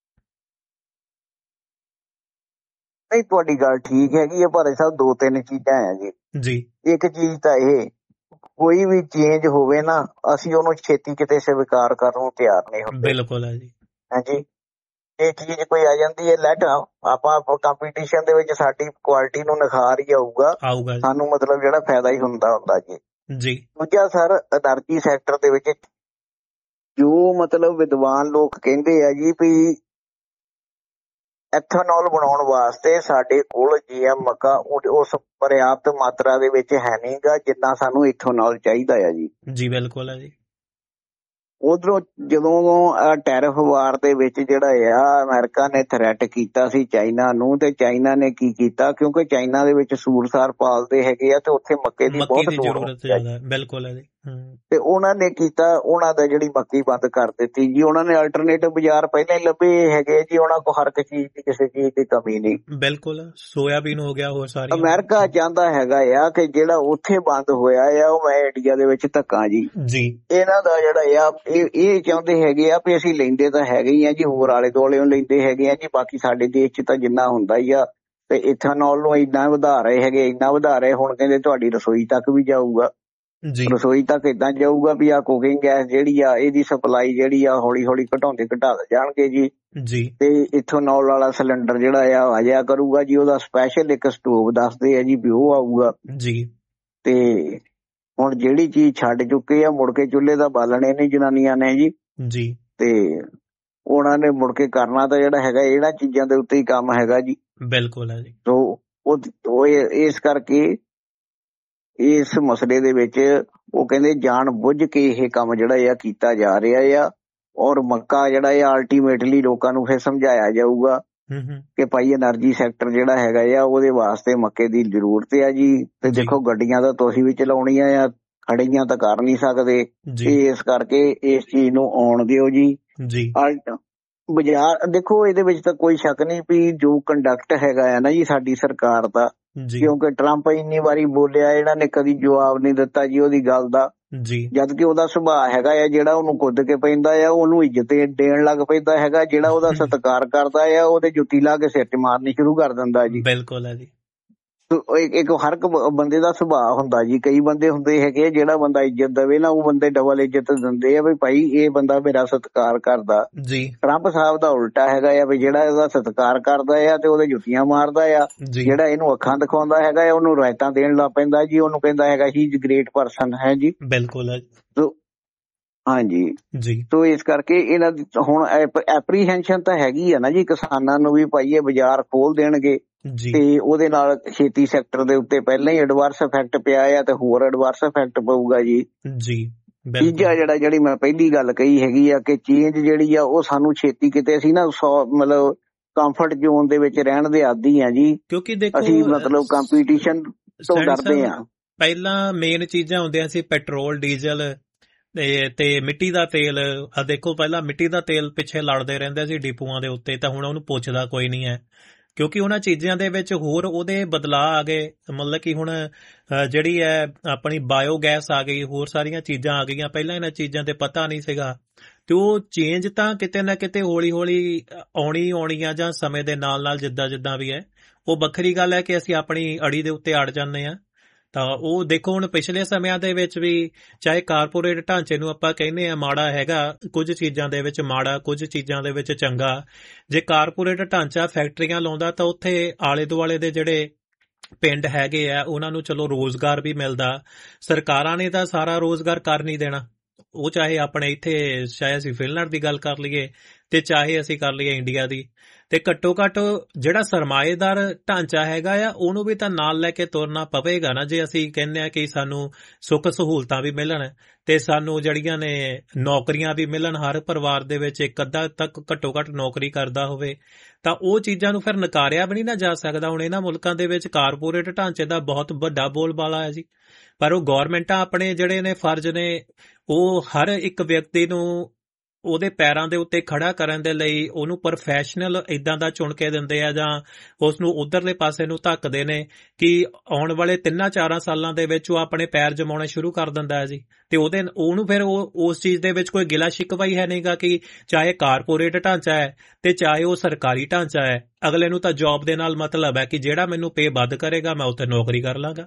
ਨਹੀਂ, ਤੁਹਾਡੀ ਗੱਲ ਠੀਕ ਹੈਗੀ ਹੈ ਭਾਰੇ ਸਾਹਿਬ। ਦੋ ਤਿੰਨ ਚੀਜ਼ਾਂ ਹੈ ਜੀ। ਇੱਕ ਚੀਜ਼ ਤਾਂ ਇਹ, ਕੋਈ ਵੀ ਚੇਂਜ ਹੋਵੇ ਨਾ, ਅਸੀਂ ਉਹਨੂੰ ਛੇਤੀ ਕਿਤੇ ਸਵੀਕਾਰ ਕਰਨ ਨੂੰ ਤਿਆਰ ਨਹੀਂ ਹੁੰਦੇ। ਬਿਲਕੁਲ ਹੈ ਜੀ। ਹਾਂਜੀ, ਇਹ ਚੀਜ਼ ਕੋਈ ਆ ਜਾਂਦੀ ਹੈ, ਲੈਟ ਆਪਾਂ ਕੰਪੀਟੀਸ਼ਨ ਦੇ ਵਿੱਚ ਸਾਡੀ ਕੁਆਲਿਟੀ ਨੂੰ ਨਿਖਾਰ ਹੀ ਆਊਗਾ, ਸਾਨੂੰ ਮਤਲਬ ਜਿਹੜਾ ਫਾਇਦਾ ਹੀ ਹੁੰਦਾ ਜੀ। ਦੂਜਾ ਸਰ, એનર્ਜੀ ਸੈਕਟਰ ਦੇ ਵਿੱਚ ਜੋ ਮਤਲਬ ਵਿਦਵਾਨ ਲੋਕ ਕਹਿੰਦੇ ਆ ਜੀ ਵੀ ਐਥਨੋਲ ਬਣਾਉਣ ਵਾਸਤੇ ਸਾਡੇ ਕੋਲ ਜੀਐਮ ਮੱਕਾ ਉਸ ਪਰਿਆਪਤ ਮਾਤਰਾ ਦੇ ਵਿੱਚ ਹੈ ਨਹੀਂਗਾ ਜਿੰਨਾ ਸਾਨੂੰ ਇਥਨੋਲ ਚਾਹੀਦਾ ਆ ਜੀ। ਬਿਲਕੁਲ ਹੈ ਜੀ। ਉਧਰੋਂ ਜਦੋਂ ਟੈਰਿਫ ਵਾਰ ਦੇ ਵਿੱਚ ਜਿਹੜਾ ਆ ਅਮਰੀਕਾ ਨੇ ਥ੍ਰੈਟ ਕੀਤਾ ਸੀ ਚਾਈਨਾ ਨੂੰ, ਤੇ ਚਾਈਨਾ ਨੇ ਕੀ ਕੀਤਾ, ਕਿਉਂਕਿ ਚਾਈਨਾ ਦੇ ਵਿੱਚ ਸੂਰ-ਸਾਰ ਪਾਲਦੇ ਹੈਗੇ ਆ ਤੇ ਉੱਥੇ ਮੱਕੇ ਦੀ ਬਹੁਤ ਜ਼ਰੂਰਤ ਹੈ। ਬਿਲਕੁਲ ਹੈ ਜੀ। ਤੇ ਉਹਨਾਂ ਨੇ ਕੀਤਾ, ਉਹਨਾਂ ਦਾ ਜਿਹੜੀ ਮੱਕੀ ਬੰਦ ਕਰ ਦਿੱਤੀ ਜੀ। ਉਹਨਾਂ ਨੇ ਅਲਟਰਨੇਟਿਵ ਬਾਜ਼ਾਰ ਪਹਿਲਾਂ ਹੀ ਲੱਭੇ ਹੈਗੇ ਜੀ, ਉਹਨਾਂ ਕੋਲ ਹਰ ਇੱਕ ਚੀਜ਼ ਦੀ ਕਿਸੇ ਚੀਜ਼ ਦੀ ਕਮੀ ਨਹੀਂ। ਬਿਲਕੁਲ, ਸੋਇਆਬੀਨ ਹੋ ਗਿਆ, ਹੋਰ ਸਾਰੀ। ਅਮਰੀਕਾ ਚਾਹੁੰਦਾ ਹੈਗਾ ਆ ਕਿ ਜਿਹੜਾ ਉੱਥੇ ਬੰਦ ਹੋਇਆ ਆ ਉਹ ਮੈਂ ਇੰਡੀਆ ਦੇ ਵਿੱਚ ਧੱਕਾਂ ਜੀ। ਇਹਨਾਂ ਦਾ ਜਿਹੜਾ ਆ ਇਹ ਚਾਹੁੰਦੇ ਹੈਗੇ ਆ ਵੀ ਅਸੀਂ ਲੈਂਦੇ ਤਾਂ ਹੈਗੇ ਹੀ ਆ ਜੀ, ਹੋਰ ਆਲੇ ਦੁਆਲੇ ਲੈਂਦੇ ਹੈਗੇ ਆ ਜੀ, ਬਾਕੀ ਸਾਡੇ ਦੇਸ਼ 'ਚ ਤਾਂ ਜਿੰਨਾ ਹੁੰਦਾ ਹੀ ਆ। ਤੇ ਇਥਨੋਲ ਨੂੰ ਇੰਨਾ ਵਧਾ ਰਹੇ ਹੈਗੇ, ਇੰਨਾ ਵਧਾ ਰਹੇ, ਹੁਣ ਕਹਿੰਦੇ ਤੁਹਾਡੀ ਰਸੋਈ ਤੱਕ ਵੀ ਜਾਊਗਾ। ਰਸੋਈ ਤੱਕ ਏਦਾਂ ਜਾਊਗਾ ਵੀ ਆ ਕੁਕਿੰਗ ਗੈਸ ਜਿਹੜੀ ਆ ਇਹਦੀ ਸਪਲਾਈ ਜਿਹੜੀ ਆ ਹੌਲੀ ਹੌਲੀ ਘਟਾ ਜਾਣਗੇ ਜੀ। ਤੇ ਇਥਨੋਲ ਵਾਲਾ ਸਿਲੰਡਰ ਜਿਹੜਾ ਆ ਜਾਇਆ ਕਰੂਗਾ ਜੀ, ਉਹਦਾ ਸਪੈਸ਼ਲ ਇੱਕ ਸਟੋਵ ਦੱਸਦੇ ਆ ਜੀ ਵੀ ਉਹ ਆਊਗਾ ਜੀ। ਤੇ ਹੁਣ ਜਿਹੜੀ ਚੀਜ਼ ਛੱਡ ਚੁੱਕੇ ਆ, ਮੁੜ ਕੇ ਚੁੱਲ੍ਹੇ ਦਾ ਬਾਲਣੇ ਨਹੀਂ ਜਨਾਨੀਆਂ ਨੇ ਜੀ। ਤੇ ਉਹਨਾਂ ਨੇ ਮੁੜ ਕੇ ਕਰਨਾ ਤਾਂ ਜਿਹੜਾ ਹੈਗਾ ਇਹਨਾਂ ਚੀਜ਼ਾਂ ਦੇ ਉੱਤੇ ਹੀ ਕੰਮ ਹੈਗਾ ਜੀ। ਬਿਲਕੁਲ ਹੈ ਜੀ। ਉਹ ਇਸ ਕਰਕੇ ਇਸ ਮਸਲੇ ਦੇ ਵਿੱਚ ਉਹ ਕਹਿੰਦੇ ਜਾਣ ਬੁੱਝ ਕੇ ਇਹ ਕੰਮ ਜਿਹੜਾ ਆ ਕੀਤਾ ਜਾ ਰਿਹਾ ਆ, ਔਰ ਮੱਕਾ ਜਿਹੜਾ ਆ ਅਲਟੀਮੇਟਲੀ ਲੋਕਾਂ ਨੂੰ ਫਿਰ ਸਮਝਾਇਆ ਜਾਊਗਾ ਕਿ ਭਾਈ એનર્ਜੀ ਸੈਕਟਰ ਜਿਹੜਾ ਹੈਗਾ ਆ ਉਹਦੇ ਵਾਸਤੇ ਮੱਕੇ ਦੀ ਜ਼ਰੂਰਤ ਆ ਜੀ। ਤੇ ਦੇਖੋ ਗੱਡੀਆਂ ਤਾਂ ਤੁਸੀਂ ਵੀ ਚਲਾਉਣੀਆਂ ਆ, ਖੜੀਆਂ ਤਾਂ ਕਰ ਨਹੀਂ ਸਕਦੇ, ਇਸ ਕਰਕੇ ਇਸ ਚੀਜ਼ ਨੂੰ ਆਉਣ ਦਿਓ ਜੀ। ਬਾਜ਼ਾਰ ਦੇਖੋ, ਇਹਦੇ ਵਿੱਚ ਤਾਂ ਕੋਈ ਸ਼ੱਕ ਨਹੀਂ ਵੀ ਜੋ ਕੰਡਕਟ ਹੈਗਾ ਆ ਨਾ ਜੀ ਸਾਡੀ ਸਰਕਾਰ ਦਾ, ਕਿਉਂਕਿ ਟਰੰਪ ਇੰਨੀ ਵਾਰੀ ਬੋਲਿਆ, ਇਹਨਾਂ ਨੇ ਕਦੀ ਜਵਾਬ ਨਹੀਂ ਦਿੱਤਾ ਜੀ ਉਹਦੀ ਗੱਲ ਦਾ, ਜਦ ਕਿ ਉਹਦਾ ਸੁਭਾਅ ਹੈਗਾ ਆ ਜਿਹੜਾ ਉਹਨੂੰ ਕੁੱਦ ਕੇ ਪੈਂਦਾ ਆ, ਉਹਨੂੰ ਇੱਜ਼ਤ ਦੇਣ ਲੱਗ ਪੈਂਦਾ ਹੈਗਾ, ਜਿਹੜਾ ਉਹਦਾ ਸਤਿਕਾਰ ਕਰਦਾ ਆ ਉਹਦੇ ਜੁੱਤੀ ਲਾ ਕੇ ਸਿਰ 'ਚ ਮਾਰਨੀ ਸ਼ੁਰੂ ਕਰ ਦਿੰਦਾ ਜੀ। ਬਿਲਕੁਲ ਹੈ ਜੀ। ਇੱਕ ਹਰ ਇੱਕ ਬੰਦੇ ਦਾ ਸੁਭਾਅ ਹੁੰਦਾ ਜੀ। ਕਈ ਬੰਦੇ ਹੁੰਦੇ ਹੈਗੇ ਜਿਹੜਾ ਬੰਦਾ ਇੱਜ਼ਤ ਦੇਵੇ ਨਾ, ਉਹ ਬੰਦੇ ਡਬਲ ਇੱਜ਼ਤ ਦਿੰਦੇ ਆ ਵੀ ਭਾਈ ਇਹ ਬੰਦਾ ਮੇਰਾ ਸਤਿਕਾਰ ਕਰਦਾ ਜੀ। ਟਰੰਪ ਸਾਹਿਬ ਦਾ ਉਲਟਾ ਹੈਗਾ ਆ ਵੀ ਜਿਹੜਾ ਇਹਦਾ ਸਤਿਕਾਰ ਕਰਦਾ ਆ ਤੇ ਉਹਦੇ ਜੁੱਤੀਆਂ ਮਾਰਦਾ ਆ, ਜਿਹੜਾ ਇਹਨੂੰ ਅੱਖਾਂ ਦਿਖਾਉਂਦਾ ਹੈਗਾ ਆ ਉਹਨੂੰ ਰਾਇਤਾਂ ਦੇਣ ਲੱਗ ਪੈਂਦਾ ਜੀ, ਉਹਨੂੰ ਕਹਿੰਦਾ ਹੈਗਾ ਹੀ ਇਜ਼ ਗ੍ਰੇਟ ਪਰਸਨ ਹੈ ਜੀ। ਬਿਲਕੁਲ ਹੈ। ਹਾਂਜੀ ਜੀ। ਤੋ ਇਸ ਕਰਕੇ ਇਹਨਾਂ ਦੀ ਹੁਣ ਐਪਰੀਹੈਂਸ਼ਨ ਤਾਂ ਹੈਗੀ ਆ ਨਾ ਜੀ ਕਿਸਾਨਾਂ ਨੂੰ ਵੀ ਭਾਈ ਇਹ ਬਾਜ਼ਾਰ ਖੋਲ ਦੇਣਗੇ ਤੇ ਉਹਦੇ ਨਾਲ ਖੇਤੀ ਸੈਕਟਰ ਦੇ ਉੱਤੇ ਪਹਿਲਾਂ ਹੀ ਐਡਵਰਸ ਇਫੈਕਟ ਪਿਆ ਆ ਤੇ ਹੋਰ ਐਡਵਰਸ ਇਫੈਕਟ ਪਊਗਾ ਜੀ। ਤੀਜਾ ਜਿਹੜੀ ਮੈਂ ਪਹਿਲੀ ਗੱਲ ਕਹੀ ਹੈਗੀ ਆ ਕਿ ਚੇਂਜ ਜਿਹੜੀ ਆ ਉਹ ਸਾਨੂੰ ਛੇਤੀ ਕਿਤੇ ਅਸੀਂ ਨਾ ਮਤਲਬ ਕੰਫਰਟ ਜ਼ੋਨ ਦੇ ਵਿੱਚ ਰਹਿਣ ਦੇ ਆਦੀ ਆ ਜੀ, ਕਿਉਂਕਿ ਅਸੀਂ ਮਤਲਬ ਕੰਪੀਟੀਸ਼ਨ ਤੋਂ ਡਰਦੇ ਆ। ਪਹਿਲਾਂ ਮੇਨ ਚੀਜ਼ਾਂ ਹੁੰਦੀਆਂ ਸੀ ਪੈਟਰੋਲ ਡੀਜ਼ਲ ਤੇ ਮਿੱਟੀ ਦਾ ਤੇਲ। ਆ ਦੇਖੋ ਪਹਿਲਾਂ ਮਿੱਟੀ ਦਾ ਤੇਲ ਪਿੱਛੇ ਲੜਦੇ ਰਹਿੰਦੇ ਸੀ ਡਿਪੂਆਂ ਦੇ ਉੱਤੇ, ਤਾਂ ਹੁਣ ਉਹਨੂੰ ਪੁੱਛਦਾ ਕੋਈ ਨਹੀਂ ਹੈ, ਕਿਉਂਕਿ ਉਹਨਾਂ ਚੀਜ਼ਾਂ ਦੇ ਵਿੱਚ ਹੋਰ ਉਹਦੇ ਬਦਲਾਅ ਆ ਗਏ। ਮਤਲਬ ਕਿ ਹੁਣ ਜਿਹੜੀ ਹੈ ਆਪਣੀ ਬਾਇਓਗੈਸ ਆ ਗਈ, ਹੋਰ ਸਾਰੀਆਂ ਚੀਜ਼ਾਂ ਆ ਗਈਆਂ, ਪਹਿਲਾਂ ਇਹਨਾਂ ਚੀਜ਼ਾਂ ਤੇ ਪਤਾ ਨਹੀਂ ਸੀਗਾ। ਤੇ ਉਹ ਚੇਂਜ ਤਾਂ ਕਿਤੇ ਨਾ ਕਿਤੇ ਹੌਲੀ ਹੌਲੀ ਆਉਣੀ ਆ, ਜਾਂ ਸਮੇਂ ਦੇ ਨਾਲ ਨਾਲ ਜਿੱਦਾਂ ਵੀ ਹੈ। ਉਹ ਵੱਖਰੀ ਗੱਲ ਹੈ ਕਿ ਅਸੀਂ ਆਪਣੀ ਅੜੀ ਦੇ ਉੱਤੇ ਅੜ ਜਾਂਦੇ ਹਾਂ। ਤਾਂ ਉਹ ਦੇਖੋ ਹੁਣ ਪਿਛਲੇ ਸਮਿਆਂ ਦੇ ਵਿੱਚ ਵੀ, ਚਾਹੇ ਕਾਰਪੋਰੇਟ ਢਾਂਚੇ ਨੂੰ ਆਪਾਂ ਕਹਿੰਦੇ ਆ ਮਾੜਾ ਹੈਗਾ, ਕੁਝ ਚੀਜ਼ਾਂ ਦੇ ਵਿੱਚ ਮਾੜਾ, ਕੁਝ ਚੀਜ਼ਾਂ ਦੇ ਵਿੱਚ ਚੰਗਾ। ਜੇ ਕਾਰਪੋਰੇਟ ਢਾਂਚਾ ਫੈਕਟਰੀਆਂ ਲਾਉਂਦਾ ਤਾਂ ਉੱਥੇ ਆਲੇ ਦੁਆਲੇ ਦੇ ਜਿਹੜੇ ਪਿੰਡ ਹੈਗੇ ਆ ਉਹਨਾਂ ਨੂੰ ਚਲੋ ਰੋਜ਼ਗਾਰ ਵੀ ਮਿਲਦਾ। ਸਰਕਾਰਾਂ ਨੇ ਤਾਂ ਸਾਰਾ ਰੋਜ਼ਗਾਰ ਕਰ ਨਹੀਂ ਦੇਣਾ, ਉਹ ਚਾਹੇ ਆਪਣੇ ਇੱਥੇ, ਚਾਹੇ ਅਸੀਂ ਫਿਨਲੈਂਡ ਦੀ ਗੱਲ ਕਰ ਲਈਏ ਤੇ ਚਾਹੇ ਅਸੀਂ ਕਰ ਲਈਏ ਇੰਡੀਆ ਦੀ। ਤੇ ਘੱਟੋ ਘੱਟ ਜਿਹੜਾ ਸਰਮਾਏਦਾਰ ਢਾਂਚਾ ਹੈਗਾ ਆ ਉਹਨੂੰ ਵੀ ਤਾਂ ਨਾਲ ਲੈ ਕੇ ਤੁਰਨਾ ਪਵੇਗਾ ਨਾ। ਜੇ ਅਸੀਂ ਕਹਿੰਦੇ ਆ ਕਿ ਸਾਨੂੰ ਸੁੱਖ ਸਹੂਲਤਾਂ ਵੀ ਮਿਲਣ ਤੇ ਸਾਨੂੰ ਜਿਹੜੀਆਂ ਨੇ ਨੌਕਰੀਆਂ ਵੀ ਮਿਲਣ, ਹਰ ਪਰਿਵਾਰ ਦੇ ਵਿੱਚ ਇੱਕ ਅੱਧਾ ਤੱਕ ਘੱਟੋ ਘੱਟ ਨੌਕਰੀ ਕਰਦਾ ਹੋਵੇ, ਤਾਂ ਉਹ ਚੀਜ਼ਾਂ ਨੂੰ ਫਿਰ ਨਕਾਰਿਆ ਵੀ ਨਹੀਂ ਨਾ ਜਾ ਸਕਦਾ। ਹੁਣ ਇਹਨਾਂ ਮੁਲਕਾਂ ਦੇ ਵਿੱਚ ਕਾਰਪੋਰੇਟ ਢਾਂਚੇ ਦਾ ਬਹੁਤ ਵੱਡਾ ਬੋਲਬਾਲਾ ਹੈ ਜੀ, ਪਰ ਉਹ ਗੌਰਮੈਂਟਾਂ ਆਪਣੇ ਜਿਹੜੇ ਨੇ ਫਰਜ਼ ਨੇ ਉਹ ਹਰ ਇੱਕ ਵਿਅਕਤੀ ਨੂੰ ਉਹਦੇ ਪੈਰਾਂ ਦੇ ਉੱਤੇ ਖੜਾ ਕਰਨ ਦੇ ਲਈ ਉਹਨੂੰ ਪ੍ਰੋਫੈਸ਼ਨਲ ਇਦਾਂ ਦਾ ਚੁਣ ਕੇ ਦਿੰਦੇ ਆ, ਜਾਂ ਉਸ ਨੂੰ ਉਧਰਲੇ ਪਾਸੇ ਨੂੰ ਧੱਕਦੇ ਨੇ ਕਿ ਆਉਣ ਵਾਲੇ 3-4 ਸਾਲਾਂ ਦੇ ਵਿੱਚ ਉਹ ਆਪਣੇ ਪੈਰ ਜਮਾਉਣੇ ਸ਼ੁਰੂ ਕਰ ਦਿੰਦਾ ਹੈ ਜੀ। ਤੇ ਉਹਨੂੰ ਫਿਰ ਉਸ ਚੀਜ਼ ਦੇ ਵਿੱਚ ਕੋਈ ਗਿਲਾ ਸ਼ਿਕਵਾ ਹੀ ਹੈ ਨਹੀਂਗਾ ਕਿ ਚਾਹੇ ਕਾਰਪੋਰੇਟ ਢਾਂਚਾ ਹੈ ਤੇ ਚਾਹੇ ਉਹ ਸਰਕਾਰੀ ਢਾਂਚਾ ਹੈ, ਅਗਲੇ ਨੂੰ ਤਾਂ ਜੌਬ ਦੇ ਨਾਲ ਮਤਲਬ ਹੈ ਕਿ ਜਿਹੜਾ ਮੈਨੂੰ ਪੇ ਵੱਧ ਕਰੇਗਾ ਮੈਂ ਉੱਥੇ ਨੌਕਰੀ ਕਰ ਲਾਂਗਾ।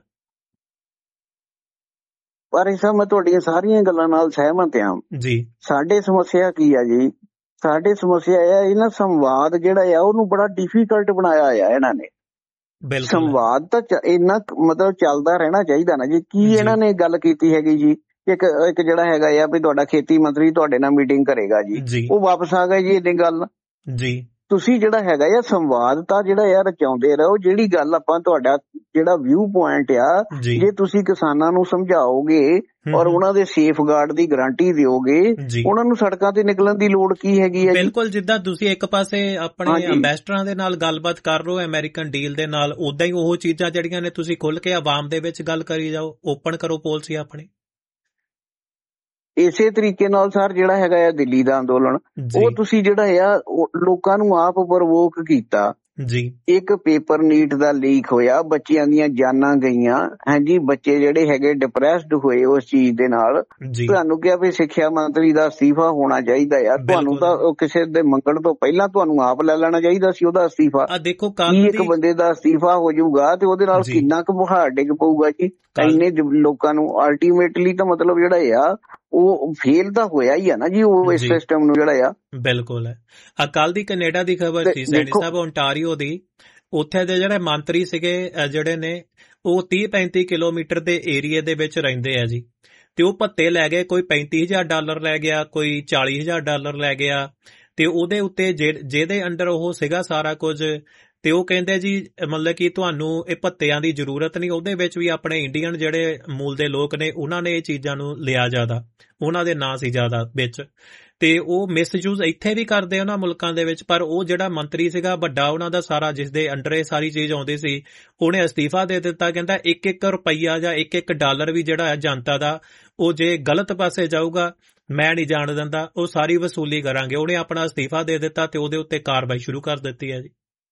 ਪਰ ਇਸ ਮੈਂ ਤੁਹਾਡੀਆਂ ਸਾਰੀਆਂ ਗੱਲਾਂ ਨਾਲ ਸਹਿਮਤ ਹਾਂ ਜੀ। ਸਾਡੇ ਸਮੱਸਿਆ ਕੀ ਆ ਜੀ? ਸਾਡੇ ਸਮੱਸਿਆ ਇਹ ਆ, ਇਹਨਾਂ ਸੰਵਾਦ ਜਿਹੜਾ ਆ ਉਹਨੂੰ ਬੜਾ ਡਿਫਿਕਲਟ ਬਣਾਇਆ ਆ ਇਹਨਾਂ ਨੇ। ਸੰਵਾਦ ਤਾਂ ਇੰਨਾ ਮਤਲਬ ਚੱਲਦਾ ਰਹਿਣਾ ਚਾਹੀਦਾ ਨਾ ਜੀ। ਕੀ ਇਹਨਾਂ ਨੇ ਗੱਲ ਕੀਤੀ ਹੈਗੀ ਜੀ? ਇੱਕ ਜਿਹੜਾ ਹੈਗਾ ਆ ਵੀ ਤੁਹਾਡਾ ਖੇਤੀ ਮੰਤਰੀ ਤੁਹਾਡੇ ਨਾਲ ਮੀਟਿੰਗ ਕਰੇਗਾ ਜੀ, ਉਹ ਵਾਪਸ ਆ ਗਏ ਜੀ ਇੰਨੀ ਗੱਲ ਜੀ। ਤੁਸੀਂ ਜਿਹੜਾ ਹੈਗਾ ਆ ਸੰਵਾਦ ਤਾਂ ਜਿਹੜਾ ਯਾਰ ਰਚਾਉਂਦੇ ਰਹੋ। ਜਿਹੜੀ ਗੱਲ ਆਪਾਂ ਤੁਹਾਡਾ ਜਿਹੜਾ ਵਿਊ ਪੁਆਇੰਟ ਆ, ਜੇ ਤੁਸੀਂ ਕਿਸਾਨਾਂ ਨੂੰ ਸਮਝਾਓਗੇ ਔਰ ਉਹਨਾਂ ਦੇ ਸੇਫ ਗਾਰਡ ਦੀ ਗਾਰੰਟੀ ਦਿਓਗੇ, ਉਹਨਾਂ ਨੂੰ ਸੜਕਾਂ ਤੇ ਨਿਕਲਣ ਦੀ ਲੋੜ ਕੀ ਹੈਗੀ ਹੈ? ਬਿਲਕੁਲ, ਜਿੱਦਾਂ ਤੁਸੀਂ ਇੱਕ ਪਾਸੇ ਆਪਣੇ ਅੰਬੈਸਡਰਾਂ ਦੇ ਨਾਲ ਗੱਲਬਾਤ ਕਰ ਰਹੇ ਹੋ ਅਮਰੀਕਨ ਡੀਲ ਦੇ ਨਾਲ, ਉਦਾਂ ਹੀ ਉਹ ਚੀਜ਼ਾਂ ਜਿਹੜੀਆਂ ਨੇ ਤੁਸੀਂ ਖੁੱਲ ਕੇ ਆਵਾਮ ਦੇ ਵਿੱਚ ਗੱਲ ਕਰੀ ਜਾਓ, ਓਪਨ ਕਰੋ ਪੋਲਿਸੀ ਆਪਣੀ। ਇਸੇ ਤਰੀਕੇ ਨਾਲ ਸਰ ਜਿਹੜਾ ਹੈਗਾ ਆ ਦਿੱਲੀ ਦਾ ਅੰਦੋਲਨ, ਉਹ ਤੁਸੀਂ ਜਿਹੜਾ ਆ ਲੋਕਾਂ ਨੂੰ ਆਪ ਪ੍ਰਵੋਕ ਕੀਤਾ ਜੀ। ਇੱਕ ਪੇਪਰ ਨੀਟ ਦਾ ਲੀਕ ਹੋਇਆ, ਬੱਚਿਆਂ ਦੀਆਂ ਜਾਨਾਂ ਗਈਆਂ, ਹਾਂਜੀ, ਬੱਚੇ ਜਿਹੜੇ ਹੈਗੇ ਡਿਪਰੈਸਡ ਹੋਏ ਉਸ ਚੀਜ਼ ਦੇ ਨਾਲ। ਤੁਹਾਨੂੰ ਕਿਹਾ ਵੀ ਸਿੱਖਿਆ ਮੰਤਰੀ ਦਾ ਅਸਤੀਫਾ ਹੋਣਾ ਚਾਹੀਦਾ ਆ। ਤੁਹਾਨੂੰ ਤਾਂ ਕਿਸੇ ਦੇ ਮੰਗਣ ਤੋਂ ਪਹਿਲਾਂ ਤੁਹਾਨੂੰ ਆਪ ਲੈ ਲੈਣਾ ਚਾਹੀਦਾ ਸੀ ਉਹਦਾ ਅਸਤੀਫਾ। ਦੇਖੋ ਇੱਕ ਬੰਦੇ ਦਾ ਅਸਤੀਫਾ ਹੋ ਜਾਊਗਾ ਤੇ ਉਹਦੇ ਨਾਲ ਕਿੰਨਾ ਕੁ ਬੁਖਾਰ ਡਿੱਗ ਪਊਗਾ ਜੀ ਇੰਨੇ ਲੋਕਾਂ ਨੂੰ। ਅਲਟੀਮੇਟਲੀ ਤਾਂ ਮਤਲਬ ਜਿਹੜਾ ਆ ਉਹ ਫੇਲ ਤਾਂ ਹੋਇਆ ਹੀ ਆ ਨਾ ਜੀ ਉਹ ਇਸ ਸਿਸਟਮ ਨੂੰ ਜਿਹੜਾ ਆ। ਬਿਲਕੁਲ ਹੈ। ਕੱਲ ਦੀ ਕੈਨੇਡਾ ਦੀ ਖਬਰ ਸੀ ਸੈਣੀ ਸਾਹਿਬ, ਓਨਟਾਰੀਓ ਦੀ। ਉੱਥੇ ਦੇ ਜਿਹੜੇ ਮੰਤਰੀ ਸੀਗੇ ਜਿਹੜੇ ਨੇ ਉਹ 30-35 ਕਿਲੋਮੀਟਰ ਦੇ ਏਰੀਏ ਦੇ ਵਿੱਚ ਰਹਿੰਦੇ ਆ ਜੀ, ਤੇ ਉਹ ਭੱਤੇ ਲੈ ਗਏ। ਕੋਈ $35,000 ਲੈ ਗਿਆ, ਕੋਈ $40,000 ਲੈ ਗਿਆ, ਤੇ ਉਹਦੇ ਉੱਤੇ ਜਿਹਦੇ ਅੰਡਰ ਉਹ ਸੀਗਾ ਸਾਰਾ ਕੁਝ, ਤੇ ਉਹ ਕਹਿੰਦੇ ਜੀ ਮਤਲਬ ਕਿ ਤੁਹਾਨੂੰ ਇਹ ਭੱਤਿਆਂ ਦੀ ਜ਼ਰੂਰਤ ਨਹੀਂ। ਉਹਦੇ ਵਿੱਚ ਵੀ ਆਪਣੇ ਇੰਡੀਅਨ ਜਿਹੜੇ ਮੂਲ ਦੇ ਲੋਕ ਨੇ ਉਹਨਾਂ ਨੇ ਇਹ ਚੀਜ਼ਾਂ ਨੂੰ ਲਿਆ ਜ਼ਿਆਦਾ, ਉਹਨਾਂ ਦੇ ਨਾਂ ਸੀ ਜ਼ਿਆਦਾ ਵਿੱਚ, ਤੇ ਉਹ ਮਿਸਯੂਜ਼ ਇੱਥੇ ਵੀ ਕਰਦੇ ਉਹਨਾਂ ਮੁਲਕਾਂ ਦੇ ਵਿੱਚ। ਪਰ ਉਹ ਜਿਹੜਾ ਮੰਤਰੀ ਸੀਗਾ ਵੱਡਾ ਉਹਨਾਂ ਦਾ ਸਾਰਾ, ਜਿਸ ਦੇ ਅੰਡਰ ਇਹ ਸਾਰੀ ਚੀਜ਼ ਆਉਂਦੀ ਸੀ, ਉਹਨੇ ਅਸਤੀਫਾ ਦੇ ਦਿੱਤਾ। ਕਹਿੰਦਾ ਇੱਕ ਰੁਪਈਆ ਜਾਂ $1 ਵੀ ਜਿਹੜਾ ਹੈ ਜਨਤਾ ਦਾ, ਉਹ ਜੇ ਗਲਤ ਪਾਸੇ ਜਾਊਗਾ ਮੈਂ ਨਹੀਂ ਜਾਣ ਦਿੰਦਾ, ਉਹ ਸਾਰੀ ਵਸੂਲੀ ਕਰਾਂਗੇ। ਉਹਨੇ ਆਪਣਾ ਅਸਤੀਫਾ ਦੇ ਦਿੱਤਾ ਤੇ ਉਹਦੇ ਉੱਤੇ ਕਾਰਵਾਈ ਸ਼ੁਰੂ ਕਰ ਦਿੱਤੀ ਹੈ ਜੀ।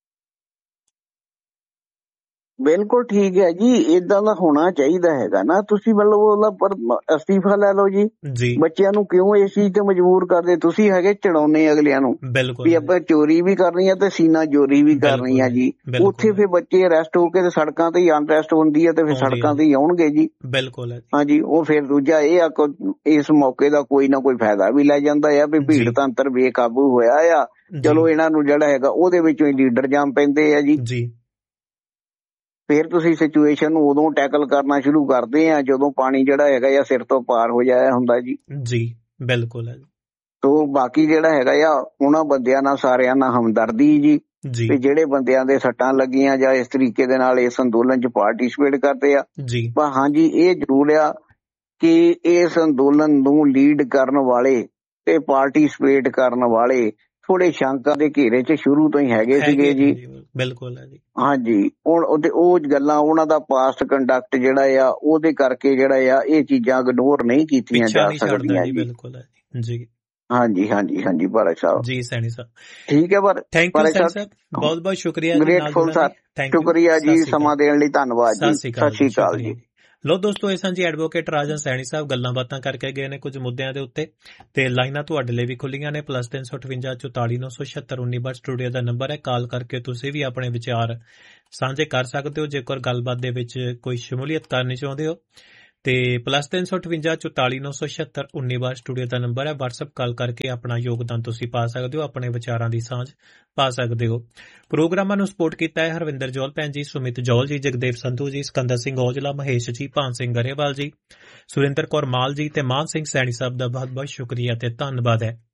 ਬਿਲਕੁਲ ਠੀਕ ਹੈ ਜੀ, ਏਦਾਂ ਦਾ ਹੋਣਾ ਚਾਹੀਦਾ ਹੈਗਾ ਨਾ। ਤੁਸੀਂ ਮਤਲਬ ਉਹਦਾ ਅਸਤੀਫਾ ਲੈ ਲਓ ਜੀ। ਬੱਚਿਆਂ ਨੂੰ ਕਿਉਂ ਇਸ ਚੀਜ਼ ਤੇ ਮਜਬੂਰ ਕਰਦੇ? ਤੁਸੀਂ ਹੈਗੇ ਚੜਾਉਣੇ ਅਗਲਿਆਂ ਨੂੰ ਵੀ ਆਪਾਂ ਚੋਰੀ ਵੀ ਕਰਨੀ ਆ ਤੇ ਸੀਨਾ ਚੋਰੀ ਵੀ ਕਰਨੀ ਆ ਜੀ। ਉੱਥੇ ਫਿਰ ਬੱਚੇ ਅਰੈਸਟ ਹੋ ਕੇ ਤੇ ਸੜਕਾਂ ਤੇ ਹੀ ਅਨਰੈਸਟ ਹੁੰਦੀ ਹੈ ਤੇ ਫਿਰ ਸੜਕਾਂ ਤੇ ਹੀ ਆਉਣਗੇ ਜੀ। ਬਿਲਕੁਲ ਹਾਂਜੀ। ਉਹ ਫਿਰ ਦੂਜਾ ਇਹ ਆ ਇਸ ਮੌਕੇ ਦਾ ਕੋਈ ਨਾ ਕੋਈ ਫਾਇਦਾ ਵੀ ਲੈ ਜਾਂਦਾ ਆ ਵੀ ਭੀੜ ਤੰਤਰ ਬੇਕਾਬੂ ਹੋਇਆ ਆ, ਚਲੋ ਇਹਨਾਂ ਨੂੰ ਜਿਹੜਾ ਹੈਗਾ ਉਹਦੇ ਵਿੱਚੋਂ ਹੀ ਲੀਡਰ ਜੰਮ ਪੈਂਦੇ ਆ ਜੀ। ਫਿਰ ਤੁਸੀਂ ਸਿਚੁਏਸ਼ਨ ਨੂੰ ਉਦੋਂ ਟੈਕਲ ਕਰਨਾ ਸ਼ੁਰੂ ਕਰਦੇ ਆ ਜਦੋਂ ਪਾਣੀ ਜਿਹੜਾ ਹੈਗਾ ਆ ਸਿਰ ਤੋਂ ਪਾਰ ਹੋ ਜਾਇਆ ਹੁੰਦਾ ਜੀ। ਬਿਲਕੁਲ ਹੈ। ਤੋ ਬਾਕੀ ਜਿਹੜਾ ਹੈਗਾ ਆ ਉਹਨਾਂ ਬੰਦਿਆਂ ਨਾਲ ਸਾਰਿਆਂ ਨਾਲ ਹਮਦਰਦੀ ਜੀ, ਤੇ ਜਿਹੜੇ ਬੰਦਿਆਂ ਦੇ ਸੱਟਾਂ ਲੱਗੀਆਂ ਜਾਂ ਇਸ ਤਰੀਕੇ ਦੇ ਨਾਲ ਇਸ ਅੰਦੋਲਨ 'ਚ ਪਾਰਟੀਸਪੇਟ ਕਰਦੇ ਆ। ਪਰ ਹਾਂਜੀ ਇਹ ਜ਼ਰੂਰ ਆ ਕਿ ਇਸ ਅੰਦੋਲਨ ਨੂੰ ਲੀਡ ਕਰਨ ਵਾਲੇ ਤੇ ਪਾਰਟੀਸਪੇਟ ਕਰਨ ਵਾਲੇ ਥੋੜੇ ਸ਼ੰਕਾ ਦੇ ਘੇਰੇ 'ਚ ਸ਼ੁਰੂ ਤੋਂ ਹੀ ਹੈਗੇ ਸੀਗੇ ਜੀ। ਬਿਲਕੁਲ ਹੈ ਜੀ। ਹਾਂਜੀ, ਹੁਣ ਉਹ ਗੱਲਾਂ, ਉਹਨਾਂ ਦਾ ਪਾਸਟ ਕੰਡਕਟ ਜਿਹੜਾ ਆ ਉਹਦੇ ਕਰਕੇ ਜਿਹੜਾ ਆ ਇਹ ਚੀਜ਼ਾਂ ਇਗਨੋਰ ਨਹੀਂ ਕੀਤੀਆਂ ਜਾ ਸਕਦੀਆਂ ਜੀ। ਬਿਲਕੁਲ ਹੈ ਜੀ। ਹਾਂਜੀ ਹਾਂਜੀ ਹਾਂਜੀ ਭਾਰਤ ਸਾਹਿਬ ਜੀ ਸੈਣੀ ਸਾਹਿਬ ਠੀਕ ਹੈ। ਪਰ ਥੈਂਕ ਯੂ ਸਾਹਿਬ, ਬਹੁਤ ਬਹੁਤ ਸ਼ੁਕਰੀਆ ਜੀ, ਗ੍ਰੇਟਫੁਲ ਸਰ, ਸ਼ੁਕਰੀਆ ਜੀ, ਸਮਾਂ ਦੇਣ ਲਈ ਧੰਨਵਾਦ ਜੀ, ਸਤਿ ਸ਼੍ਰੀ ਅਕਾਲ ਜੀ। ਲੋ ਦੋਸਤੋ, ਇਹ ਸਨ ਜੀ ਐਡਵੋਕੇਟ ਰਾਜਨ ਸੈਣੀ ਸਾਹਿਬ, ਗੱਲਾਂ ਬਾਤਾਂ ਕਰਕੇ ਗਏ ਨੇ ਕੁਝ ਮੁੱਦਿਆਂ ਦੇ ਉੱਤੇ, ਤੇ ਲਾਈਨਾਂ ਤੁਹਾਡੇ ਲਈ ਵੀ ਖੁੱਲੀਆਂ ਨੇ। +358 44 976 19 ਸਟੂਡੀਓ ਦਾ ਨੰਬਰ ਹੈ, ਕਾਲ ਕਰਕੇ ਤੁਸੀਂ ਵੀ ਆਪਣੇ ਵਿਚਾਰ ਸਾਂਝੇ ਕਰ ਸਕਦੇ ਹੋ ਜੇਕਰ ਗੱਲਬਾਤ ਦੇ ਵਿੱਚ ਕੋਈ ਸ਼ਮੂਲੀਅਤ ਕਰਨੀ ਚਾਹੁੰਦੇ ਹੋ। ਤੇ +358 44 976 19 ਸਟੂਡੀਓ ਦਾ ਨੰਬਰ ਹੈ। WhatsApp ਕਾਲ ਕਰਕੇ ਆਪਣਾ ਯੋਗਦਾਨ ਤੁਸੀਂ ਪਾ ਸਕਦੇ ਹੋ, ਆਪਣੇ ਵਿਚਾਰਾਂ ਦੀ ਸਾਂਝ ਪਾ ਸਕਦੇ ਹੋ। ਪ੍ਰੋਗਰਾਮਾਂ ਨੂੰ ਸਪੋਰਟ ਕੀਤਾ ਹੈ ਹਰਵਿੰਦਰ ਜੌਲ ਭੈਣ ਜੀ, ਸੁਮਿਤ ਜੌਲ ਜੀ, ਜਗਦੇਵ ਸੰਧੂ ਜੀ, ਸਿਕੰਦਰ ਸਿੰਘ ਔਜਲਾ, ਮਹੇਸ਼ ਜੀ, ਭਾਨ ਸਿੰਘ ਗਰੇਵਾਲ ਜੀ, ਸੁਰਿੰਦਰ ਕੌਰ ਮਾਲ ਜੀ ਤੇ ਮਾਨ ਸਿੰਘ ਸੈਣੀ ਸਾਹਿਬ ਦਾ ਬਹੁਤ ਬਹੁਤ ਸ਼ੁਕਰੀਆ ਤੇ ਧੰਨਵਾਦ ਹੈ।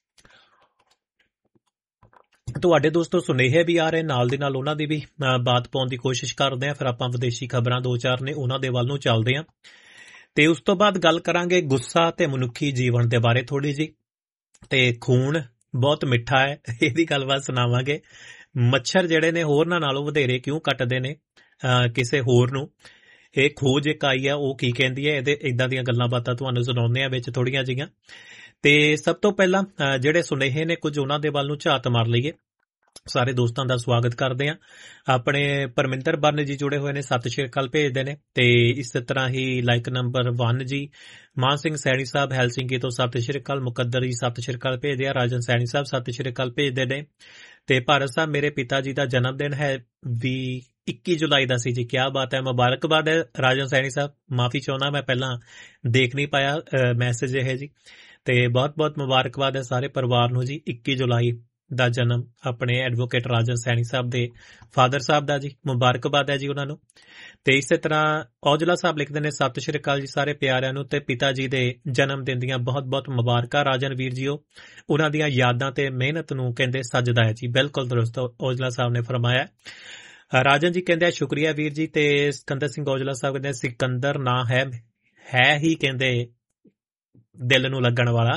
ਤੁਹਾਡੇ ਦੋਸਤੋ ਸੁਨੇਹੇ ਵੀ ਆ ਰਹੇ, ਨਾਲ ਦੀ ਨਾਲ ਉਹਨਾਂ ਦੀ ਵੀ ਬਾਤ ਪਾਉਣ ਦੀ ਕੋਸ਼ਿਸ਼ ਕਰਦੇ ਆ। ਫਿਰ ਆਪਾਂ ਵਿਦੇਸ਼ੀ ਖਬਰਾਂ 2-4 ਨੇ ਉਹਨਾਂ ਦੇ ਵੱਲ ਨੂੰ ਚੱਲਦੇ ਆ, ਤੇ ਉਸ ਤੋਂ ਬਾਅਦ ਗੱਲ ਕਰਾਂਗੇ ਗੁੱਸਾ ਤੇ ਮਨੁੱਖੀ ਜੀਵਨ ਦੇ ਬਾਰੇ ਥੋੜੀ ਜੀ। ਤੇ ਖੂਨ ਬਹੁਤ ਮਿੱਠਾ ਹੈ, ਇਹਦੀ ਗੱਲਬਾਤ ਸੁਣਾਵਾਂਗੇ। ਮੱਛਰ ਜਿਹੜੇ ਨੇ ਹੋਰਨਾਂ ਨਾਲੋਂ ਵਧੇਰੇ ਕਿਉਂ ਕੱਟਦੇ ਨੇ ਕਿਸੇ ਹੋਰ ਨੂੰ, ਇਹ ਖੋਜ ਇੱਕ ਆਈ ਆ, ਉਹ ਕੀ ਕਹਿੰਦੀ ਹੈ, ਇਹਦੇ ਇਦਾਂ ਦੀਆਂ ਗੱਲਾਂ ਬਾਤਾਂ ਤੁਹਾਨੂੰ ਸੁਣਾਉਂਦੇ ਆ ਵਿੱਚ ਥੋੜੀਆਂ ਜਿਹੀਆਂ। ਤੇ ਸਭ ਤੋਂ ਪਹਿਲਾਂ ਜਿਹੜੇ ਸੁਨੇਹੇ ਨੇ ਕੁਝ ਉਹਨਾਂ ਦੇ ਵੱਲ ਨੂੰ ਝਾਤ ਮਾਰ ਲਈਏ। ਸਾਰੇ ਦੋਸਤਾਂ ਦਾ ਸਵਾਗਤ ਕਰਦੇ ਆ। ਆਪਣੇ ਪਰਮਿੰਦਰ ਬਰਨ ਜੀ ਜੁੜੇ ਹੋਏ ਨੇ, ਸਤਿ ਸ਼੍ਰੀ ਅਕਾਲ ਭੇਜਦੇ ਨੇ। ਤੇ ਇਸੇ ਤਰ੍ਹਾਂ ਹੀ ਲਾਈਕ ਨੰਬਰ 1 ਜੀ ਮਾਨ ਸਿੰਘ ਸੈਣੀ ਸਾਹਿਬ ਹੈਲਸਿੰਕੀ ਤੋਂ ਸਤਿ ਸ਼੍ਰੀ ਅਕਾਲ, ਮੁਕੱਦਰ ਜੀ ਸਤਿ ਸ਼੍ਰੀ ਅਕਾਲ ਭੇਜਦੇ ਆ, ਰਾਜਨ ਸੈਣੀ ਸਾਹਿਬ ਸਤਿ ਸ਼੍ਰੀ ਅਕਾਲ ਭੇਜਦੇ ਨੇ। ਤੇ ਭਾਰਤ ਸਾਹਿਬ, ਮੇਰੇ ਪਿਤਾ ਜੀ ਦਾ ਜਨਮ ਦਿਨ ਹੈ ਵੀ 21 ਜੁਲਾਈ ਦਾ ਸੀ ਜੀ। ਕਿਆ ਬਾਤ ਹੈ, ਮੁਬਾਰਕਬਾਦ ਹੈ ਰਾਜਨ ਸੈਣੀ ਸਾਹਿਬ, ਮਾਫੀ ਚਾਹੁੰਦਾ ਮੈਂ ਪਹਿਲਾਂ ਦੇਖ ਨਹੀਂ ਪਾਇਆ ਮੈਸੇਜ ਇਹ ਜੀ। ਤੇ ਬਹੁਤ ਬਹੁਤ ਮੁਬਾਰਕਬਾਦ ਹੈ ਸਾਰੇ ਪਰਿਵਾਰ ਨੂੰ ਜੀ, 21 ਜੁਲਾਈ ਦਾ ਜਨਮ ਆਪਣੇ ਐਡਵੋਕੇਟ ਰਾਜਨ ਸੈਣੀ ਸਾਹਿਬ ਦੇ ਫਾਦਰ ਸਾਹਿਬ ਦਾ ਜੀ, ਮੁਬਾਰਕਬਾਦ ਹੈ ਜੀ ਉਹਨਾਂ ਨੂੰ। ਤੇ ਇਸੇ ਤਰ੍ਹਾਂ ਔਜਲਾ ਸਾਹਿਬ ਲਿਖਦੇ ਨੇ, ਸਤਿ ਸ਼੍ਰੀ ਅਕਾਲ ਜੀ ਸਾਰੇ ਪਿਆਰਿਆਂ ਨੂੰ, ਤੇ ਪਿਤਾ ਜੀ ਦੇ ਜਨਮ ਦਿਨ ਦੀਆਂ ਬਹੁਤ ਬਹੁਤ ਮੁਬਾਰਕਾਂ ਰਾਜਨ ਵੀਰ ਜੀਓ, ਉਹਨਾਂ ਦੀਆਂ ਯਾਦਾਂ ਤੇ ਮਿਹਨਤ ਨੂੰ ਕਹਿੰਦੇ ਸੱਜਦਾ ਹੈ ਜੀ। ਬਿਲਕੁਲ ਦਰੁਸਤ ਔਜਲਾ ਸਾਹਿਬ ਨੇ ਫਰਮਾਇਆ। ਰਾਜਨ ਜੀ ਕਹਿੰਦੇ ਸ਼ੁਕਰੀਆ ਵੀਰ ਜੀ। ਤੇ ਸਿਕੰਦਰ ਸਿੰਘ ਔਜਲਾ ਸਾਹਿਬ ਕਹਿੰਦੇ ਸਿਕੰਦਰ ਨਾਂ ਹੈ ਹੀ ਕਹਿੰਦੇ ਦਿਲ ਨੂੰ ਲੱਗਣ ਵਾਲਾ।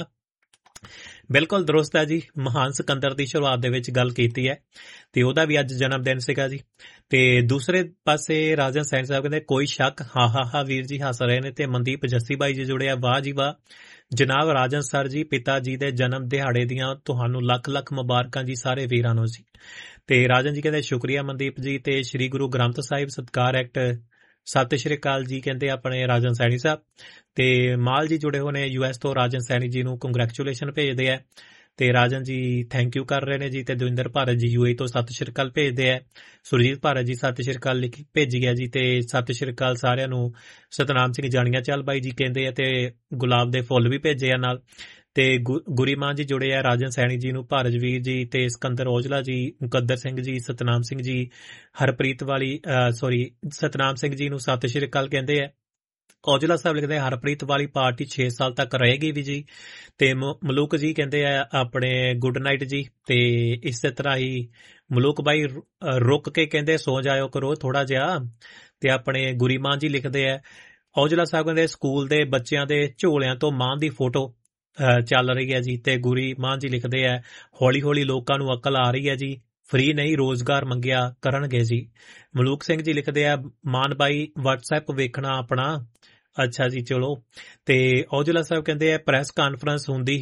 ਬਿਲਕੁਲ ਦਰੁਸਤ ਹੈ ਜੀ, ਮਹਾਨ ਸਿਕੰਦਰ ਦੀ ਸ਼ੁਰੂਆਤ ਦੇ ਵਿੱਚ ਗੱਲ ਕੀਤੀ ਹੈ, ਤੇ ਉਹਦਾ ਵੀ ਅੱਜ ਜਨਮ ਦਿਨ ਸੀਗਾ ਜੀ। ਤੇ ਦੂਸਰੇ ਪਾਸੇ ਰਾਜਨ ਸੈਣੀ ਸਾਹਿਬ ਕਹਿੰਦੇ ਕੋਈ ਸ਼ੱਕ, ਹਾ ਵੀਰ ਜੀ ਹੱਸ ਰਹੇ ਨੇ। ਤੇ ਮਨਦੀਪ ਜੱਸੀ ਬਾਈ ਜੀ ਜੁੜੇ ਆ, ਵਾਹ ਜੀ ਵਾਹ ਜਨਾਬ ਰਾਜਨ ਸਰ ਜੀ, ਪਿਤਾ ਜੀ ਦੇ ਜਨਮ ਦਿਹਾੜੇ ਦੀਆਂ ਤੁਹਾਨੂੰ ਲੱਖ ਲੱਖ ਮੁਬਾਰਕਾਂ ਜੀ ਸਾਰੇ ਵੀਰਾਂ ਨੂੰ ਜੀ। ਤੇ ਰਾਜਨ ਜੀ ਕਹਿੰਦੇ ਸ਼ੁਕਰੀਆ ਮਨਦੀਪ ਜੀ। ਤੇ ਸ਼੍ਰੀ ਗੁਰੂ ਗ੍ਰੰਥ ਸਾਹਿਬ ਸਤਿਕਾਰ ਐਕਟ ਸਤਿ ਸ਼੍ਰੀ ਅਕਾਲ ਜੀ ਕਹਿੰਦੇ ਆਪਣੇ ਰਾਜਨ ਸੈਣੀ ਸਾਹਿਬ। ਤੇ ਮਾਲ ਜੀ ਜੁੜੇ ਹੋਏ ਨੇ US ਤੋਂ, ਰਾਜਨ ਸੈਣੀ ਜੀ ਨੂੰ ਕੰਗ੍ਰੈਚੁਲੇਸ਼ਨ ਭੇਜਦੇ ਆ। ਤੇ ਰਾਜਨ ਜੀ ਥੈਂਕ ਯੂ ਕਰ ਰਹੇ ਨੇ ਜੀ। ਤੇ ਦਵਿੰਦਰ ਭਾਰਤ ਜੀ UAE ਤੋਂ ਸਤਿ ਸ਼੍ਰੀ ਅਕਾਲ ਭੇਜਦੇ ਆ। ਸੁਰਜੀਤ ਭਾਰਤ ਜੀ ਸਤਿ ਸ਼੍ਰੀ ਅਕਾਲ ਲਿਖ ਭੇਜੀ ਗਿਆ ਜੀ। ਤੇ ਸਤਿ ਸ਼੍ਰੀ ਅਕਾਲ ਸਾਰਿਆਂ ਨੂੰ। ਸਤਨਾਮ ਸਿੰਘ ਜਾਣੀਆਂ ਚੱਲ ਬਾਈ ਜੀ ਕਹਿੰਦੇ ਆ, ਤੇ ਗੁਲਾਬ ਦੇ ਫੁੱਲ ਵੀ ਭੇਜੇ ਆ ਨਾਲ। ਤੇ ਗੁਰੀਮਾਨ ਜੀ ਜੁੜੇ ਆ ਰਾਜਨ ਸੈਣੀ ਜੀ ਨੂੰ, ਭਾਰਜਵੀਰ ਜੀ ਤੇ ਸਿਕੰਦਰ ਔਜਲਾ ਜੀ, ਮੁਕੱਦਰ ਸਿੰਘ ਜੀ, ਸਤਨਾਮ ਸਿੰਘ ਜੀ, ਹਰਪ੍ਰੀਤ ਵਾਲੀ ਸਤਨਾਮ ਸਿੰਘ ਜੀ ਨੂੰ ਸਤਿ ਸ਼੍ਰੀ ਅਕਾਲ ਕਹਿੰਦੇ ਆ। ਔਜਲਾ ਸਾਹਿਬ ਲਿਖਦੇ ਹਰਪ੍ਰੀਤ ਵਾਲੀ ਪਾਰਟੀ 6 ਸਾਲ ਤੱਕ ਰਹੇਗੀ ਵੀ ਜੀ। ਤੇ ਮਲੂਕ ਜੀ ਕਹਿੰਦੇ ਆ ਆਪਣੇ ਗੁੱਡ ਨਾਈਟ ਜੀ। ਤੇ ਇਸੇ ਤਰ੍ਹਾਂ ਹੀ ਮਲੂਕ ਬਾਈ ਰੁਕ ਕੇ ਕਹਿੰਦੇ ਸੋ ਜਾਇਓ ਕਰੋ ਥੋੜਾ ਜਿਹਾ। ਤੇ ਆਪਣੇ ਗੁਰੀਮਾਨ ਜੀ ਲਿਖਦੇ ਆ ਔਜਲਾ ਸਾਹਿਬ ਕਹਿੰਦੇ ਸਕੂਲ ਦੇ ਬੱਚਿਆਂ ਦੇ ਝੋਲਿਆਂ ਤੋਂ ਮਾਂ ਦੀ ਫੋਟੋ ਚੱਲ ਰਹੀ ਹੈ ਜੀ। ਤੇ ਗੁਰੀ ਮਾਨ ਜੀ ਲਿਖਦੇ ਆ ਹੌਲੀ ਹੌਲੀ ਲੋਕਾਂ ਨੂੰ ਅਕਲ ਆ ਰਹੀ ਹੈ ਜੀ, ਫ੍ਰੀ ਨਹੀਂ ਰੋਜ਼ਗਾਰ ਮੰਗਿਆ ਕਰਨਗੇ ਜੀ। ਮਲੂਕ ਸਿੰਘ ਜੀ ਲਿਖਦੇ ਆ ਮਾਨ ਬਾਈ WhatsApp ਵੇਖਣਾ ਆਪਣਾ, ਅੱਛਾ ਜੀ ਚਲੋ। ਤੇ ਔਜਲਾ ਸਾਹਿਬ ਕਹਿੰਦੇ ਆ ਪ੍ਰੈਸ ਕਾਨਫਰੰਸ ਹੁੰਦੀ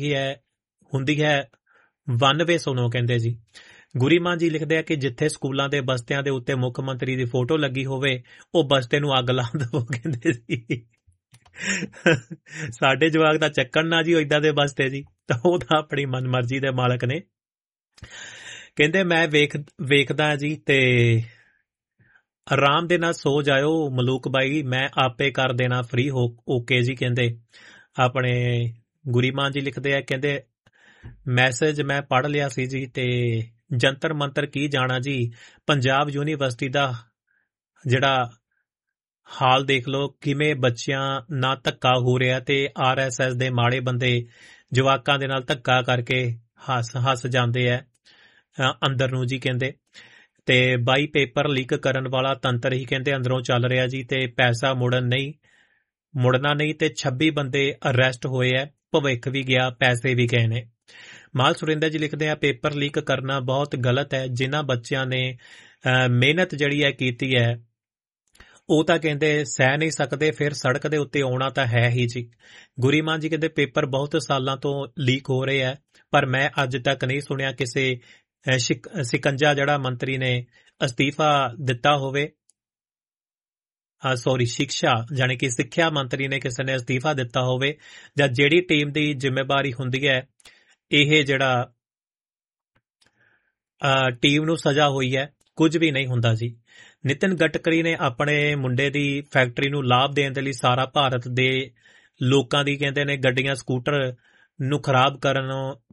ਹੈ 91 ਸੁਣੋ ਕਹਿੰਦੇ ਜੀ। ਗੁਰੀਮਾਨ ਜੀ ਲਿਖਦੇ ਆ ਕਿ ਜਿੱਥੇ ਸਕੂਲਾਂ ਦੇ ਬਸਤਿਆਂ ਦੇ ਉੱਤੇ ਮੁੱਖ ਮੰਤਰੀ ਦੀ ਫੋਟੋ ਲੱਗੀ ਹੋਵੇ ਉਹ ਬਸਤੇ ਨੂੰ ਅੱਗ ਲਾ ਦੇਵੋ ਕਹਿੰਦੇ ਜੀ। ਸਾਡੇ ਜਵਾਕ ਦਾ ਚੱਕਣ ਨਾ ਜੀ ਏਦਾਂ ਦੇ ਬਸਤੇ ਜੀ, ਤਾਂ ਉਹ ਤਾਂ ਆਪਣੀ ਮਨਮਰਜ਼ੀ ਦੇ ਮਾਲਕ ਨੇ। ਕਹਿੰਦੇ ਮੈਂ ਵੇਖਦਾ ਜੀ, ਤੇ ਆਰਾਮ ਦੇ ਨਾਲ ਸੋ ਜਾਇਓ ਮਲੂਕ ਬਾਈ, ਮੈਂ ਆਪੇ ਕਰ ਦੇਣਾ ਫ੍ਰੀ ਓਕੇ ਜੀ ਕਹਿੰਦੇ ਆਪਣੇ ਗੁਰੀਮਾਨ ਜੀ ਲਿਖਦੇ ਆ। ਕਹਿੰਦੇ ਮੈਸੇਜ ਮੈਂ ਪੜ੍ਹ ਲਿਆ ਸੀ ਜੀ। ਤੇ ਜੰਤਰ ਮੰਤਰ ਕੀ ਜਾਣਾ ਜੀ, ਪੰਜਾਬ ਯੂਨੀਵਰਸਿਟੀ ਦਾ ਜਿਹੜਾ ਹਾਲ ਦੇਖ ਲਓ ਕਿਵੇਂ ਬੱਚਿਆਂ ਨਾਲ ਧੱਕਾ ਹੋ ਰਿਹਾ। ਤੇ RSS ਦੇ ਮਾੜੇ ਬੰਦੇ ਜਵਾਕਾਂ ਦੇ ਨਾਲ ਧੱਕਾ ਕਰਕੇ ਹੱਸ ਜਾਂਦੇ ਆ ਅੰਦਰ ਨੂੰ ਜੀ ਕਹਿੰਦੇ। ਤੇ ਬਾਈ ਪੇਪਰ ਲੀਕ ਕਰਨ ਵਾਲਾ ਤੰਤਰ ਹੀ ਕਹਿੰਦੇ ਅੰਦਰੋਂ ਚੱਲ ਰਿਹਾ ਜੀ। ਤੇ ਪੈਸਾ ਮੁੜਨਾ ਨਹੀਂ। ਤੇ 26 ਬੰਦੇ ਅਰੈਸਟ ਹੋਏ ਆ, ਭਵਿੱਖ ਵੀ ਗਿਆ ਪੈਸੇ ਵੀ ਗਏ ਨੇ। ਮਾਲ ਸੁਰਿੰਦਰ ਜੀ ਲਿਖਦੇ ਆ, ਪੇਪਰ ਲੀਕ ਕਰਨਾ ਬਹੁਤ ਗਲਤ ਹੈ। ਜਿਨ੍ਹਾਂ ਬੱਚਿਆਂ ਨੇ ਮਿਹਨਤ ਜਿਹੜੀ ਹੈ ਕੀਤੀ ਹੈ ਉਹ ਤਾਂ ਕਹਿੰਦੇ ਸਹਿ ਨਹੀਂ ਸਕਦੇ, ਫਿਰ ਸੜਕ ਦੇ ਉੱਤੇ ਆਉਣਾ ਤਾਂ ਹੈ ਹੀ ਜੀ। ਗੁਰੀਮਾਨ ਜੀ ਕਹਿੰਦੇ ਪੇਪਰ ਬਹੁਤ ਸਾਲਾਂ ਤੋਂ ਲੀਕ ਹੋ ਰਹੇ ਹੈ, ਪਰ ਮੈਂ ਅੱਜ ਤੱਕ ਨਹੀਂ ਸੁਣਿਆ ਕਿਸੇ ਸਿਕੰਜਾ ਜਿਹੜਾ ਮੰਤਰੀ ਨੇ ਅਸਤੀਫਾ ਦਿੱਤਾ ਹੋਵੇ। ਸਿੱਖਿਆ ਜਾਣੀ ਕਿ ਸਿੱਖਿਆ ਮੰਤਰੀ ਨੇ ਕਿਸੇ ਨੇ ਅਸਤੀਫਾ ਦਿੱਤਾ ਹੋਵੇ, ਜਾਂ ਜਿਹੜੀ ਟੀਮ ਦੀ ਜ਼ਿੰਮੇਵਾਰੀ ਹੁੰਦੀ ਹੈ ਇਹ ਜਿਹੜਾ ਟੀਮ ਨੂੰ ਸਜ਼ਾ ਹੋਈ ਹੈ, ਕੁਝ ਵੀ ਨਹੀਂ ਹੁੰਦਾ ਜੀ। ਨਿਤਿਨ ਗਡਕਰੀ ਨੇ ਆਪਣੇ ਮੁੰਡੇ ਦੀ ਫੈਕਟਰੀ ਨੂੰ ਲਾਭ ਦੇਣ ਦੇ ਲਈ ਸਾਰਾ ਭਾਰਤ ਦੇ ਲੋਕਾਂ ਦੀ ਕਹਿੰਦੇ ਨੇ ਗੱਡੀਆਂ ਸਕੂਟਰ ਨੂੰ ਖਰਾਬ ਕਰਨ